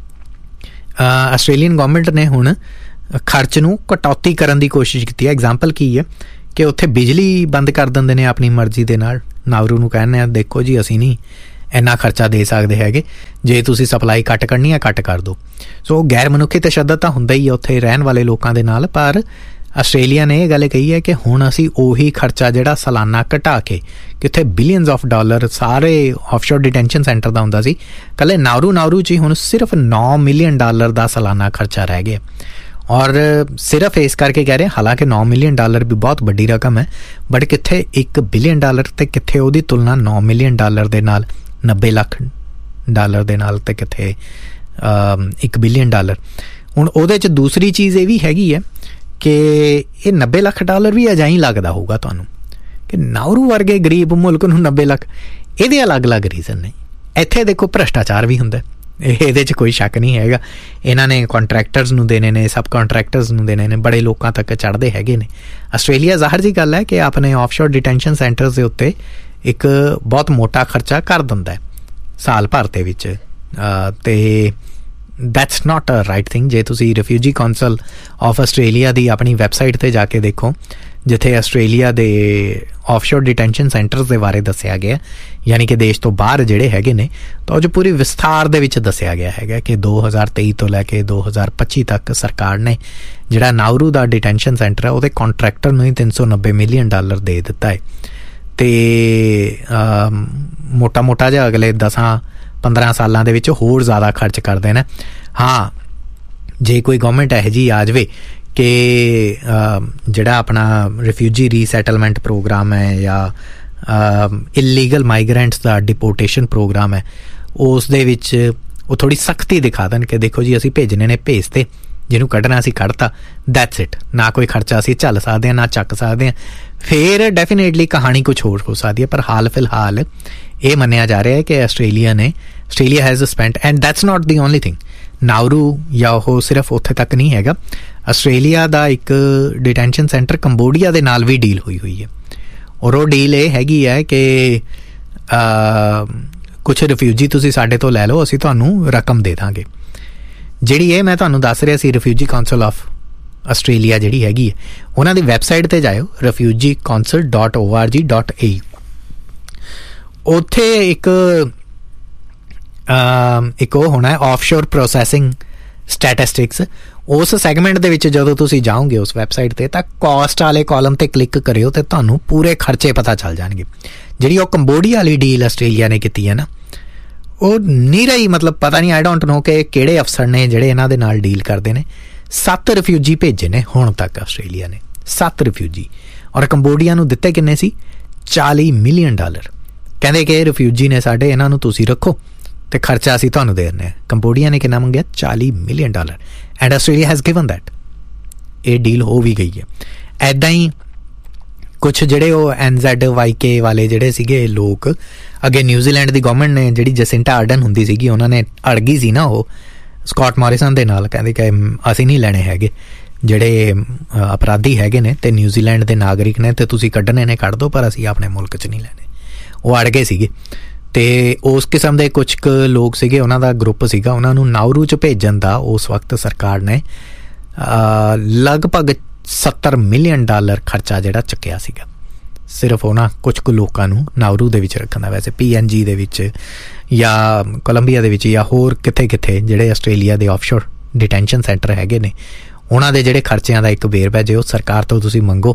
ਆਸਟ੍ਰੇਲੀਅਨ ਗੌਰਮੈਂਟ ਨੇ ਹੁਣ ਖਰਚ ਨੂੰ ਕਟੌਤੀ ਕਰਨ ਦੀ ਕੋਸ਼ਿਸ਼ ਕੀਤੀ ਹੈ। ਐਗਜ਼ਾਮਪਲ ਕੀ ਹੈ ਕਿ ਉੱਥੇ ਬਿਜਲੀ ਬੰਦ ਕਰ ਦਿੰਦੇ ਨੇ ਆਪਣੀ ਮਰਜ਼ੀ ਦੇ ਨਾਲ। ਨਾਵਰੂ ਨੂੰ ਕਹਿੰਦੇ ਆ ਦੇਖੋ ਜੀ ਅਸੀਂ ਨਹੀਂ ਇੰਨਾ ਖਰਚਾ ਦੇ ਸਕਦੇ ਹੈਗੇ, ਜੇ ਤੁਸੀਂ ਸਪਲਾਈ ਘੱਟ ਕਰਨੀ ਹੈ ਘੱਟ ਕਰ ਦਿਓ। ਸੋ ਗੈਰ ਮਨੁੱਖੀ ਤਸ਼ੱਦਦ ਤਾਂ ਹੁੰਦਾ ਹੀ ਹੈ ਉੱਥੇ ਰਹਿਣ ਵਾਲੇ ਲੋਕਾਂ ਦੇ ਨਾਲ, ਪਰ ਆਸਟ੍ਰੇਲੀਆ ਨੇ ਇਹ ਗੱਲ ਕਹੀ ਹੈ ਕਿ ਹੁਣ ਅਸੀਂ ਉਹੀ ਖਰਚਾ ਜਿਹੜਾ ਸਾਲਾਨਾ ਘਟਾ ਕੇ, ਕਿੱਥੇ ਬਿਲੀਅਨਸ ਆਫ ਡਾਲਰ ਸਾਰੇ ਆਫਸ਼ੋਰ ਡਿਟੈਂਸ਼ਨ ਸੈਂਟਰ ਦਾ ਹੁੰਦਾ ਸੀ, ਇਕੱਲੇ ਨਾਊਰੂ ਨਾਊਰੂ 'ਚ ਹੀ ਹੁਣ ਸਿਰਫ ਨੌ ਮਿਲੀਅਨ ਡਾਲਰ ਦਾ ਸਾਲਾਨਾ ਖਰਚਾ ਰਹਿ ਗਿਆ। ਔਰ ਸਿਰਫ ਇਸ ਕਰਕੇ ਕਹਿ ਰਹੇ, ਹਾਲਾਂਕਿ ਨੌ ਮਿਲੀਅਨ ਡਾਲਰ ਵੀ ਬਹੁਤ ਵੱਡੀ ਰਕਮ ਹੈ, ਬਟ ਕਿੱਥੇ ਇੱਕ ਬਿਲੀਅਨ ਡਾਲਰ ਅਤੇ ਕਿੱਥੇ ਉਹਦੀ ਤੁਲਨਾ ਨੌ ਮਿਲੀਅਨ ਡਾਲਰ ਦੇ ਨਾਲ, ਨੱਬੇ ਲੱਖ ਡਾਲਰ ਦੇ ਨਾਲ, ਅਤੇ ਕਿੱਥੇ ਇੱਕ ਬਿਲੀਅਨ ਡਾਲਰ। ਹੁਣ ਉਹਦੇ 'ਚ ਦੂਸਰੀ ਚੀਜ਼ ਇਹ ਵੀ ਹੈਗੀ ਹੈ ਕਿ ਇਹ ਨੱਬੇ ਲੱਖ ਡਾਲਰ ਵੀ ਅਜਾਈ ਲੱਗਦਾ ਹੋਊਗਾ ਤੁਹਾਨੂੰ ਕਿ ਨਾਊਰੂ ਵਰਗੇ ਗਰੀਬ ਮੁਲਕ ਨੂੰ ਨੱਬੇ ਲੱਖ, ਇਹਦੇ ਅਲੱਗ-ਅਲੱਗ ਰੀਜ਼ਨ ਨੇ। ਇੱਥੇ ਦੇਖੋ ਭ੍ਰਿਸ਼ਟਾਚਾਰ ਵੀ ਹੁੰਦਾ, ਇਹਦੇ 'ਚ ਕੋਈ ਸ਼ੱਕ ਨਹੀਂ ਹੈਗਾ। ਇਹਨਾਂ ਨੇ ਕੰਟਰੈਕਟਰਸ ਨੂੰ ਦੇਣੇ ਨੇ, ਸਬ ਕੰਟਰੈਕਟਰਸ ਨੂੰ ਦੇਣੇ ਨੇ, ਬੜੇ ਲੋਕਾਂ ਤੱਕ ਚੜ੍ਹਦੇ ਹੈਗੇ ਨੇ। ਆਸਟ੍ਰੇਲੀਆ ਜ਼ਾਹਰ ਜੀ ਗੱਲ ਹੈ ਕਿ ਆਪਣੇ ਆਫਸ਼ੋਰ ਡਿਟੈਂਸ਼ਨ ਸੈਂਟਰਸ ਦੇ ਉੱਤੇ ਇੱਕ ਬਹੁਤ ਮੋਟਾ ਖਰਚਾ ਕਰ ਦਿੰਦਾ ਹੈ ਸਾਲ ਭਰ ਦੇ ਵਿੱਚ, ਅਤੇ that's not a right thing. ਜੇ ਤੁਸੀਂ ਰਿਫਿਊਜੀ ਕਾਉਂਸਲ ਆਫ ਆਸਟ੍ਰੇਲੀਆ ਦੀ ਆਪਣੀ ਵੈਬਸਾਈਟ 'ਤੇ ਜਾ ਕੇ ਦੇਖੋ, ਜਿੱਥੇ ਆਸਟ੍ਰੇਲੀਆ ਦੇ ਆਫਸ਼ੋਰ ਡਿਟੈਂਸ਼ਨ ਸੈਂਟਰਸ ਦੇ ਬਾਰੇ ਦੱਸਿਆ ਗਿਆ, ਯਾਨੀ ਕਿ ਦੇਸ਼ ਤੋਂ ਬਾਹਰ ਜਿਹੜੇ ਹੈਗੇ ਨੇ, ਤਾਂ ਉਹ 'ਚ ਪੂਰੀ ਵਿਸਥਾਰ ਦੇ ਵਿੱਚ ਦੱਸਿਆ ਗਿਆ ਹੈਗਾ ਕਿ ਦੋ ਹਜ਼ਾਰ ਤੇਈ ਤੋਂ ਲੈ ਕੇ ਦੋ ਹਜ਼ਾਰ ਪੱਚੀ ਤੱਕ ਸਰਕਾਰ ਨੇ ਜਿਹੜਾ ਨਾਊਰੂ ਦਾ ਡਿਟੈਂਸ਼ਨ ਸੈਂਟਰ ਹੈ ਉਹਦੇ ਕੰਟਰੈਕਟਰ ਨੂੰ ਹੀ ਤਿੰਨ ਸੌ ਨੱਬੇ ਮਿਲੀਅਨ ਡਾਲਰ ਦੇ ਦਿੱਤਾ ਹੈ। ਅਤੇ ਮੋਟਾ ਮੋਟਾ ਜਿਹਾ ਅਗਲੇ ਦਸਾਂ ਪੰਦਰਾਂ ਸਾਲਾਂ ਦੇ ਵਿੱਚ ਹੋਰ ਜ਼ਿਆਦਾ ਖਰਚ ਕਰਦੇ ਨੇ। ਹਾਂ, ਜੇ ਕੋਈ ਗੌਰਮੈਂਟ ਇਹੋ ਜਿਹੀ ਆ ਜਾਵੇ ਕਿ ਜਿਹੜਾ ਆਪਣਾ ਰਿਫਿਊਜੀ ਰੀਸੈਟਲਮੈਂਟ ਪ੍ਰੋਗਰਾਮ ਹੈ ਜਾਂ ਇਲੀਗਲ ਮਾਈਗਰੈਂਟਸ ਦਾ ਡਿਪੋਰਟੇਸ਼ਨ ਪ੍ਰੋਗਰਾਮ ਹੈ, ਉਸ ਦੇ ਵਿੱਚ ਉਹ ਥੋੜ੍ਹੀ ਸਖਤੀ ਦਿਖਾ ਦੇਣ ਕਿ ਦੇਖੋ ਜੀ ਅਸੀਂ ਭੇਜਣੇ ਨੇ ਭੇਜਤੇ, ਜਿਹਨੂੰ ਕੱਢਣਾ ਅਸੀਂ ਕੱਢਤਾ, ਦੈਟਸ ਇਟ, ਨਾ ਕੋਈ ਖਰਚਾ ਅਸੀਂ ਝੱਲ ਸਕਦੇ ਹਾਂ ਨਾ ਚੱਕ ਸਕਦੇ ਹਾਂ, ਫਿਰ ਡੈਫੀਨੇਟਲੀ ਕਹਾਣੀ ਕੁਛ ਹੋਰ ਹੋ ਸਕਦੀ ਹੈ। ਪਰ ਹਾਲ ਫਿਲਹਾਲ ਇਹ ਮੰਨਿਆ ਜਾ ਰਿਹਾ ਹੈ ਕਿ ਆਸਟ੍ਰੇਲੀਆ ਨੇ Australia has spent, and that's not the only thing, ਨਾਊਰੂ ਜਾਂ ਉਹ ਸਿਰਫ ਉੱਥੇ ਤੱਕ ਨਹੀਂ ਹੈਗਾ। ਆਸਟ੍ਰੇਲੀਆ ਦਾ ਇੱਕ ਡਿਟੈਂਸ਼ਨ ਸੈਂਟਰ ਕੰਬੋਡੀਆ ਦੇ ਨਾਲ ਵੀ ਡੀਲ ਹੋਈ ਹੋਈ ਹੈ, ਔਰ ਉਹ ਡੀਲ ਇਹ ਹੈਗੀ ਹੈ ਕਿ ਕੁਛ ਰਿਫਿਊਜੀ ਤੁਸੀਂ ਸਾਡੇ ਤੋਂ ਲੈ ਲਓ, ਅਸੀਂ ਤੁਹਾਨੂੰ ਰਕਮ ਦੇ ਦਾਂਗੇ। ਜਿਹੜੀ ਇਹ ਮੈਂ ਤੁਹਾਨੂੰ ਦੱਸ ਰਿਹਾ ਸੀ ਰਿਫਿਊਜੀ ਕਾਉਂਸਲ ਆਫ ਆਸਟ੍ਰੇਲੀਆ ਜਿਹੜੀ ਹੈਗੀ ਹੈ, ਉਹਨਾਂ ਦੀ ਵੈਬਸਾਈਟ 'ਤੇ ਜਾਇਓ, refugee council dot O R ਜੀ ਡੋਟ ਏ। ਉੱਥੇ ਇੱਕ ਇੱਕ ਉਹ ਹੋਣਾ ਆਫਸ਼ੋਰ ਪ੍ਰੋਸੈਸਿੰਗ ਸਟੈਟਿਸਟਿਕਸ। ਉਸ ਸੈਗਮੈਂਟ ਦੇ ਵਿੱਚ ਜਦੋਂ ਤੁਸੀਂ ਜਾਓਗੇ ਉਸ ਵੈਬਸਾਈਟ 'ਤੇ, ਤਾਂ ਕੋਸਟ ਵਾਲੇ ਕਾਲਮ 'ਤੇ ਕਲਿੱਕ ਕਰਿਓ ਅਤੇ ਤੁਹਾਨੂੰ ਪੂਰੇ ਖਰਚੇ ਪਤਾ ਚੱਲ ਜਾਣਗੇ। ਜਿਹੜੀ ਉਹ ਕੰਬੋਡੀਆ ਵਾਲੀ ਡੀਲ ਆਸਟ੍ਰੇਲੀਆ ਨੇ ਕੀਤੀ ਹੈ ਨਾ, ਉਹ ਨੀਰਾ ਹੀ ਮਤਲਬ ਪਤਾ ਨਹੀਂ, ਆਈ ਡੋਂਟ ਨੋ ਕਿ ਕਿਹੜੇ ਅਫਸਰ ਨੇ ਜਿਹੜੇ ਇਹਨਾਂ ਦੇ ਨਾਲ ਡੀਲ ਕਰਦੇ ਨੇ। ਸੱਤ ਰਿਫਿਊਜੀ ਭੇਜੇ ਨੇ ਹੁਣ ਤੱਕ ਆਸਟ੍ਰੇਲੀਆ ਨੇ, ਸੱਤ ਰਿਫਿਊਜੀ, ਔਰ ਕੰਬੋਡੀਆ ਨੂੰ ਦਿੱਤੇ ਕਿੰਨੇ ਸੀ? ਚਾਲੀ ਮਿਲੀਅਨ ਡਾਲਰ। ਕਹਿੰਦੇ ਕਿ ਇਹ ਰਿਫਿਊਜੀ ਨੇ ਸਾਡੇ, ਇਹਨਾਂ ਨੂੰ ਤੁਸੀਂ ਰੱਖੋ ਅਤੇ ਖਰਚਾ ਅਸੀਂ ਤੁਹਾਨੂੰ ਦੇ ਦਿੰਦੇ ਹਾਂ। ਕੰਬੋਡੀਆ ਨੇ ਕਿੰਨਾ ਮੰਗਿਆ? ਚਾਲੀ million dollar, and Australia has given that. ਇਹ ਡੀਲ ਹੋ ਵੀ ਗਈ ਹੈ। ਇੱਦਾਂ ਹੀ ਕੁਛ ਜਿਹੜੇ ਉਹ ਐਨ ਜ਼ੈਡ ਵਾਈ ਕੇ ਵਾਲੇ ਜਿਹੜੇ ਸੀਗੇ ਲੋਕ, ਅੱਗੇ ਨਿਊਜ਼ੀਲੈਂਡ ਦੀ ਗੌਰਮੈਂਟ ਨੇ ਜਿਹੜੀ ਜਸਿੰਟਾ ਆਰਡਨ ਹੁੰਦੀ ਸੀਗੀ, ਉਹਨਾਂ ਨੇ ਅੜ ਗਈ ਸੀ ਨਾ ਉਹ ਸਕਾਟ ਮੋਰਿਸਨ ਦੇ ਨਾਲ, ਕਹਿੰਦੇ ਕਿ ਅਸੀਂ ਨਹੀਂ ਲੈਣੇ ਹੈਗੇ ਜਿਹੜੇ ਅਪਰਾਧੀ ਹੈਗੇ ਨੇ ਅਤੇ ਨਿਊਜ਼ੀਲੈਂਡ ਦੇ ਨਾਗਰਿਕ ਨੇ, ਅਤੇ ਤੁਸੀਂ ਕੱਢਣੇ ਨੇ ਕੱਢ ਦਿਓ, ਪਰ ਅਸੀਂ ਆਪਣੇ ਮੁਲਕ 'ਚ ਨਹੀਂ ਲੈਣੇ। ਉਹ ਅੜ ਗਏ ਸੀਗੇ। ਅਤੇ ਉਸ ਕਿਸਮ ਦੇ ਕੁਛ ਕੁ ਲੋਕ ਸੀਗੇ, ਉਹਨਾਂ ਦਾ ਗਰੁੱਪ ਸੀਗਾ, ਉਹਨਾਂ ਨੂੰ ਨਾਊਰੂ 'ਚ ਭੇਜਣ ਦਾ ਉਸ ਵਕਤ ਸਰਕਾਰ ਨੇ ਲਗਭਗ ਸੱਤਰ ਮਿਲੀਅਨ ਡਾਲਰ ਖਰਚਾ ਜਿਹੜਾ ਚੱਕਿਆ ਸੀਗਾ, ਸਿਰਫ ਉਹਨਾਂ ਕੁਛ ਕੁ ਲੋਕਾਂ ਨੂੰ ਨਾਊਰੂ ਦੇ ਵਿੱਚ ਰੱਖਣ ਦਾ। ਵੈਸੇ ਪੀ ਐਨ ਜੀ ਦੇ ਵਿੱਚ ਜਾਂ ਕੋਲੰਬੀਆ ਦੇ ਵਿੱਚ ਜਾਂ ਹੋਰ ਕਿੱਥੇ ਕਿੱਥੇ ਜਿਹੜੇ ਆਸਟ੍ਰੇਲੀਆ ਦੇ ਆਫਸ਼ੋਰ ਡਿਟੈਂਸ਼ਨ ਸੈਂਟਰ ਹੈਗੇ ਨੇ, ਉਹਨਾਂ ਦੇ ਜਿਹੜੇ ਖਰਚਿਆਂ ਦਾ ਇੱਕ ਵੇਰਵਾ ਜੇ ਉਹ ਸਰਕਾਰ ਤੋਂ ਤੁਸੀਂ ਮੰਗੋ,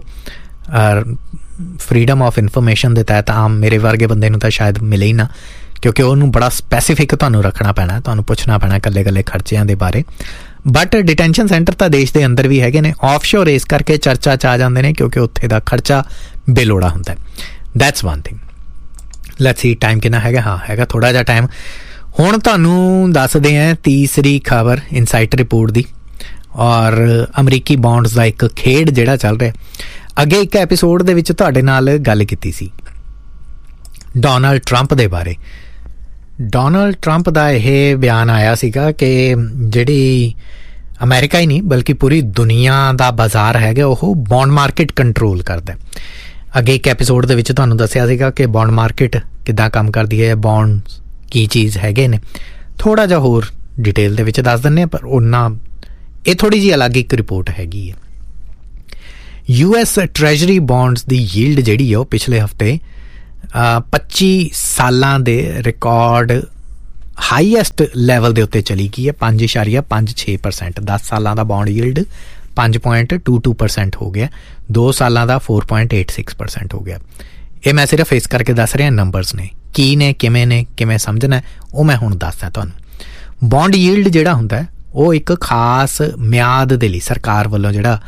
ਫਰੀਡਮ ਆਫ ਇਨਫੋਰਮੇਸ਼ਨ ਦੇ ਤਹਿਤ ਆਮ ਮੇਰੇ ਵਰਗੇ ਬੰਦੇ ਨੂੰ ਤਾਂ ਸ਼ਾਇਦ ਮਿਲੇ ਹੀ ਨਾ, ਕਿਉਂਕਿ ਉਹਨੂੰ ਬੜਾ ਸਪੈਸੀਫਿਕ ਤੁਹਾਨੂੰ ਰੱਖਣਾ ਪੈਣਾ, ਤੁਹਾਨੂੰ ਪੁੱਛਣਾ ਪੈਣਾ ਇਕੱਲੇ ਇਕੱਲੇ ਖਰਚਿਆਂ ਦੇ ਬਾਰੇ। ਬਟ ਡਿਟੈਂਸ਼ਨ ਸੈਂਟਰ ਤਾਂ ਦੇਸ਼ ਦੇ ਅੰਦਰ ਵੀ ਹੈਗੇ ਨੇ, ਆਫਸ਼ੋਰ ਇਸ ਕਰਕੇ ਚਰਚਾ 'ਚ ਆ ਜਾਂਦੇ ਨੇ ਕਿਉਂਕਿ ਉੱਥੇ ਦਾ ਖਰਚਾ ਬੇਲੋੜਾ ਹੁੰਦਾ। That's one thing. Let's see time ਕਿੰਨਾ ਹੈਗਾ? ਹਾਂ ਹੈਗਾ ਥੋੜ੍ਹਾ ਜਿਹਾ ਟਾਈਮ। ਹੁਣ ਤੁਹਾਨੂੰ ਦੱਸਦੇ ਹਾਂ ਤੀਸਰੀ ਖਬਰ ਇਨਸਾਈਟ ਰਿਪੋਰਟ ਦੀ, ਔਰ ਅਮਰੀਕੀ ਬੌਂਡਸ ਦਾ ਇੱਕ ਖੇਡ ਜਿਹੜਾ ਚੱਲ ਰਿਹਾ। ਅੱਗੇ ਇੱਕ ਐਪੀਸੋਡ ਦੇ ਵਿੱਚ ਤੁਹਾਡੇ ਨਾਲ ਗੱਲ ਕੀਤੀ ਸੀ ਡੋਨਾਲਡ ਟਰੰਪ ਦੇ ਬਾਰੇ। ਡੋਨਾਲਡ ਟਰੰਪ ਦਾ ਇਹ ਬਿਆਨ ਆਇਆ ਸੀਗਾ ਕਿ ਜਿਹੜੀ ਅਮਰੀਕਾ ਹੀ ਨਹੀਂ ਬਲਕਿ ਪੂਰੀ ਦੁਨੀਆ ਦਾ ਬਾਜ਼ਾਰ ਹੈਗਾ ਉਹ ਬੌਂਡ ਮਾਰਕੀਟ ਕੰਟਰੋਲ ਕਰਦਾ। ਅੱਗੇ ਇੱਕ ਐਪੀਸੋਡ ਦੇ ਵਿੱਚ ਤੁਹਾਨੂੰ ਦੱਸਿਆ ਸੀਗਾ ਕਿ ਬੌਂਡ ਮਾਰਕੀਟ ਕਿੱਦਾਂ ਕੰਮ ਕਰਦੀ ਹੈ, ਬੌਂਡ ਕੀ ਚੀਜ਼ ਹੈਗੇ ਨੇ। ਥੋੜ੍ਹਾ ਜਿਹਾ ਹੋਰ ਡਿਟੇਲ ਦੇ ਵਿੱਚ ਦੱਸ ਦਿੰਦੇ ਹਾਂ, ਪਰ ਉਹਨਾਂ ਇਹ ਥੋੜ੍ਹੀ ਜਿਹੀ ਅਲੱਗ ਇੱਕ ਰਿਪੋਰਟ ਹੈਗੀ ਹੈ। ਯੂ ਐਸ ਟ੍ਰੈਜਰੀ ਬੌਂਡਸ ਦੀ ਯੀਲਡ ਜਿਹੜੀ ਹੈ ਉਹ ਪਿਛਲੇ ਹਫ਼ਤੇ ਪੱਚੀ ਸਾਲਾਂ ਦੇ ਰਿਕਾਰਡ ਹਾਈਐਸਟ ਲੈਵਲ ਦੇ ਉੱਤੇ ਚਲੀ ਗਈ ਹੈ, ਪੰਜ ਇਸ਼ਾਰੀਆ ਪੰਜ ਛੇ ਪਰਸੈਂਟ। ਦਸ ਸਾਲਾਂ ਦਾ ਬੌਂਡ ਯੀਲਡ ਪੰਜ ਪੁਆਇੰਟ ਟੂ ਟੂ ਪਰਸੈਂਟ ਹੋ ਗਿਆ, ਦੋ ਸਾਲਾਂ ਦਾ four point eight six percent ਹੋ ਗਿਆ। ਇਹ ਮੈਂ ਸਿਰਫ ਇਸ ਕਰਕੇ ਦੱਸ ਰਿਹਾ ਨੰਬਰਸ ਨੇ, ਕੀ ਨੇ ਕਿਵੇਂ ਨੇ ਕਿਵੇਂ ਸਮਝਣਾ ਉਹ ਮੈਂ ਹੁਣ ਦੱਸਦਾ ਤੁਹਾਨੂੰ। ਬੌਂਡ ਯੀਲਡ ਜਿਹੜਾ ਹੁੰਦਾ ਉਹ ਇੱਕ ਖਾਸ ਮਿਆਦ ਦੇ ਲਈ ਸਰਕਾਰ ਵੱਲੋਂ ਜਿਹੜਾ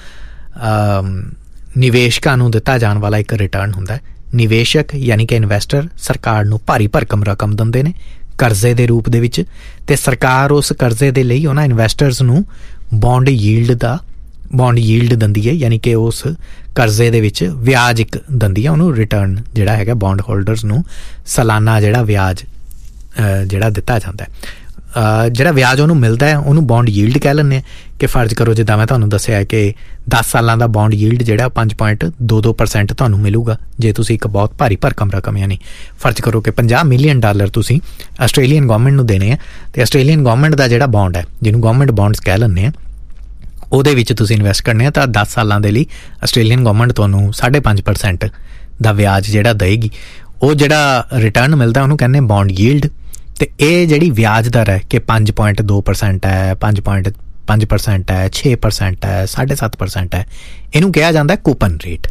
ਨਿਵੇਸ਼ਕਾਂ ਨੂੰ ਦਿੱਤਾ ਜਾਣ ਵਾਲਾ ਇੱਕ ਰਿਟਰਨ ਹੁੰਦਾ। ਨਿਵੇਸ਼ਕ ਯਾਨੀ ਕਿ ਇਨਵੈਸਟਰ ਸਰਕਾਰ ਨੂੰ ਭਾਰੀ ਭਰਕਮ ਰਕਮ ਦਿੰਦੇ ਨੇ ਕਰਜ਼ੇ ਦੇ ਰੂਪ ਦੇ ਵਿੱਚ, ਅਤੇ ਸਰਕਾਰ ਉਸ ਕਰਜ਼ੇ ਦੇ ਲਈ ਉਹਨਾਂ ਇਨਵੈਸਟਰਸ ਨੂੰ ਬੌਂਡ ਯੀਲਡ ਦਾ ਬੌਂਡ ਯੀਲਡ ਦਿੰਦੀ ਹੈ, ਯਾਨੀ ਕਿ ਉਸ ਕਰਜ਼ੇ ਦੇ ਵਿੱਚ ਵਿਆਜ ਇੱਕ ਦਿੰਦੀ ਹੈ, ਉਹਨੂੰ ਰਿਟਰਨ ਜਿਹੜਾ ਹੈਗਾ ਬੌਂਡ ਹੋਲਡਰਸ ਨੂੰ ਸਾਲਾਨਾ ਜਿਹੜਾ ਵਿਆਜ ਜਿਹੜਾ ਦਿੱਤਾ ਜਾਂਦਾ ਹੈ, ਜਿਹੜਾ ਵਿਆਜ ਉਹਨੂੰ ਮਿਲਦਾ ਹੈ ਉਹਨੂੰ ਬੌਂਡ ਯੀਲਡ ਕਹਿ ਲੈਂਦੇ ਹਾਂ। ਕਿ ਫਰਜ਼ ਕਰੋ ਜਿੱਦਾਂ ਮੈਂ ਤੁਹਾਨੂੰ ਦੱਸਿਆ ਕਿ ਦਸ ਸਾਲਾਂ ਦਾ ਬੌਂਡ ਯੀਲਡ ਜਿਹੜਾ ਪੰਜ ਪੁਆਇੰਟ ਦੋ ਦੋ ਪਰਸੈਂਟ ਤੁਹਾਨੂੰ ਮਿਲੂਗਾ ਜੇ ਤੁਸੀਂ ਇੱਕ ਬਹੁਤ ਭਾਰੀ ਭਰਕਮ ਰਕਮ ਯਾਨੀ ਫਰਜ਼ ਕਰੋ ਕਿ ਪੰਜਾਹ ਮਿਲੀਅਨ ਡਾਲਰ ਤੁਸੀਂ ਆਸਟ੍ਰੇਲੀਅਨ ਗੌਰਮੈਂਟ ਨੂੰ ਦੇਣੇ ਆ, ਅਤੇ ਆਸਟ੍ਰੇਲੀਅਨ ਗੌਰਮੈਂਟ ਦਾ ਜਿਹੜਾ ਬੌਂਡ ਹੈ ਜਿਹਨੂੰ ਗੌਰਮੈਂਟ ਬੌਂਡਸ ਕਹਿ ਲੈਂਦੇ ਆ ਉਹਦੇ ਵਿੱਚ ਤੁਸੀਂ ਇਨਵੈਸਟ ਕਰਨੇ ਆ, ਤਾਂ ਦਸ ਸਾਲਾਂ ਦੇ ਲਈ ਆਸਟ੍ਰੇਲੀਅਨ ਗੌਰਮੈਂਟ ਤੁਹਾਨੂੰ ਸਾਢੇ ਪੰਜ ਪਰਸੈਂਟ ਦਾ ਵਿਆਜ ਜਿਹੜਾ ਦੇਏਗੀ। ਉਹ ਜਿਹੜਾ ਰਿਟਰਨ ਮਿਲਦਾ ਉਹਨੂੰ ਕਹਿੰਦੇ ਬੌਂਡ ਯੀਲਡ। ਅਤੇ ਇਹ ਜਿਹੜੀ ਵਿਆਜ ਦਰ ਹੈ ਕਿ ਪੰਜ ਪੁਆਇੰਟ ਦੋ ਪਰਸੈਂਟ ਹੈ, ਪੰਜ ਪੁਆਇੰਟ ਪੰਜ ਪਰਸੈਂਟ ਹੈ, ਛੇ ਪਰਸੈਂਟ ਹੈ, ਸਾਢੇ ਸੱਤ ਪਰਸੈਂਟ ਹੈ, ਇਹਨੂੰ ਕਿਹਾ ਜਾਂਦਾ ਕੂਪਨ ਰੇਟ।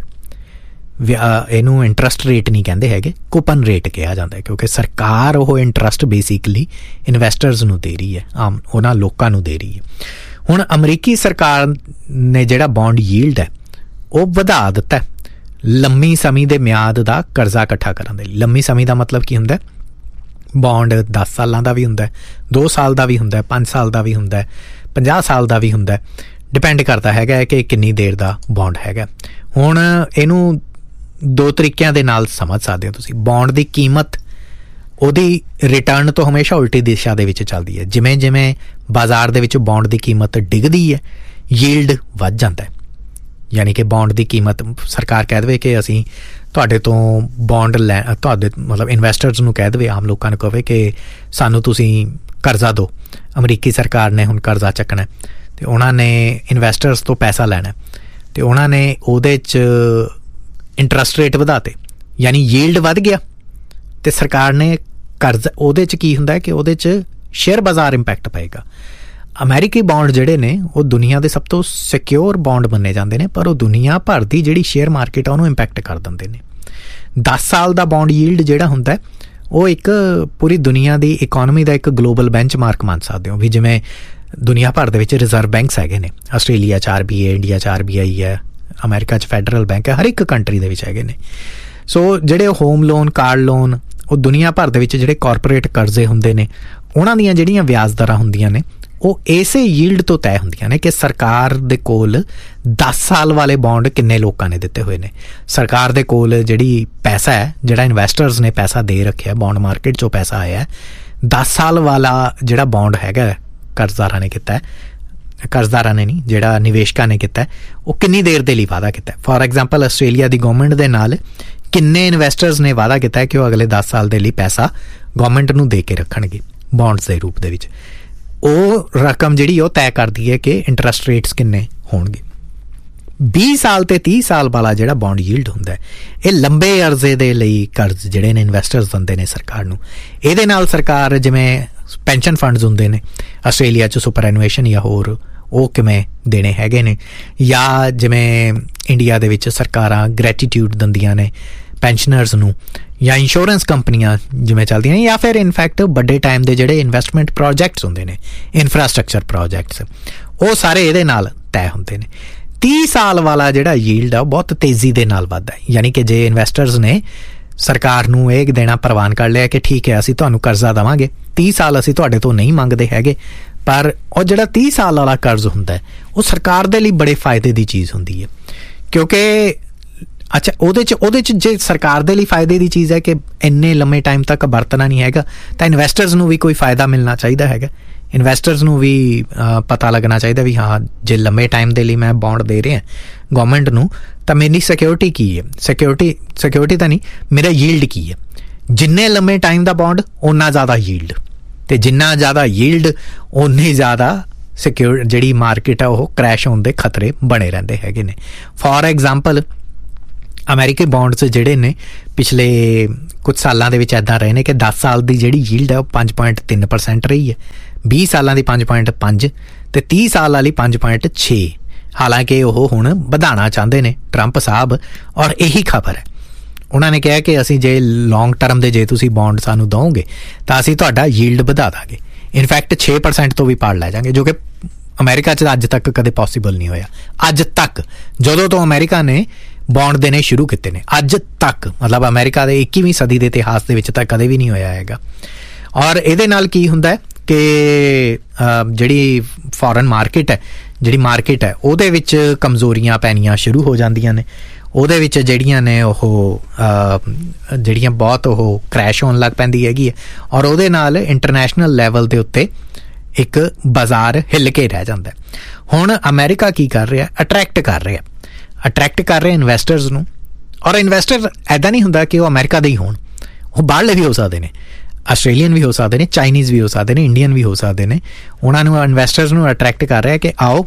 ਇਹਨੂੰ ਇੰਟਰਸਟ ਰੇਟ ਨਹੀਂ ਕਹਿੰਦੇ ਹੈਗੇ, ਕੂਪਨ ਰੇਟ ਕਿਹਾ ਜਾਂਦਾ, ਕਿਉਂਕਿ ਸਰਕਾਰ ਉਹ ਇੰਟਰਸਟ ਬੇਸਿਕਲੀ ਇਨਵੈਸਟਰਸ ਨੂੰ ਦੇ ਰਹੀ ਹੈ, ਆਮ ਉਹਨਾਂ ਲੋਕਾਂ ਨੂੰ ਦੇ ਰਹੀ ਹੈ। ਹੁਣ ਅਮਰੀਕੀ ਸਰਕਾਰ ਨੇ ਜਿਹੜਾ ਬੌਂਡ ਯੀਲਡ ਹੈ ਉਹ ਵਧਾ ਦਿੱਤਾ ਲੰਮੀ ਸਮੇਂ ਦੇ ਮਿਆਦ ਦਾ ਕਰਜ਼ਾ ਇਕੱਠਾ ਕਰਨ ਦੇ ਲਈ। ਲੰਮੀ ਸਮੇਂ ਦਾ ਮਤਲਬ ਕੀ ਹੁੰਦਾ? ਬੌਂਡ ਦਸ ਸਾਲਾਂ ਦਾ ਵੀ ਹੁੰਦਾ, ਦੋ ਸਾਲ ਦਾ ਵੀ ਹੁੰਦਾ, ਪੰਜ ਸਾਲ ਦਾ ਵੀ ਹੁੰਦਾ, ਪੰਜਾਹ ਸਾਲ ਦਾ ਵੀ ਹੁੰਦਾ, ਡਿਪੈਂਡ ਕਰਦਾ ਹੈਗਾ ਕਿ ਕਿੰਨੀ ਦੇਰ ਦਾ ਬੌਂਡ ਹੈਗਾ। ਹੁਣ ਇਹਨੂੰ ਦੋ ਤਰੀਕਿਆਂ ਦੇ ਨਾਲ ਸਮਝ ਸਕਦੇ ਹੋ ਤੁਸੀਂ। ਬੌਂਡ ਦੀ ਕੀਮਤ ਉਹਦੀ ਰਿਟਰਨ ਤੋਂ ਹਮੇਸ਼ਾ ਉਲਟੀ ਦਿਸ਼ਾ ਦੇ ਵਿੱਚ ਚੱਲਦੀ ਹੈ। ਜਿਵੇਂ ਜਿਵੇਂ ਬਾਜ਼ਾਰ ਦੇ ਵਿੱਚ ਬੌਂਡ ਦੀ ਕੀਮਤ ਡਿੱਗਦੀ ਹੈ, ਯੀਲਡ ਵੱਧ ਜਾਂਦਾ ਹੈ। ਯਾਨੀ ਕਿ ਬੌਂਡ ਦੀ ਕੀਮਤ, ਸਰਕਾਰ ਕਹਿ ਦੇਵੇ ਕਿ ਅਸੀਂ ਤੁਹਾਡੇ ਤੋਂ ਬੌਂਡ ਲੈ, ਤੁਹਾਡੇ ਮਤਲਬ ਇਨਵੈਸਟਰਸ ਨੂੰ ਕਹਿ ਦੇਵੇ, ਆਮ ਲੋਕਾਂ ਨੂੰ ਕਹੇ ਕਿ ਸਾਨੂੰ ਤੁਸੀਂ ਕਰਜ਼ਾ ਦਿਓ। ਅਮਰੀਕੀ ਸਰਕਾਰ ਨੇ ਹੁਣ ਕਰਜ਼ਾ ਚੱਕਣਾ ਅਤੇ ਉਹਨਾਂ ਨੇ ਇਨਵੈਸਟਰਸ ਤੋਂ ਪੈਸਾ ਲੈਣਾ ਅਤੇ ਉਹਨਾਂ ਨੇ ਉਹਦੇ 'ਚ ਇੰਟਰਸਟ ਰੇਟ ਵਧਾਤੇ, ਯਾਨੀ ਯੀਲਡ ਵੱਧ ਗਿਆ ਅਤੇ ਸਰਕਾਰ ਨੇ ਕਰਜ਼ਾ, ਉਹਦੇ 'ਚ ਕੀ ਹੁੰਦਾ ਕਿ ਉਹਦੇ 'ਚ ਸ਼ੇਅਰ ਬਾਜ਼ਾਰ ਇੰਪੈਕਟ ਪਏਗਾ। ਅਮਰੀਕੀ ਬੌਂਡ ਜਿਹੜੇ ਨੇ ਉਹ ਦੁਨੀਆ ਦੇ ਸਭ ਤੋਂ ਸਿਕਿਉਰ ਬੌਂਡ ਮੰਨੇ ਜਾਂਦੇ ਨੇ, ਪਰ ਉਹ ਦੁਨੀਆ ਭਰ ਦੀ ਜਿਹੜੀ ਸ਼ੇਅਰ ਮਾਰਕੀਟ ਆ ਉਹਨੂੰ ਇੰਪੈਕਟ ਕਰ ਦਿੰਦੇ ਨੇ। ਦਸ ਸਾਲ ਦਾ ਬੌਂਡ ਯੀਲਡ ਜਿਹੜਾ ਹੁੰਦਾ ਉਹ ਇੱਕ ਪੂਰੀ ਦੁਨੀਆ ਦੀ ਇਕੋਨਮੀ ਦਾ ਇੱਕ ਗਲੋਬਲ ਬੈਂਚਮਾਰਕ ਮੰਨ ਸਕਦੇ ਹੋ। ਵੀ ਜਿਵੇਂ ਦੁਨੀਆ ਭਰ ਦੇ ਵਿੱਚ ਰਿਜ਼ਰਵ ਬੈਂਕਸ ਹੈਗੇ ਨੇ, ਆਸਟ੍ਰੇਲੀਆ 'ਚ ਆਰ ਬੀ ਆਈ, ਇੰਡੀਆ 'ਚ ਆਰ ਬੀ ਆਈ ਹੈ, ਅਮਰੀਕਾ 'ਚ ਫੈਡਰਲ ਬੈਂਕ ਹੈ, ਹਰ ਇੱਕ ਕੰਟਰੀ ਦੇ ਵਿੱਚ ਹੈਗੇ ਨੇ। ਸੋ ਜਿਹੜੇ ਹੋਮ ਲੋਨ, ਕਾਰ ਲੋਨ, ਉਹ ਦੁਨੀਆ ਭਰ ਦੇ ਵਿੱਚ ਜਿਹੜੇ ਕਾਰਪੋਰੇਟ ਕਰਜ਼ੇ ਹੁੰਦੇ ਨੇ ਉਹਨਾਂ ਦੀਆਂ ਜਿਹੜੀਆਂ ਵਿਆਜ ਦਰਾਂ ਹੁੰਦੀਆਂ ਨੇ ਉਹ ਇਸੇ ਯੀਲਡ ਤੋਂ ਤੈਅ ਹੁੰਦੀਆਂ ਨੇ ਕਿ ਸਰਕਾਰ ਦੇ ਕੋਲ ਦਸ ਸਾਲ ਵਾਲੇ ਬੌਂਡ ਕਿੰਨੇ ਲੋਕਾਂ ਨੇ ਦਿੱਤੇ ਹੋਏ ਨੇ। ਸਰਕਾਰ ਦੇ ਕੋਲ ਜਿਹੜੀ ਪੈਸਾ ਹੈ, ਜਿਹੜਾ ਇਨਵੈਸਟਰਸ ਨੇ ਪੈਸਾ ਦੇ ਰੱਖਿਆ, ਬੌਂਡ ਮਾਰਕੀਟ 'ਚੋਂ ਪੈਸਾ ਆਇਆ, ਦਸ ਸਾਲ ਵਾਲਾ ਜਿਹੜਾ ਬੌਂਡ ਹੈਗਾ ਕਰਜ਼ਦਾਰਾਂ ਨੇ ਕੀਤਾ, ਕਰਜ਼ਦਾਰਾਂ ਨੇ ਨਹੀਂ, ਜਿਹੜਾ ਨਿਵੇਸ਼ਕਾਂ ਨੇ ਕੀਤਾ, ਉਹ ਕਿੰਨੀ ਦੇਰ ਦੇ ਲਈ ਵਾਅਦਾ ਕੀਤਾ। For example Australia the government ਦੇ ਨਾਲ ਕਿੰਨੇ ਇਨਵੈਸਟਰਸ ਨੇ ਵਾਅਦਾ ਕੀਤਾ ਕਿ ਉਹ ਅਗਲੇ ਦਸ ਸਾਲ ਦੇ ਲਈ ਪੈਸਾ ਗੌਰਮੈਂਟ ਨੂੰ ਦੇ ਕੇ ਰੱਖਣਗੇ ਬੌਂਡਸ ਦੇ ਰੂਪ ਦੇ ਵਿੱਚ। ਉਹ ਰਕਮ ਜਿਹੜੀ ਉਹ ਤੈਅ ਕਰਦੀ ਹੈ ਕਿ ਇੰਟਰਸਟ ਰੇਟਸ ਕਿੰਨੇ ਹੋਣਗੇ। ਵੀਹ ਸਾਲ ਤੇ ਤੀਹ ਸਾਲ ਵਾਲਾ ਜਿਹੜਾ ਬੌਂਡ ਯੀਲਡ ਹੁੰਦਾ ਇਹ ਲੰਬੇ ਅਰਜ਼ੇ ਦੇ ਲਈ ਕਰਜ਼ ਜਿਹੜੇ ਨੇ ਇਨਵੈਸਟਰਸ ਦਿੰਦੇ ਨੇ ਸਰਕਾਰ ਨੂੰ। ਇਹਦੇ ਨਾਲ ਸਰਕਾਰ, ਜਿਵੇਂ ਪੈਨਸ਼ਨ ਫੰਡਸ ਹੁੰਦੇ ਨੇ ਆਸਟ੍ਰੇਲੀਆ 'ਚ, ਸੁਪਰ ਐਨੂਏਸ਼ਨ ਜਾਂ ਹੋਰ, ਉਹ ਕਿਵੇਂ ਦੇਣੇ ਹੈਗੇ ਨੇ, ਜਾਂ ਜਿਵੇਂ ਇੰਡੀਆ ਦੇ ਵਿੱਚ ਸਰਕਾਰਾਂ ਗ੍ਰੈਟੀਟਿਊਡ ਦਿੰਦੀਆਂ ਨੇ ਪੈਨਸ਼ਨਰਸ ਨੂੰ, ਜਾਂ ਇੰਸ਼ੋਰੈਂਸ ਕੰਪਨੀਆਂ ਜਿਵੇਂ ਚੱਲਦੀਆਂ ਨੇ, ਜਾਂ ਫਿਰ ਇਨਫੈਕਟ ਵੱਡੇ ਟਾਈਮ ਦੇ ਜਿਹੜੇ ਇਨਵੈਸਟਮੈਂਟ ਪ੍ਰੋਜੈਕਟਸ ਹੁੰਦੇ ਨੇ, ਇਨਫਰਾਸਟਰਕਚਰ ਪ੍ਰੋਜੈਕਟਸ, ਉਹ ਸਾਰੇ ਇਹਦੇ ਨਾਲ ਤੈਅ ਹੁੰਦੇ ਨੇ। ਤੀਹ ਸਾਲ ਵਾਲਾ ਜਿਹੜਾ ਯੀਲਡ ਆ ਉਹ ਬਹੁਤ ਤੇਜ਼ੀ ਦੇ ਨਾਲ ਵੱਧਦਾ ਹੈ। ਯਾਨੀ ਕਿ ਜੇ ਇਨਵੈਸਟਰਸ ਨੇ ਸਰਕਾਰ ਨੂੰ ਇਹ ਦੇਣਾ ਪ੍ਰਵਾਨ ਕਰ ਲਿਆ ਕਿ ਠੀਕ ਹੈ ਅਸੀਂ ਤੁਹਾਨੂੰ ਕਰਜ਼ਾ ਦੇਵਾਂਗੇ, ਤੀਹ ਸਾਲ ਅਸੀਂ ਤੁਹਾਡੇ ਤੋਂ ਨਹੀਂ ਮੰਗਦੇ ਹੈਗੇ, ਪਰ ਉਹ ਜਿਹੜਾ ਤੀਹ ਸਾਲ ਵਾਲਾ ਕਰਜ਼ ਹੁੰਦਾ ਉਹ ਸਰਕਾਰ ਦੇ ਲਈ ਬੜੇ ਫਾਇਦੇ ਦੀ ਚੀਜ਼ ਹੁੰਦੀ ਹੈ। ਕਿਉਂਕਿ ਅੱਛਾ ਉਹਦੇ 'ਚ ਉਹਦੇ 'ਚ ਜੇ ਸਰਕਾਰ ਦੇ ਲਈ ਫਾਇਦੇ ਦੀ ਚੀਜ਼ ਹੈ ਕਿ ਇੰਨੇ ਲੰਮੇ ਟਾਈਮ ਤੱਕ ਵਰਤਣਾ ਨਹੀਂ ਹੈਗਾ, ਤਾਂ ਇਨਵੈਸਟਰਸ ਨੂੰ ਵੀ ਕੋਈ ਫਾਇਦਾ ਮਿਲਣਾ ਚਾਹੀਦਾ ਹੈਗਾ। ਇਨਵੈਸਟਰਸ ਨੂੰ ਵੀ ਪਤਾ ਲੱਗਣਾ ਚਾਹੀਦਾ ਵੀ ਹਾਂ, ਜੇ ਲੰਮੇ ਟਾਈਮ ਦੇ ਲਈ ਮੈਂ ਬੌਂਡ ਦੇ ਰਿਹਾ ਗੌਰਮੈਂਟ ਨੂੰ ਤਾਂ ਮੇਰੀ ਸਿਕਿਉਰਿਟੀ ਕੀ ਹੈ, ਸਿਕਿਉਰਿਟੀ ਸਿਕਿਉਰਿਟੀ ਤਾਂ ਨਹੀਂ, ਮੇਰਾ ਯੀਲਡ ਕੀ ਹੈ। ਜਿੰਨੇ ਲੰਮੇ ਟਾਈਮ ਦਾ ਬੌਂਡ ਓਨਾ ਜ਼ਿਆਦਾ ਯੀਲਡ, ਅਤੇ ਜਿੰਨਾ ਜ਼ਿਆਦਾ ਯੀਲਡ ਓਨੀ ਜ਼ਿਆਦਾ ਸਿਕਿਉਰ ਜਿਹੜੀ ਮਾਰਕੀਟ ਆ ਉਹ ਕ੍ਰੈਸ਼ ਹੋਣ ਦੇ ਖਤਰੇ ਬਣੇ ਰਹਿੰਦੇ ਹੈਗੇ ਨੇ। ਫੋਰ ਐਗਜ਼ਾਮਪਲ ਅਮਰੀਕੀ ਬੌਂਡਸ ਜਿਹੜੇ ਨੇ ਪਿਛਲੇ ਕੁਝ ਸਾਲਾਂ ਦੇ ਵਿੱਚ ਇੱਦਾਂ ਰਹੇ ਨੇ ਕਿ ਦਸ ਸਾਲ ਦੀ ਜਿਹੜੀ ਯੀਲਡ ਹੈ ਉਹ ਪੰਜ ਪੁਆਇੰਟ ਤਿੰਨ ਪਰਸੈਂਟ ਰਹੀ ਹੈ, ਵੀਹ ਸਾਲਾਂ ਦੀ ਪੰਜ ਪੁਆਇੰਟ ਪੰਜ ਅਤੇ ਤੀਹ ਸਾਲ ਵਾਲੀ ਪੰਜ ਪੁਆਇੰਟ ਛੇ। ਹਾਲਾਂਕਿ ਉਹ ਹੁਣ ਵਧਾਉਣਾ ਚਾਹੁੰਦੇ ਨੇ ਟਰੰਪ ਸਾਹਿਬ, ਔਰ ਇਹੀ ਖਬਰ ਹੈ। ਉਹਨਾਂ ਨੇ ਕਿਹਾ ਕਿ ਅਸੀਂ ਜੇ ਲੌਂਗ ਟਰਮ ਦੇ ਜੇ ਤੁਸੀਂ ਬੌਂਡ ਸਾਨੂੰ ਦਿਓਗੇ ਤਾਂ ਅਸੀਂ ਤੁਹਾਡਾ ਯੀਲਡ ਵਧਾ ਦਾਂਗੇ, ਇਨਫੈਕਟ ਛੇ ਪਰਸੈਂਟ ਤੋਂ ਵੀ ਪਾੜ ਲੈ ਜਾਵਾਂਗੇ, ਜੋ ਕਿ ਅਮਰੀਕਾ 'ਚ ਅੱਜ ਤੱਕ ਕਦੇ ਪੋਸੀਬਲ ਨਹੀਂ ਹੋਇਆ। ਅੱਜ ਤੱਕ ਜਦੋਂ ਤੋਂ ਅਮਰੀਕਾ ਨੇ ਬੌਂਡ ਦੇਣੇ ਸ਼ੁਰੂ ਕੀਤੇ ਨੇ, ਅੱਜ ਤੱਕ, ਮਤਲਬ ਅਮਰੀਕਾ ਦੇ ਇੱਕੀਵੀਂ ਸਦੀ ਦੇ ਇਤਿਹਾਸ ਦੇ ਵਿੱਚ ਤਾਂ ਕਦੇ ਵੀ ਨਹੀਂ ਹੋਇਆ ਹੈਗਾ। ਔਰ ਇਹਦੇ ਨਾਲ ਕੀ ਹੁੰਦਾ ਕਿ ਜਿਹੜੀ ਫੋਰਨ ਮਾਰਕੀਟ ਹੈ, ਜਿਹੜੀ ਮਾਰਕੀਟ ਹੈ ਉਹਦੇ ਵਿੱਚ ਕਮਜ਼ੋਰੀਆਂ ਪੈਣੀਆਂ ਸ਼ੁਰੂ ਹੋ ਜਾਂਦੀਆਂ ਨੇ। ਉਹਦੇ ਵਿੱਚ ਜਿਹੜੀਆਂ ਨੇ ਉਹ ਜਿਹੜੀਆਂ ਬਹੁਤ ਉਹ ਕ੍ਰੈਸ਼ ਹੋਣ ਲੱਗ ਪੈਂਦੀ ਹੈਗੀ ਹੈ, ਔਰ ਉਹਦੇ ਨਾਲ ਇੰਟਰਨੈਸ਼ਨਲ ਲੈਵਲ ਦੇ ਉੱਤੇ ਇੱਕ ਬਾਜ਼ਾਰ ਹਿੱਲ ਕੇ ਰਹਿ ਜਾਂਦਾ। ਹੁਣ ਅਮਰੀਕਾ ਕੀ ਕਰ ਰਿਹਾ, ਅਟਰੈਕਟ ਕਰ ਰਿਹਾ ਅਟਰੈਕਟ ਕਰ ਰਹੇ ਇਨਵੈਸਟਰਸ ਨੂੰ। ਔਰ ਇਨਵੈਸਟਰ ਇੱਦਾਂ ਨਹੀਂ ਹੁੰਦਾ ਕਿ ਉਹ ਅਮਰੀਕਾ ਦੇ ਹੀ ਹੋਣ, ਉਹ ਬਾਹਰਲੇ ਵੀ ਹੋ ਸਕਦੇ ਨੇ, ਆਸਟ੍ਰੇਲੀਅਨ ਵੀ ਹੋ ਸਕਦੇ ਨੇ, ਚਾਈਨੀਜ਼ ਵੀ ਹੋ ਸਕਦੇ ਨੇ, ਇੰਡੀਅਨ ਵੀ ਹੋ ਸਕਦੇ ਨੇ। ਉਹਨਾਂ ਨੂੰ ਇਨਵੈਸਟਰਸ ਨੂੰ ਅਟਰੈਕਟ ਕਰ ਰਿਹਾ ਕਿ ਆਓ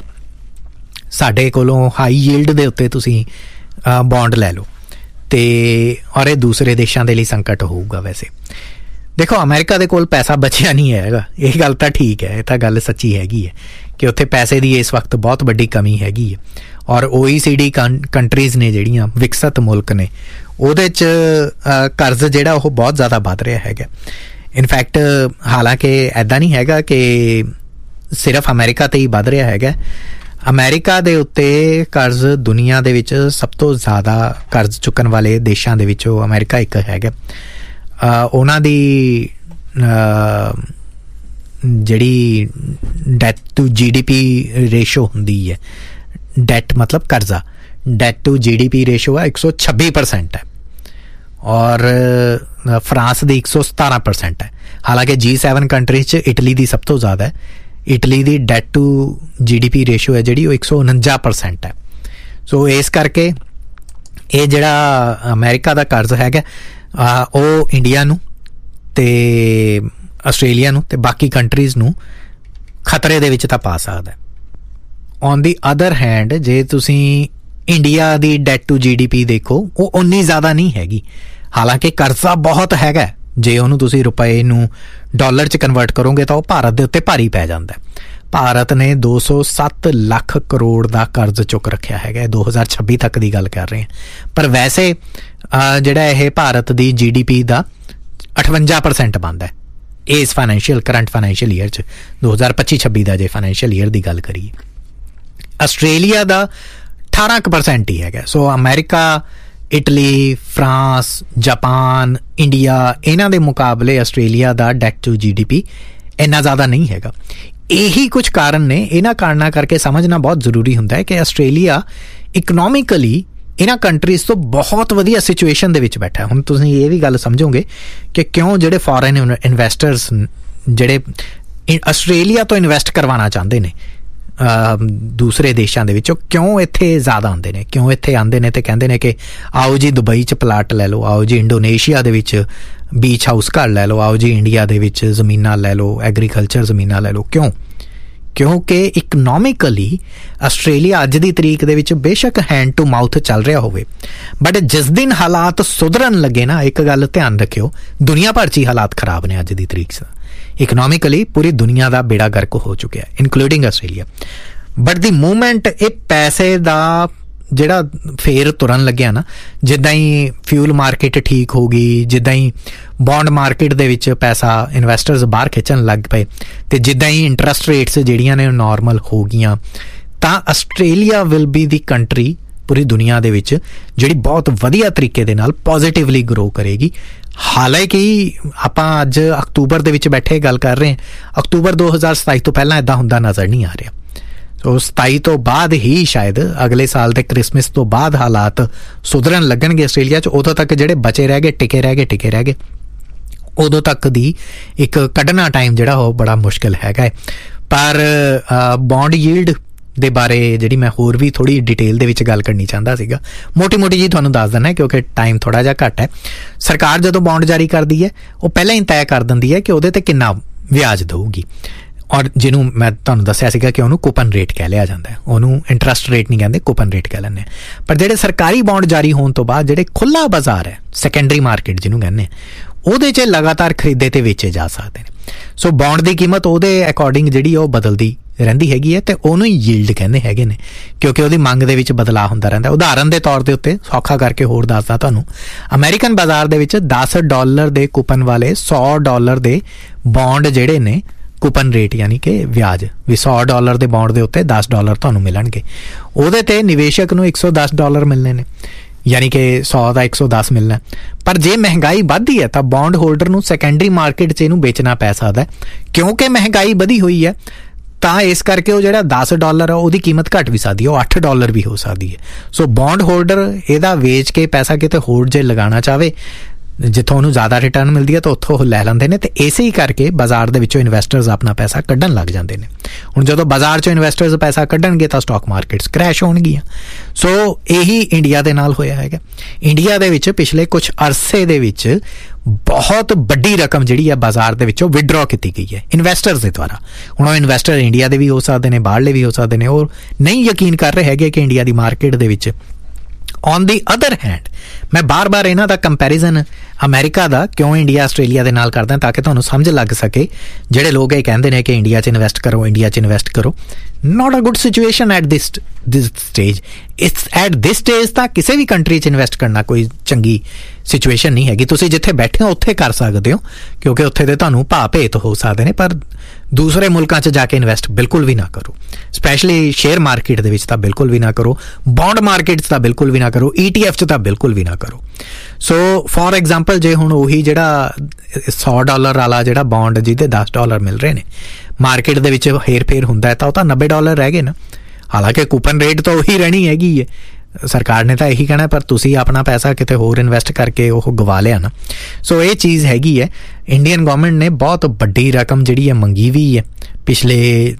ਸਾਡੇ ਕੋਲੋਂ ਹਾਈ ਯੀਲਡ ਦੇ ਉੱਤੇ ਤੁਸੀਂ ਬੌਂਡ ਲੈ ਲਓ, ਅਤੇ ਔਰ ਇਹ ਦੂਸਰੇ ਦੇਸ਼ਾਂ ਦੇ ਲਈ ਸੰਕਟ ਹੋਊਗਾ। ਵੈਸੇ ਦੇਖੋ ਅਮਰੀਕਾ ਦੇ ਕੋਲ ਪੈਸਾ ਬਚਿਆ ਨਹੀਂ ਹੈਗਾ, ਇਹ ਗੱਲ ਤਾਂ ਠੀਕ ਹੈ, ਇਹ ਤਾਂ ਗੱਲ ਸੱਚੀ ਹੈਗੀ ਹੈ ਕਿ ਉੱਥੇ ਪੈਸੇ ਦੀ ਇਸ ਵਕਤ ਬਹੁਤ ਵੱਡੀ ਕਮੀ ਹੈਗੀ ਹੈ। ਔਰ ਓ ਈ ਸੀ ਡੀ ਕੰਟਰੀਜ਼ ਨੇ ਜਿਹੜੀਆਂ ਵਿਕਸਿਤ ਮੁਲਕ ਨੇ ਉਹਦੇ 'ਚ ਕਰਜ਼ ਜਿਹੜਾ ਉਹ ਬਹੁਤ ਜ਼ਿਆਦਾ ਵੱਧ ਰਿਹਾ ਹੈਗਾ। ਇਨਫੈਕਟ ਹਾਲਾਂਕਿ ਇੱਦਾਂ ਨਹੀਂ ਹੈਗਾ ਕਿ ਸਿਰਫ ਅਮਰੀਕਾ ਤੇ ਹੀ ਵੱਧ ਰਿਹਾ ਹੈਗਾ। ਅਮਰੀਕਾ ਦੇ ਉੱਤੇ ਕਰਜ਼ ਦੁਨੀਆ ਦੇ ਵਿੱਚ ਸਭ ਤੋਂ ਜ਼ਿਆਦਾ ਕਰਜ਼ ਚੁੱਕਣ ਵਾਲੇ ਦੇਸ਼ਾਂ ਦੇ ਵਿੱਚੋਂ ਅਮਰੀਕਾ ਇੱਕ ਹੈਗਾ। ਉਹਨਾਂ ਦੀ ਜਿਹੜੀ ਡੈਟ ਟੂ ਜੀ ਡੀ ਪੀ ਰੇਸ਼ੋ ਹੁੰਦੀ ਹੈ, ਡੈਟ ਮਤਲਬ ਕਰਜ਼ਾ, ਡੈਟ ਟੂ ਜੀ ਡੀ ਪੀ ਰੇਸ਼ੋ ਹੈ ਇੱਕ ਸੌ ਛੱਬੀ ਪਰਸੈਂਟ ਹੈ, ਔਰ ਫਰਾਂਸ ਦੀ ਇੱਕ ਸੌ ਸਤਾਰਾਂ ਪਰਸੈਂਟ ਹੈ। ਹਾਲਾਂਕਿ ਜੀ ਸੈਵਨ ਕੰਟਰੀਜ਼ 'ਚ ਇਟਲੀ ਦੀ ਸਭ ਤੋਂ ਜ਼ਿਆਦਾ ਹੈ। ਇਟਲੀ ਦੀ ਡੈਟ ਟੂ ਜੀ ਡੀ ਪੀ ਰੇਸ਼ੋ ਹੈ ਜਿਹੜੀ ਉਹ ਇੱਕ ਸੌ ਉਣੰਜਾ ਪਰਸੈਂਟ ਹੈ। ਸੋ ਇਸ ਕਰਕੇ ਇਹ ਜਿਹੜਾ ਅਮਰੀਕਾ ਦਾ ਕਰਜ਼ ਹੈਗਾ ਉਹ ਇੰਡੀਆ ਨੂੰ ਅਤੇ ਆਸਟ੍ਰੇਲੀਆ ਨੂੰ ਅਤੇ ਬਾਕੀ ਕੰਟਰੀਜ਼ ਨੂੰ ਖਤਰੇ ਦੇ ਵਿੱਚ ਤਾਂ ਪਾ ਸਕਦਾ। ਔਨ ਦੀ ਅਦਰ ਹੈਂਡ ਜੇ ਤੁਸੀਂ ਇੰਡੀਆ ਦੀ ਡੈਟ ਟੂ ਜੀ ਡੀ ਪੀ ਦੇਖੋ, ਉਹ ਉਨੀ ਜ਼ਿਆਦਾ ਨਹੀਂ ਹੈਗੀ। ਹਾਲਾਂਕਿ ਕਰਜ਼ਾ ਬਹੁਤ ਹੈਗਾ, ਜੇ ਉਹਨੂੰ ਤੁਸੀਂ ਰੁਪਏ ਨੂੰ ਡਾਲਰ 'ਚ ਕਨਵਰਟ ਕਰੋਗੇ ਤਾਂ ਉਹ ਭਾਰਤ ਦੇ ਉੱਤੇ ਭਾਰੀ ਪੈ ਜਾਂਦਾ। ਭਾਰਤ ਨੇ ਦੋ ਸੌ ਸੱਤ ਲੱਖ ਕਰੋੜ ਦਾ ਕਰਜ਼ ਚੁੱਕ ਰੱਖਿਆ ਹੈਗਾ, ਦੋ ਹਜ਼ਾਰ ਛੱਬੀ ਤੱਕ ਦੀ ਗੱਲ ਕਰ ਰਹੇ ਹਾਂ। ਪਰ ਵੈਸੇ ਜਿਹੜਾ ਇਹ ਭਾਰਤ ਦੀ ਜੀ ਡੀ ਪੀ ਦਾ ਅਠਵੰਜਾ ਪਰਸੈਂਟ ਬਣਦਾ ਇਸ ਫਾਈਨੈਂਸ਼ੀਅਲ ਕਰੰਟ ਫਾਈਨੈਂਸ਼ੀਅਲ ਈਅਰ 'ਚ, ਦੋ ਹਜ਼ਾਰ ਪੱਚੀ ਛੱਬੀ ਦਾ ਜੇ ਫਾਈਨੈਂਸ਼ੀਅਲ ਈਅਰ ਦੀ ਗੱਲ ਕਰੀਏ। ਆਸਟ੍ਰੇਲੀਆ ਦਾ ਅਠਾਰਾਂ ਕੁ ਪਰਸੈਂਟ ਹੀ ਹੈਗਾ। ਸੋ America, Italy, France, Japan, India, ਇਹਨਾਂ ਦੇ ਮੁਕਾਬਲੇ ਆਸਟ੍ਰੇਲੀਆ ਦਾ ਡੈਟ ਟੂ ਜੀ ਡੀ ਪੀ ਇੰਨਾ ਜ਼ਿਆਦਾ ਨਹੀਂ ਹੈਗਾ। ਇਹੀ ਕੁਝ ਕਾਰਨ ਨੇ। ਇਹਨਾਂ ਕਾਰਨਾਂ ਕਰਕੇ ਸਮਝਣਾ ਬਹੁਤ ਜ਼ਰੂਰੀ ਹੁੰਦਾ ਹੈ ਕਿ ਆਸਟ੍ਰੇਲੀਆ ਇਕਨੋਮਿਕਲੀ ਇਹਨਾਂ ਕੰਟਰੀਜ਼ ਤੋਂ ਬਹੁਤ ਵਧੀਆ ਸਿਚੁਏਸ਼ਨ ਦੇ ਵਿੱਚ ਬੈਠਾ। ਹੁਣ ਤੁਸੀਂ ਇਹ ਵੀ ਗੱਲ ਸਮਝੋਗੇ ਕਿ ਕਿਉਂ ਜਿਹੜੇ ਫੋਰਨ ਇਨਵੈਸਟਰਸ ਜਿਹੜੇ ਆਸਟ੍ਰੇਲੀਆ ਤੋਂ ਇਨਵੈਸਟ ਕਰਵਾਉਣਾ ਚਾਹੁੰਦੇ ਨੇ ਦੂਸਰੇ ਦੇਸ਼ਾਂ ਦੇ ਵਿੱਚੋਂ, ਕਿਉਂ ਇੱਥੇ ਜ਼ਿਆਦਾ ਆਉਂਦੇ ਨੇ, ਕਿਉਂ ਇੱਥੇ ਆਉਂਦੇ ਨੇ ਅਤੇ ਕਹਿੰਦੇ ਨੇ ਕਿ ਆਓ ਜੀ ਦੁਬਈ 'ਚ ਪਲਾਟ ਲੈ ਲਓ, ਆਓ ਜੀ ਇੰਡੋਨੇਸ਼ੀਆ ਦੇ ਵਿੱਚ ਬੀਚ ਹਾਊਸ ਘਰ ਲੈ ਲਓ, ਆਓ ਜੀ ਇੰਡੀਆ ਦੇ ਵਿੱਚ ਜ਼ਮੀਨਾਂ ਲੈ ਲਓ, ਐਗਰੀਕਲਚਰ ਜ਼ਮੀਨਾਂ ਲੈ ਲਓ। ਕਿਉਂ? ਕਿਉਂਕਿ ਇਕਨੋਮਿਕਲੀ ਆਸਟ੍ਰੇਲੀਆ ਅੱਜ ਦੀ ਤਰੀਕ ਦੇ ਵਿੱਚ ਬੇਸ਼ੱਕ ਹੈਂਡ ਟੂ ਮਾਊਥ ਚੱਲ ਰਿਹਾ ਹੋਵੇ, ਬਟ ਜਿਸ ਦਿਨ ਹਾਲਾਤ ਸੁਧਰਨ ਲੱਗੇ ਨਾ, ਇੱਕ ਗੱਲ ਧਿਆਨ ਰੱਖਿਓ, ਦੁਨੀਆ ਭਰ 'ਚ ਹੀ ਹਾਲਾਤ ਖਰਾਬ ਨੇ ਅੱਜ ਦੀ ਤਰੀਕ 'ਚ। ਇਕਨੋਮਿਕਲੀ ਪੂਰੀ ਦੁਨੀਆ ਦਾ ਬੇੜਾ ਗਰਕ ਹੋ ਚੁੱਕਿਆ, including Australia. But the movement ਇਹ ਪੈਸੇ ਦਾ ਜਿਹੜਾ ਫੇਰ ਤੁਰਨ ਲੱਗਿਆ ਨਾ, ਜਿੱਦਾਂ ਹੀ ਫਿਊਲ ਮਾਰਕੀਟ ਠੀਕ ਹੋ ਗਈ, ਜਿੱਦਾਂ ਹੀ ਬੌਂਡ ਮਾਰਕੀਟ ਦੇ ਵਿੱਚ ਪੈਸਾ ਇਨਵੈਸਟਰਸ ਬਾਹਰ ਖਿੱਚਣ ਲੱਗ ਪਏ, ਅਤੇ ਜਿੱਦਾਂ ਹੀ ਇੰਟਰਸਟ ਰੇਟਸ ਜਿਹੜੀਆਂ ਨੇ ਨੋਰਮਲ ਹੋ ਗਈਆਂ, ਤਾਂ Australia will be the country ਪੂਰੀ ਦੁਨੀਆ ਦੇ ਵਿੱਚ ਜਿਹੜੀ ਬਹੁਤ ਵਧੀਆ ਤਰੀਕੇ ਦੇ ਨਾਲ ਪੋਜ਼ੀਟਿਵਲੀ ਗਰੋ ਕਰੇਗੀ। ਹਾਲਾਂਕਿ ਆਪਾਂ ਅੱਜ ਅਕਤੂਬਰ ਦੇ ਵਿੱਚ ਬੈਠੇ ਗੱਲ ਕਰ ਰਹੇ ਹਾਂ, ਅਕਤੂਬਰ ਦੋ ਹਜ਼ਾਰ ਸਤਾਈ ਤੋਂ ਪਹਿਲਾਂ ਇੱਦਾਂ ਹੁੰਦਾ ਨਜ਼ਰ ਨਹੀਂ ਆ ਰਿਹਾ। ਸੋ ਸਤਾਈ ਤੋਂ ਬਾਅਦ ਹੀ ਸ਼ਾਇਦ ਅਗਲੇ ਸਾਲ ਦੇ ਕ੍ਰਿਸਮਸ ਤੋਂ ਬਾਅਦ ਹਾਲਾਤ ਸੁਧਰਨ ਲੱਗਣਗੇ ਆਸਟ੍ਰੇਲੀਆ 'ਚ। ਉਦੋਂ ਤੱਕ ਜਿਹੜੇ ਬਚੇ ਰਹਿ ਗਏ, ਟਿਕੇ ਰਹਿ ਗਏ ਟਿਕੇ ਰਹਿ ਗਏ ਉਦੋਂ ਤੱਕ ਦੀ ਇੱਕ ਕੱਢਣਾ ਟਾਈਮ ਜਿਹੜਾ ਉਹ ਬੜਾ ਮੁਸ਼ਕਿਲ ਹੈਗਾ ਹੈ। ਪਰ ਬੌਂਡ ਯੀਲਡ ਦੇ ਬਾਰੇ ਜਿਹੜੀ ਮੈਂ ਹੋਰ ਵੀ ਥੋੜ੍ਹੀ ਡਿਟੇਲ ਦੇ ਵਿੱਚ ਗੱਲ ਕਰਨੀ ਚਾਹੁੰਦਾ ਸੀਗਾ, ਮੋਟੀ ਮੋਟੀ ਜੀ ਤੁਹਾਨੂੰ ਦੱਸ ਦਿੰਦਾ ਕਿਉਂਕਿ ਟਾਈਮ ਥੋੜ੍ਹਾ ਜਿਹਾ ਘੱਟ ਹੈ। ਸਰਕਾਰ ਜਦੋਂ ਬੌਂਡ ਜਾਰੀ ਕਰਦੀ ਹੈ ਉਹ ਪਹਿਲਾਂ ਹੀ ਤੈਅ ਕਰ ਦਿੰਦੀ ਹੈ ਕਿ ਉਹਦੇ 'ਤੇ ਕਿੰਨਾ ਵਿਆਜ ਦੇਊਗੀ, ਔਰ ਜਿਹਨੂੰ ਮੈਂ ਤੁਹਾਨੂੰ ਦੱਸਿਆ ਸੀਗਾ ਕਿ ਉਹਨੂੰ ਕੂਪਨ ਰੇਟ ਕਹਿ ਲਿਆ ਜਾਂਦਾ, ਉਹਨੂੰ ਇੰਟਰਸਟ ਰੇਟ ਨਹੀਂ ਕਹਿੰਦੇ, ਕੂਪਨ ਰੇਟ ਕਹਿ ਲੈਂਦੇ। ਪਰ ਜਿਹੜੇ ਸਰਕਾਰੀ ਬੌਂਡ ਜਾਰੀ ਹੋਣ ਤੋਂ ਬਾਅਦ ਜਿਹੜੇ ਖੁੱਲ੍ਹਾ ਬਾਜ਼ਾਰ ਹੈ, ਸੈਕੰਡਰੀ ਮਾਰਕੀਟ ਜਿਹਨੂੰ ਕਹਿੰਦੇ, ਉਹਦੇ 'ਚ ਲਗਾਤਾਰ ਖਰੀਦੇ ਤੇ ਵੇਚੇ ਜਾ ਸਕਦੇ ਨੇ। ਸੋ ਬੌਂਡ ਦੀ ਕੀਮਤ ਉਹਦੇ ਅਕੋਰਡਿੰਗ ਜਿਹੜੀ ਉਹ ਬਦਲਦੀ ਰਹਿੰਦੀ ਹੈਗੀ ਹੈ, ਅਤੇ ਉਹਨੂੰ ਹੀ ਯੀਲਡ ਕਹਿੰਦੇ ਹੈਗੇ ਨੇ, ਕਿਉਂਕਿ ਉਹਦੀ ਮੰਗ ਦੇ ਵਿੱਚ ਬਦਲਾਅ ਹੁੰਦਾ ਰਹਿੰਦਾ। ਉਦਾਹਰਨ ਦੇ ਤੌਰ ਦੇ ਉੱਤੇ ਸੌਖਾ ਕਰਕੇ ਹੋਰ ਦੱਸਦਾ ਤੁਹਾਨੂੰ, ਅਮਰੀਕਨ ਬਾਜ਼ਾਰ ਦੇ ਵਿੱਚ ਦਸ ਡਾਲਰ ਦੇ ਕੂਪਨ ਵਾਲੇ ਸੌ ਡਾਲਰ ਦੇ ਬੌਂਡ ਜਿਹੜੇ ਨੇ, ਕੂਪਨ ਰੇਟ ਯਾਨੀ ਕਿ ਵਿਆਜ ਵੀ ਸੌ ਡਾਲਰ ਦੇ ਬੌਂਡ ਦੇ ਉੱਤੇ ਦਸ ਡਾਲਰ ਤੁਹਾਨੂੰ ਮਿਲਣਗੇ, ਉਹਦੇ 'ਤੇ ਨਿਵੇਸ਼ਕ ਨੂੰ ਇੱਕ ਸੌ ਦਸ ਡਾਲਰ ਮਿਲਣੇ ਨੇ, ਯਾਨੀ ਕਿ ਸੌ ਦਾ ਇੱਕ ਸੌ ਦਸ ਮਿਲਣਾ। ਪਰ ਜੇ ਮਹਿੰਗਾਈ ਵੱਧਦੀ ਹੈ ਤਾਂ ਬੌਂਡ ਹੋਲਡਰ ਨੂੰ ਸੈਕੰਡਰੀ ਮਾਰਕੀਟ 'ਚ ਇਹਨੂੰ ਵੇਚਣਾ ਪੈ ਸਕਦਾ, ਕਿਉਂਕਿ ਮਹਿੰਗਾਈ ਵਧੀ ਹੋਈ ਹੈ। ਤਾਂ ਇਸ ਕਰਕੇ ਉਹ ਜਿਹੜਾ ਦਸ ਡਾਲਰ ਆ ਉਹਦੀ ਕੀਮਤ ਘੱਟ ਵੀ ਸਕਦੀ ਹੈ, ਉਹ ਅੱਠ ਡਾਲਰ ਵੀ ਹੋ ਸਕਦੀ ਹੈ। ਸੋ ਬੌਂਡ ਹੋਲਡਰ ਇਹਦਾ ਵੇਚ ਕੇ ਪੈਸਾ ਕਿਤੇ ਹੋਰ ਜੇ ਲਗਾਉਣਾ ਚਾਹਵੇ, ਜਿੱਥੋਂ ਉਹਨੂੰ ਜ਼ਿਆਦਾ ਰਿਟਰਨ ਮਿਲਦੀ ਹੈ ਤਾਂ ਉੱਥੋਂ ਉਹ ਲੈ ਲੈਂਦੇ ਨੇ, ਅਤੇ ਇਸੇ ਹੀ ਕਰਕੇ ਬਾਜ਼ਾਰ ਦੇ ਵਿੱਚੋਂ ਇਨਵੈਸਟਰਸ ਆਪਣਾ ਪੈਸਾ ਕੱਢਣ ਲੱਗ ਜਾਂਦੇ ਨੇ। ਹੁਣ ਜਦੋਂ ਬਾਜ਼ਾਰ 'ਚੋਂ ਇਨਵੈਸਟਰਸ ਪੈਸਾ ਕੱਢਣਗੇ ਤਾਂ ਸਟਾਕ ਮਾਰਕੀਟਸ ਕ੍ਰੈਸ਼ ਹੋਣਗੀਆਂ। ਸੋ ਇਹੀ ਇੰਡੀਆ ਦੇ ਨਾਲ ਹੋਇਆ ਹੈਗਾ। ਇੰਡੀਆ ਦੇ ਵਿੱਚ ਪਿਛਲੇ ਕੁਝ ਅਰਸੇ ਦੇ ਵਿੱਚ ਬਹੁਤ ਵੱਡੀ ਰਕਮ ਜਿਹੜੀ ਹੈ ਬਾਜ਼ਾਰ ਦੇ ਵਿੱਚੋਂ ਵਿਡਰੋ ਕੀਤੀ ਗਈ ਹੈ ਇਨਵੈਸਟਰਸ ਦੇ ਦੁਆਰਾ। ਹੁਣ ਉਹ ਇਨਵੈਸਟਰ ਇੰਡੀਆ ਦੇ ਵੀ ਹੋ ਸਕਦੇ ਨੇ, ਬਾਹਰਲੇ ਵੀ ਹੋ ਸਕਦੇ ਨੇ, ਉਹ ਨਹੀਂ ਯਕੀਨ ਕਰ ਰਹੇ ਹੈਗੇ ਕਿ ਇੰਡੀਆ ਦੀ ਮਾਰਕੀਟ ਦੇ ਵਿੱਚ। ਔਨ ਦੀ ਅਦਰ ਹੈਂਡ ਮੈਂ ਬਾਰ-ਬਾਰ ਇਹਨਾਂ ਦਾ ਕੰਪੈਰੀਜ਼ਨ ਅਮਰੀਕਾ ਦਾ ਕਿਉਂ ਇੰਡੀਆ ਆਸਟ੍ਰੇਲੀਆ ਦੇ ਨਾਲ ਕਰਦਾ ਤਾਂ ਕਿ ਤੁਹਾਨੂੰ ਸਮਝ ਲੱਗ ਸਕੇ। ਜਿਹੜੇ ਲੋਕ ਇਹ ਕਹਿੰਦੇ ਨੇ ਕਿ ਇੰਡੀਆ 'ਚ ਇਨਵੈਸਟ ਕਰੋ, ਇੰਡੀਆ 'ਚ ਇਨਵੈਸਟ ਕਰੋ, not a good situation at this this stage. It's at this stage ਤਾਂ ਕਿਸੇ ਵੀ ਕੰਟਰੀ 'ਚ ਇਨਵੈਸਟ ਕਰਨਾ ਕੋਈ ਚੰਗੀ ਸਿਚੁਏਸ਼ਨ ਨਹੀਂ ਹੈਗੀ। ਤੁਸੀਂ ਜਿੱਥੇ ਬੈਠੇ ਹੋ ਉੱਥੇ ਕਰ ਸਕਦੇ ਹੋ ਕਿਉਂਕਿ ਉੱਥੇ ਦੇ ਤੁਹਾਨੂੰ ਭਾਅ ਭੇਤ ਹੋ ਸਕਦੇ ਨੇ, ਪਰ ਦੂਸਰੇ ਮੁਲਕਾਂ 'ਚ ਜਾ ਕੇ ਇਨਵੈਸਟ ਬਿਲਕੁਲ ਵੀ ਨਾ ਕਰੋ। ਸਪੈਸ਼ਲੀ ਸ਼ੇਅਰ ਮਾਰਕੀਟ ਦੇ ਵਿੱਚ ਤਾਂ ਬਿਲਕੁਲ ਵੀ ਨਾ ਕਰੋ, ਬੌਂਡ ਮਾਰਕੀਟ 'ਚ ਤਾਂ ਬਿਲਕੁਲ ਵੀ ਨਾ ਕਰੋ, ਈ ਟੀ ਐਫ 'ਚ ਤਾਂ ਬਿਲਕੁਲ ਵੀ ਨਾ ਕਰੋ। ਸੋ ਫੋਰ ਐਗਜ਼ਾਮਪਲ ਜੇ ਹੁਣ ਉਹੀ ਜਿਹੜਾ ਸੌ ਡਾਲਰ ਵਾਲਾ ਜਿਹੜਾ ਬੌਂਡ ਜਿਹਦੇ ਦਸ ਡਾਲਰ ਮਿਲ ਰਹੇ ਨੇ ਮਾਰਕੀਟ ਦੇ ਵਿੱਚ ਹੇਰ ਫੇਰ ਹੁੰਦਾ ਤਾਂ ਉਹ ਤਾਂ ਨੱਬੇ ਡਾਲਰ ਰਹਿ ਗਏ ਨਾ। ਹਾਲਾਂਕਿ ਕੂਪਨ ਰੇਟ ਤਾਂ ਉਹੀ ਰਹਿਣੀ ਹੈਗੀ ਹੈ, ਸਰਕਾਰ ਨੇ ਤਾਂ ਇਹੀ ਕਹਿਣਾ, ਪਰ ਤੁਸੀਂ ਆਪਣਾ ਪੈਸਾ ਕਿਤੇ ਹੋਰ ਇਨਵੈਸਟ ਕਰਕੇ ਉਹ ਗਵਾ ਲਿਆ ਨਾ। ਸੋ ਇਹ ਚੀਜ਼ ਹੈਗੀ ਹੈ। ਇੰਡੀਅਨ ਗੌਰਮੈਂਟ ਨੇ ਬਹੁਤ ਵੱਡੀ ਰਕਮ ਜਿਹੜੀ ਹੈ ਮੰਗੀ ਵੀ ਹੈ ਪਿਛਲੇ,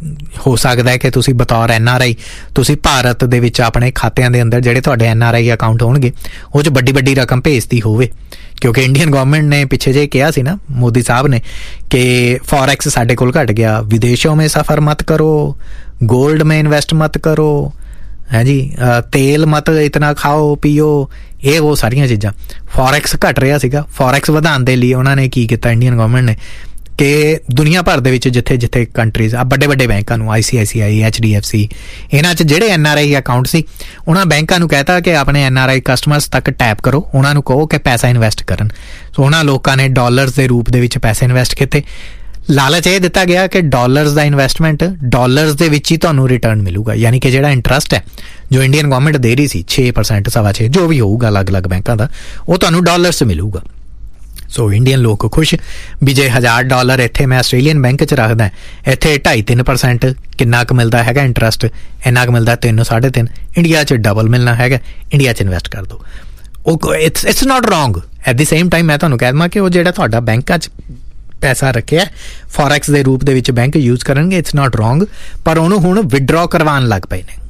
ਹੋ ਸਕਦਾ ਹੈ ਕਿ ਤੁਸੀਂ ਬਤੌਰ ਐਨ ਆਰ ਆਈ ਤੁਸੀਂ ਭਾਰਤ ਦੇ ਵਿੱਚ ਆਪਣੇ ਖਾਤਿਆਂ ਦੇ ਅੰਦਰ ਜਿਹੜੇ ਤੁਹਾਡੇ ਐਨ ਆਰ ਆਈ ਅਕਾਊਂਟ ਹੋਣਗੇ ਉਹ 'ਚ ਵੱਡੀ ਵੱਡੀ ਰਕਮ ਭੇਜਦੀ ਹੋਵੇ, ਕਿਉਂਕਿ ਇੰਡੀਅਨ ਗੌਰਮੈਂਟ ਨੇ ਪਿੱਛੇ ਜੇ ਕਿਹਾ ਸੀ ਨਾ ਮੋਦੀ ਸਾਹਿਬ ਨੇ ਕਿ ਫੋਰੈਕਸ ਸਾਡੇ ਕੋਲ ਘਟ ਗਿਆ, ਵਿਦੇਸ਼ੋਂ ਮੇਂ ਸਫਰ ਮਤ ਕਰੋ, गोल्ड में इन्वेस्ट मत करो, है जी, तेल मत इतना खाओ पीओ, ये वो सारिया चीज़ां। फॉरैक्स घट रहा सीगा, फॉरैक्स ਵਧਾਉਣ ਦੇ ਲਈ ਉਹਨਾਂ ਨੇ ਕੀ ਕੀਤਾ ਇੰਡੀਅਨ ਗਵਰਨਮੈਂਟ ਨੇ ਕਿ ਦੁਨੀਆ ਭਰ ਦੇ ਵਿੱਚ ਜਿੱਥੇ ਜਿੱਥੇ ਕੰਟਰੀਜ਼ ਆ ਵੱਡੇ ਵੱਡੇ ਬੈਂਕਾਂ ਨੂੰ ਆਈ ਸੀ ਆਈ ਸੀ ਆਈ, ਐਚ ਡੀ ਐਫ ਸੀ, ਇਹਨਾਂ 'ਚ ਜਿਹੜੇ ਐਨ ਆਰ ਆਈ ਅਕਾਊਂਟ ਸੀ ਉਹਨਾਂ ਬੈਂਕਾਂ ਨੂੰ ਕਹਿਤਾ ਕਿ ਆਪਣੇ ਐਨ ਆਰ ਆਈ ਕਸਟਮਰਸ ਤੱਕ ਟੈਪ ਕਰੋ, ਉਹਨਾਂ ਨੂੰ ਕਹੋ ਕਿ ਪੈਸਾ ਇਨਵੈਸਟ ਕਰਨ। ਸੋ ਉਹਨਾਂ ਲੋਕਾਂ ਨੇ ਡਾਲਰਸ ਦੇ ਰੂਪ ਦੇ ਵਿੱਚ ਪੈਸੇ ਇਨਵੈਸਟ ਕੀਤੇ। ਲਾਲਚ ਇਹ ਦਿੱਤਾ ਗਿਆ ਕਿ ਡਾਲਰਸ ਦਾ ਇਨਵੈਸਟਮੈਂਟ ਡਾਲਰਸ ਦੇ ਵਿੱਚ ਹੀ ਤੁਹਾਨੂੰ ਰਿਟਰਨ ਮਿਲੂਗਾ, ਯਾਨੀ ਕਿ ਜਿਹੜਾ ਇੰਟਰਸਟ ਹੈ ਜੋ ਇੰਡੀਅਨ ਗਵਰਨਮੈਂਟ ਦੇ ਰਹੀ ਸੀ ਛੇ ਪਰਸੈਂਟ ਸਵਾ ਛੇ ਜੋ ਵੀ ਹੋਊਗਾ ਅਲੱਗ-ਅਲੱਗ ਬੈਂਕਾਂ ਦਾ, ਉਹ ਤੁਹਾਨੂੰ ਡਾਲਰਸ 'ਚ ਮਿਲੂਗਾ। ਸੋ ਇੰਡੀਅਨ ਲੋਕ ਖੁਸ਼ ਵੀ ਜੇ ਹਜ਼ਾਰ ਡਾਲਰ ਇੱਥੇ ਮੈਂ ਆਸਟ੍ਰੇਲੀਅਨ ਬੈਂਕ 'ਚ ਰੱਖਦਾ, ਇੱਥੇ ਢਾਈ ਤਿੰਨ ਪਰਸੈਂਟ ਕਿੰਨਾ ਕੁ ਮਿਲਦਾ ਹੈਗਾ ਇੰਟਰਸਟ, ਇੰਨਾ ਕੁ ਮਿਲਦਾ ਤਿੰਨ ਸਾਢੇ ਤਿੰਨ, ਇੰਡੀਆ 'ਚ ਡਬਲ ਮਿਲਣਾ ਹੈਗਾ, ਇੰਡੀਆ 'ਚ ਇਨਵੈਸਟ ਕਰ ਦਿਓ। ਉਹ it's it's not wrong. At the same time ਮੈਂ ਤੁਹਾਨੂੰ ਕਹਿ ਦੇਵਾਂ ਕਿ ਉਹ ਜਿਹੜਾ ਤੁਹਾਡਾ ਬੈਂਕਾਂ 'ਚ ਪੈਸਾ ਰੱਖਿਆ ਫੋਰੈਕਸ ਦੇ ਰੂਪ ਦੇ ਵਿੱਚ ਬੈਂਕ ਯੂਜ਼ ਕਰਨਗੇ, ਇਟਸ ਨਾਟ ਰੋਂਗ, ਪਰ ਉਹਨੂੰ ਹੁਣ ਵਿਡਰੋ ਕਰਵਾਉਣ ਲੱਗ ਪਏ ਨੇ,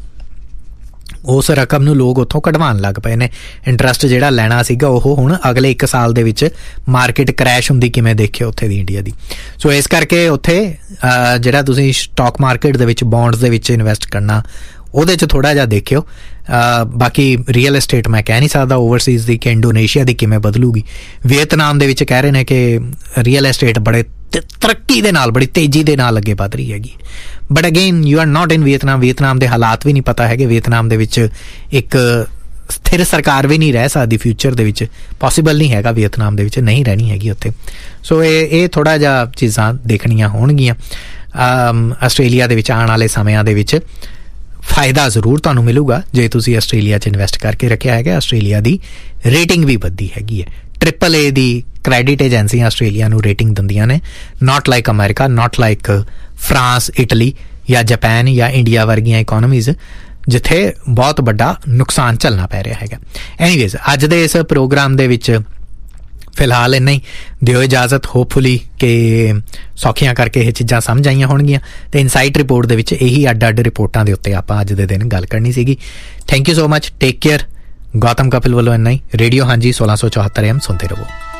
ਉਸ ਰਕਮ ਨੂੰ ਲੋਕ ਉੱਥੋਂ ਕਢਵਾਉਣ ਲੱਗ ਪਏ ਨੇ। ਇੰਟਰਸਟ ਜਿਹੜਾ ਲੈਣਾ ਸੀਗਾ ਉਹ ਹੁਣ ਅਗਲੇ ਇੱਕ ਸਾਲ ਦੇ ਵਿੱਚ ਮਾਰਕੀਟ ਕਰੈਸ਼ ਹੁੰਦੀ ਕਿਵੇਂ ਦੇਖਿਓ ਉੱਥੇ ਦੀ ਇੰਡੀਆ ਦੀ। ਸੋ ਇਸ ਕਰਕੇ ਉੱਥੇ ਜਿਹੜਾ ਤੁਸੀਂ ਸਟਾਕ ਮਾਰਕੀਟ ਦੇ ਵਿੱਚ ਬੌਂਡਸ ਦੇ ਵਿੱਚ ਇਨਵੈਸਟ ਕਰਨਾ ਉਹਦੇ 'ਚ ਥੋੜ੍ਹਾ ਜਿਹਾ ਦੇਖਿਓ। ਬਾਕੀ ਰੀਅਲ estate ਮੈਂ ਕਹਿ ਨਹੀਂ ਸਕਦਾ ਓਵਰਸੀਜ਼ ਦੀ ਕਿ ਇੰਡੋਨੇਸ਼ੀਆ ਦੀ ਕਿਵੇਂ ਬਦਲੂਗੀ। ਵੀਅਤਨਾਮ ਦੇ ਵਿੱਚ ਕਹਿ ਰਹੇ ਨੇ ਕਿ ਰੀਅਲ estate ਬੜੇ ਤਰੱਕੀ ਦੇ ਨਾਲ ਬੜੀ ਤੇਜ਼ੀ ਦੇ ਨਾਲ ਅੱਗੇ ਵੱਧ ਰਹੀ ਹੈਗੀ, but again you are not in Vietnam. Vietnam ਦੇ ਹਾਲਾਤ ਵੀ ਨਹੀਂ ਪਤਾ ਹੈਗੇ, ਵੀਅਤਨਾਮ ਦੇ ਵਿੱਚ ਇੱਕ ਸਥਿਰ ਸਰਕਾਰ ਵੀ ਨਹੀਂ ਰਹਿ ਸਕਦੀ ਫਿਊਚਰ ਦੇ ਵਿੱਚ, ਪੋਸੀਬਲ ਨਹੀਂ ਹੈਗਾ ਵੀਅਤਨਾਮ ਦੇ ਵਿੱਚ, ਨਹੀਂ ਰਹਿਣੀ ਹੈਗੀ ਉੱਥੇ। ਸੋ ਇਹ ਇਹ ਥੋੜ੍ਹਾ ਜਿਹਾ ਚੀਜ਼ਾਂ ਦੇਖਣੀਆਂ ਹੋਣਗੀਆਂ। ਆਸਟ੍ਰੇਲੀਆ ਦੇ ਵਿੱਚ ਆਉਣ ਵਾਲੇ ਸਮਿਆਂ ਦੇ ਵਿੱਚ ਫਾਇਦਾ ਜ਼ਰੂਰ ਤੁਹਾਨੂੰ ਮਿਲੂਗਾ ਜੇ ਤੁਸੀਂ ਆਸਟ੍ਰੇਲੀਆ 'ਚ ਇਨਵੈਸਟ ਕਰਕੇ ਰੱਖਿਆ ਹੈਗਾ। ਆਸਟ੍ਰੇਲੀਆ ਦੀ ਰੇਟਿੰਗ ਵੀ ਵੱਧਦੀ ਹੈਗੀ ਹੈ, ਟ੍ਰਿਪਲ ਏ ਦੀ ਕ੍ਰੈਡਿਟ ਏਜੰਸੀਆਂ ਆਸਟ੍ਰੇਲੀਆ ਨੂੰ ਰੇਟਿੰਗ ਦਿੰਦੀਆਂ ਨੇ, not like America, not like France, Italy ਜਾਂ ਜਾਪਾਨ ਜਾਂ ਇੰਡੀਆ ਵਰਗੀਆਂ ਇਕੋਨਮੀਜ਼ ਜਿੱਥੇ ਬਹੁਤ ਵੱਡਾ ਨੁਕਸਾਨ ਝੱਲਣਾ ਪੈ ਰਿਹਾ ਹੈਗਾ। ਐਨੀਵੇਜ਼ ਅੱਜ ਦੇ ਇਸ ਪ੍ਰੋਗਰਾਮ ਦੇ ਵਿੱਚ ਫਿਲਹਾਲ ਇੰਨਾ ਹੀ, ਦਿਓ ਇਜਾਜ਼ਤ। ਹੋਪਫੁਲੀ ਕਿ ਸੌਖੀਆਂ ਕਰਕੇ ਇਹ ਚੀਜ਼ਾਂ ਸਮਝ ਆਈਆਂ ਹੋਣਗੀਆਂ ਅਤੇ ਇਨਸਾਈਟ ਰਿਪੋਰਟ ਦੇ ਵਿੱਚ ਇਹੀ ਅੱਡ ਅੱਡ ਰਿਪੋਰਟਾਂ ਦੇ ਉੱਤੇ ਆਪਾਂ ਅੱਜ ਦੇ ਦਿਨ ਗੱਲ ਕਰਨੀ ਸੀਗੀ। Thank you so much, take care. Gautam Kapil ਵੱਲੋਂ ਇੰਨਾ ਹੀ। ਰੇਡੀਓ ਹਾਂਜੀ ਸੋਲਾਂ ਸੌ ਚੌਹੱਤਰ ਐਮ ਸੁਣਦੇ ਰਹੋ।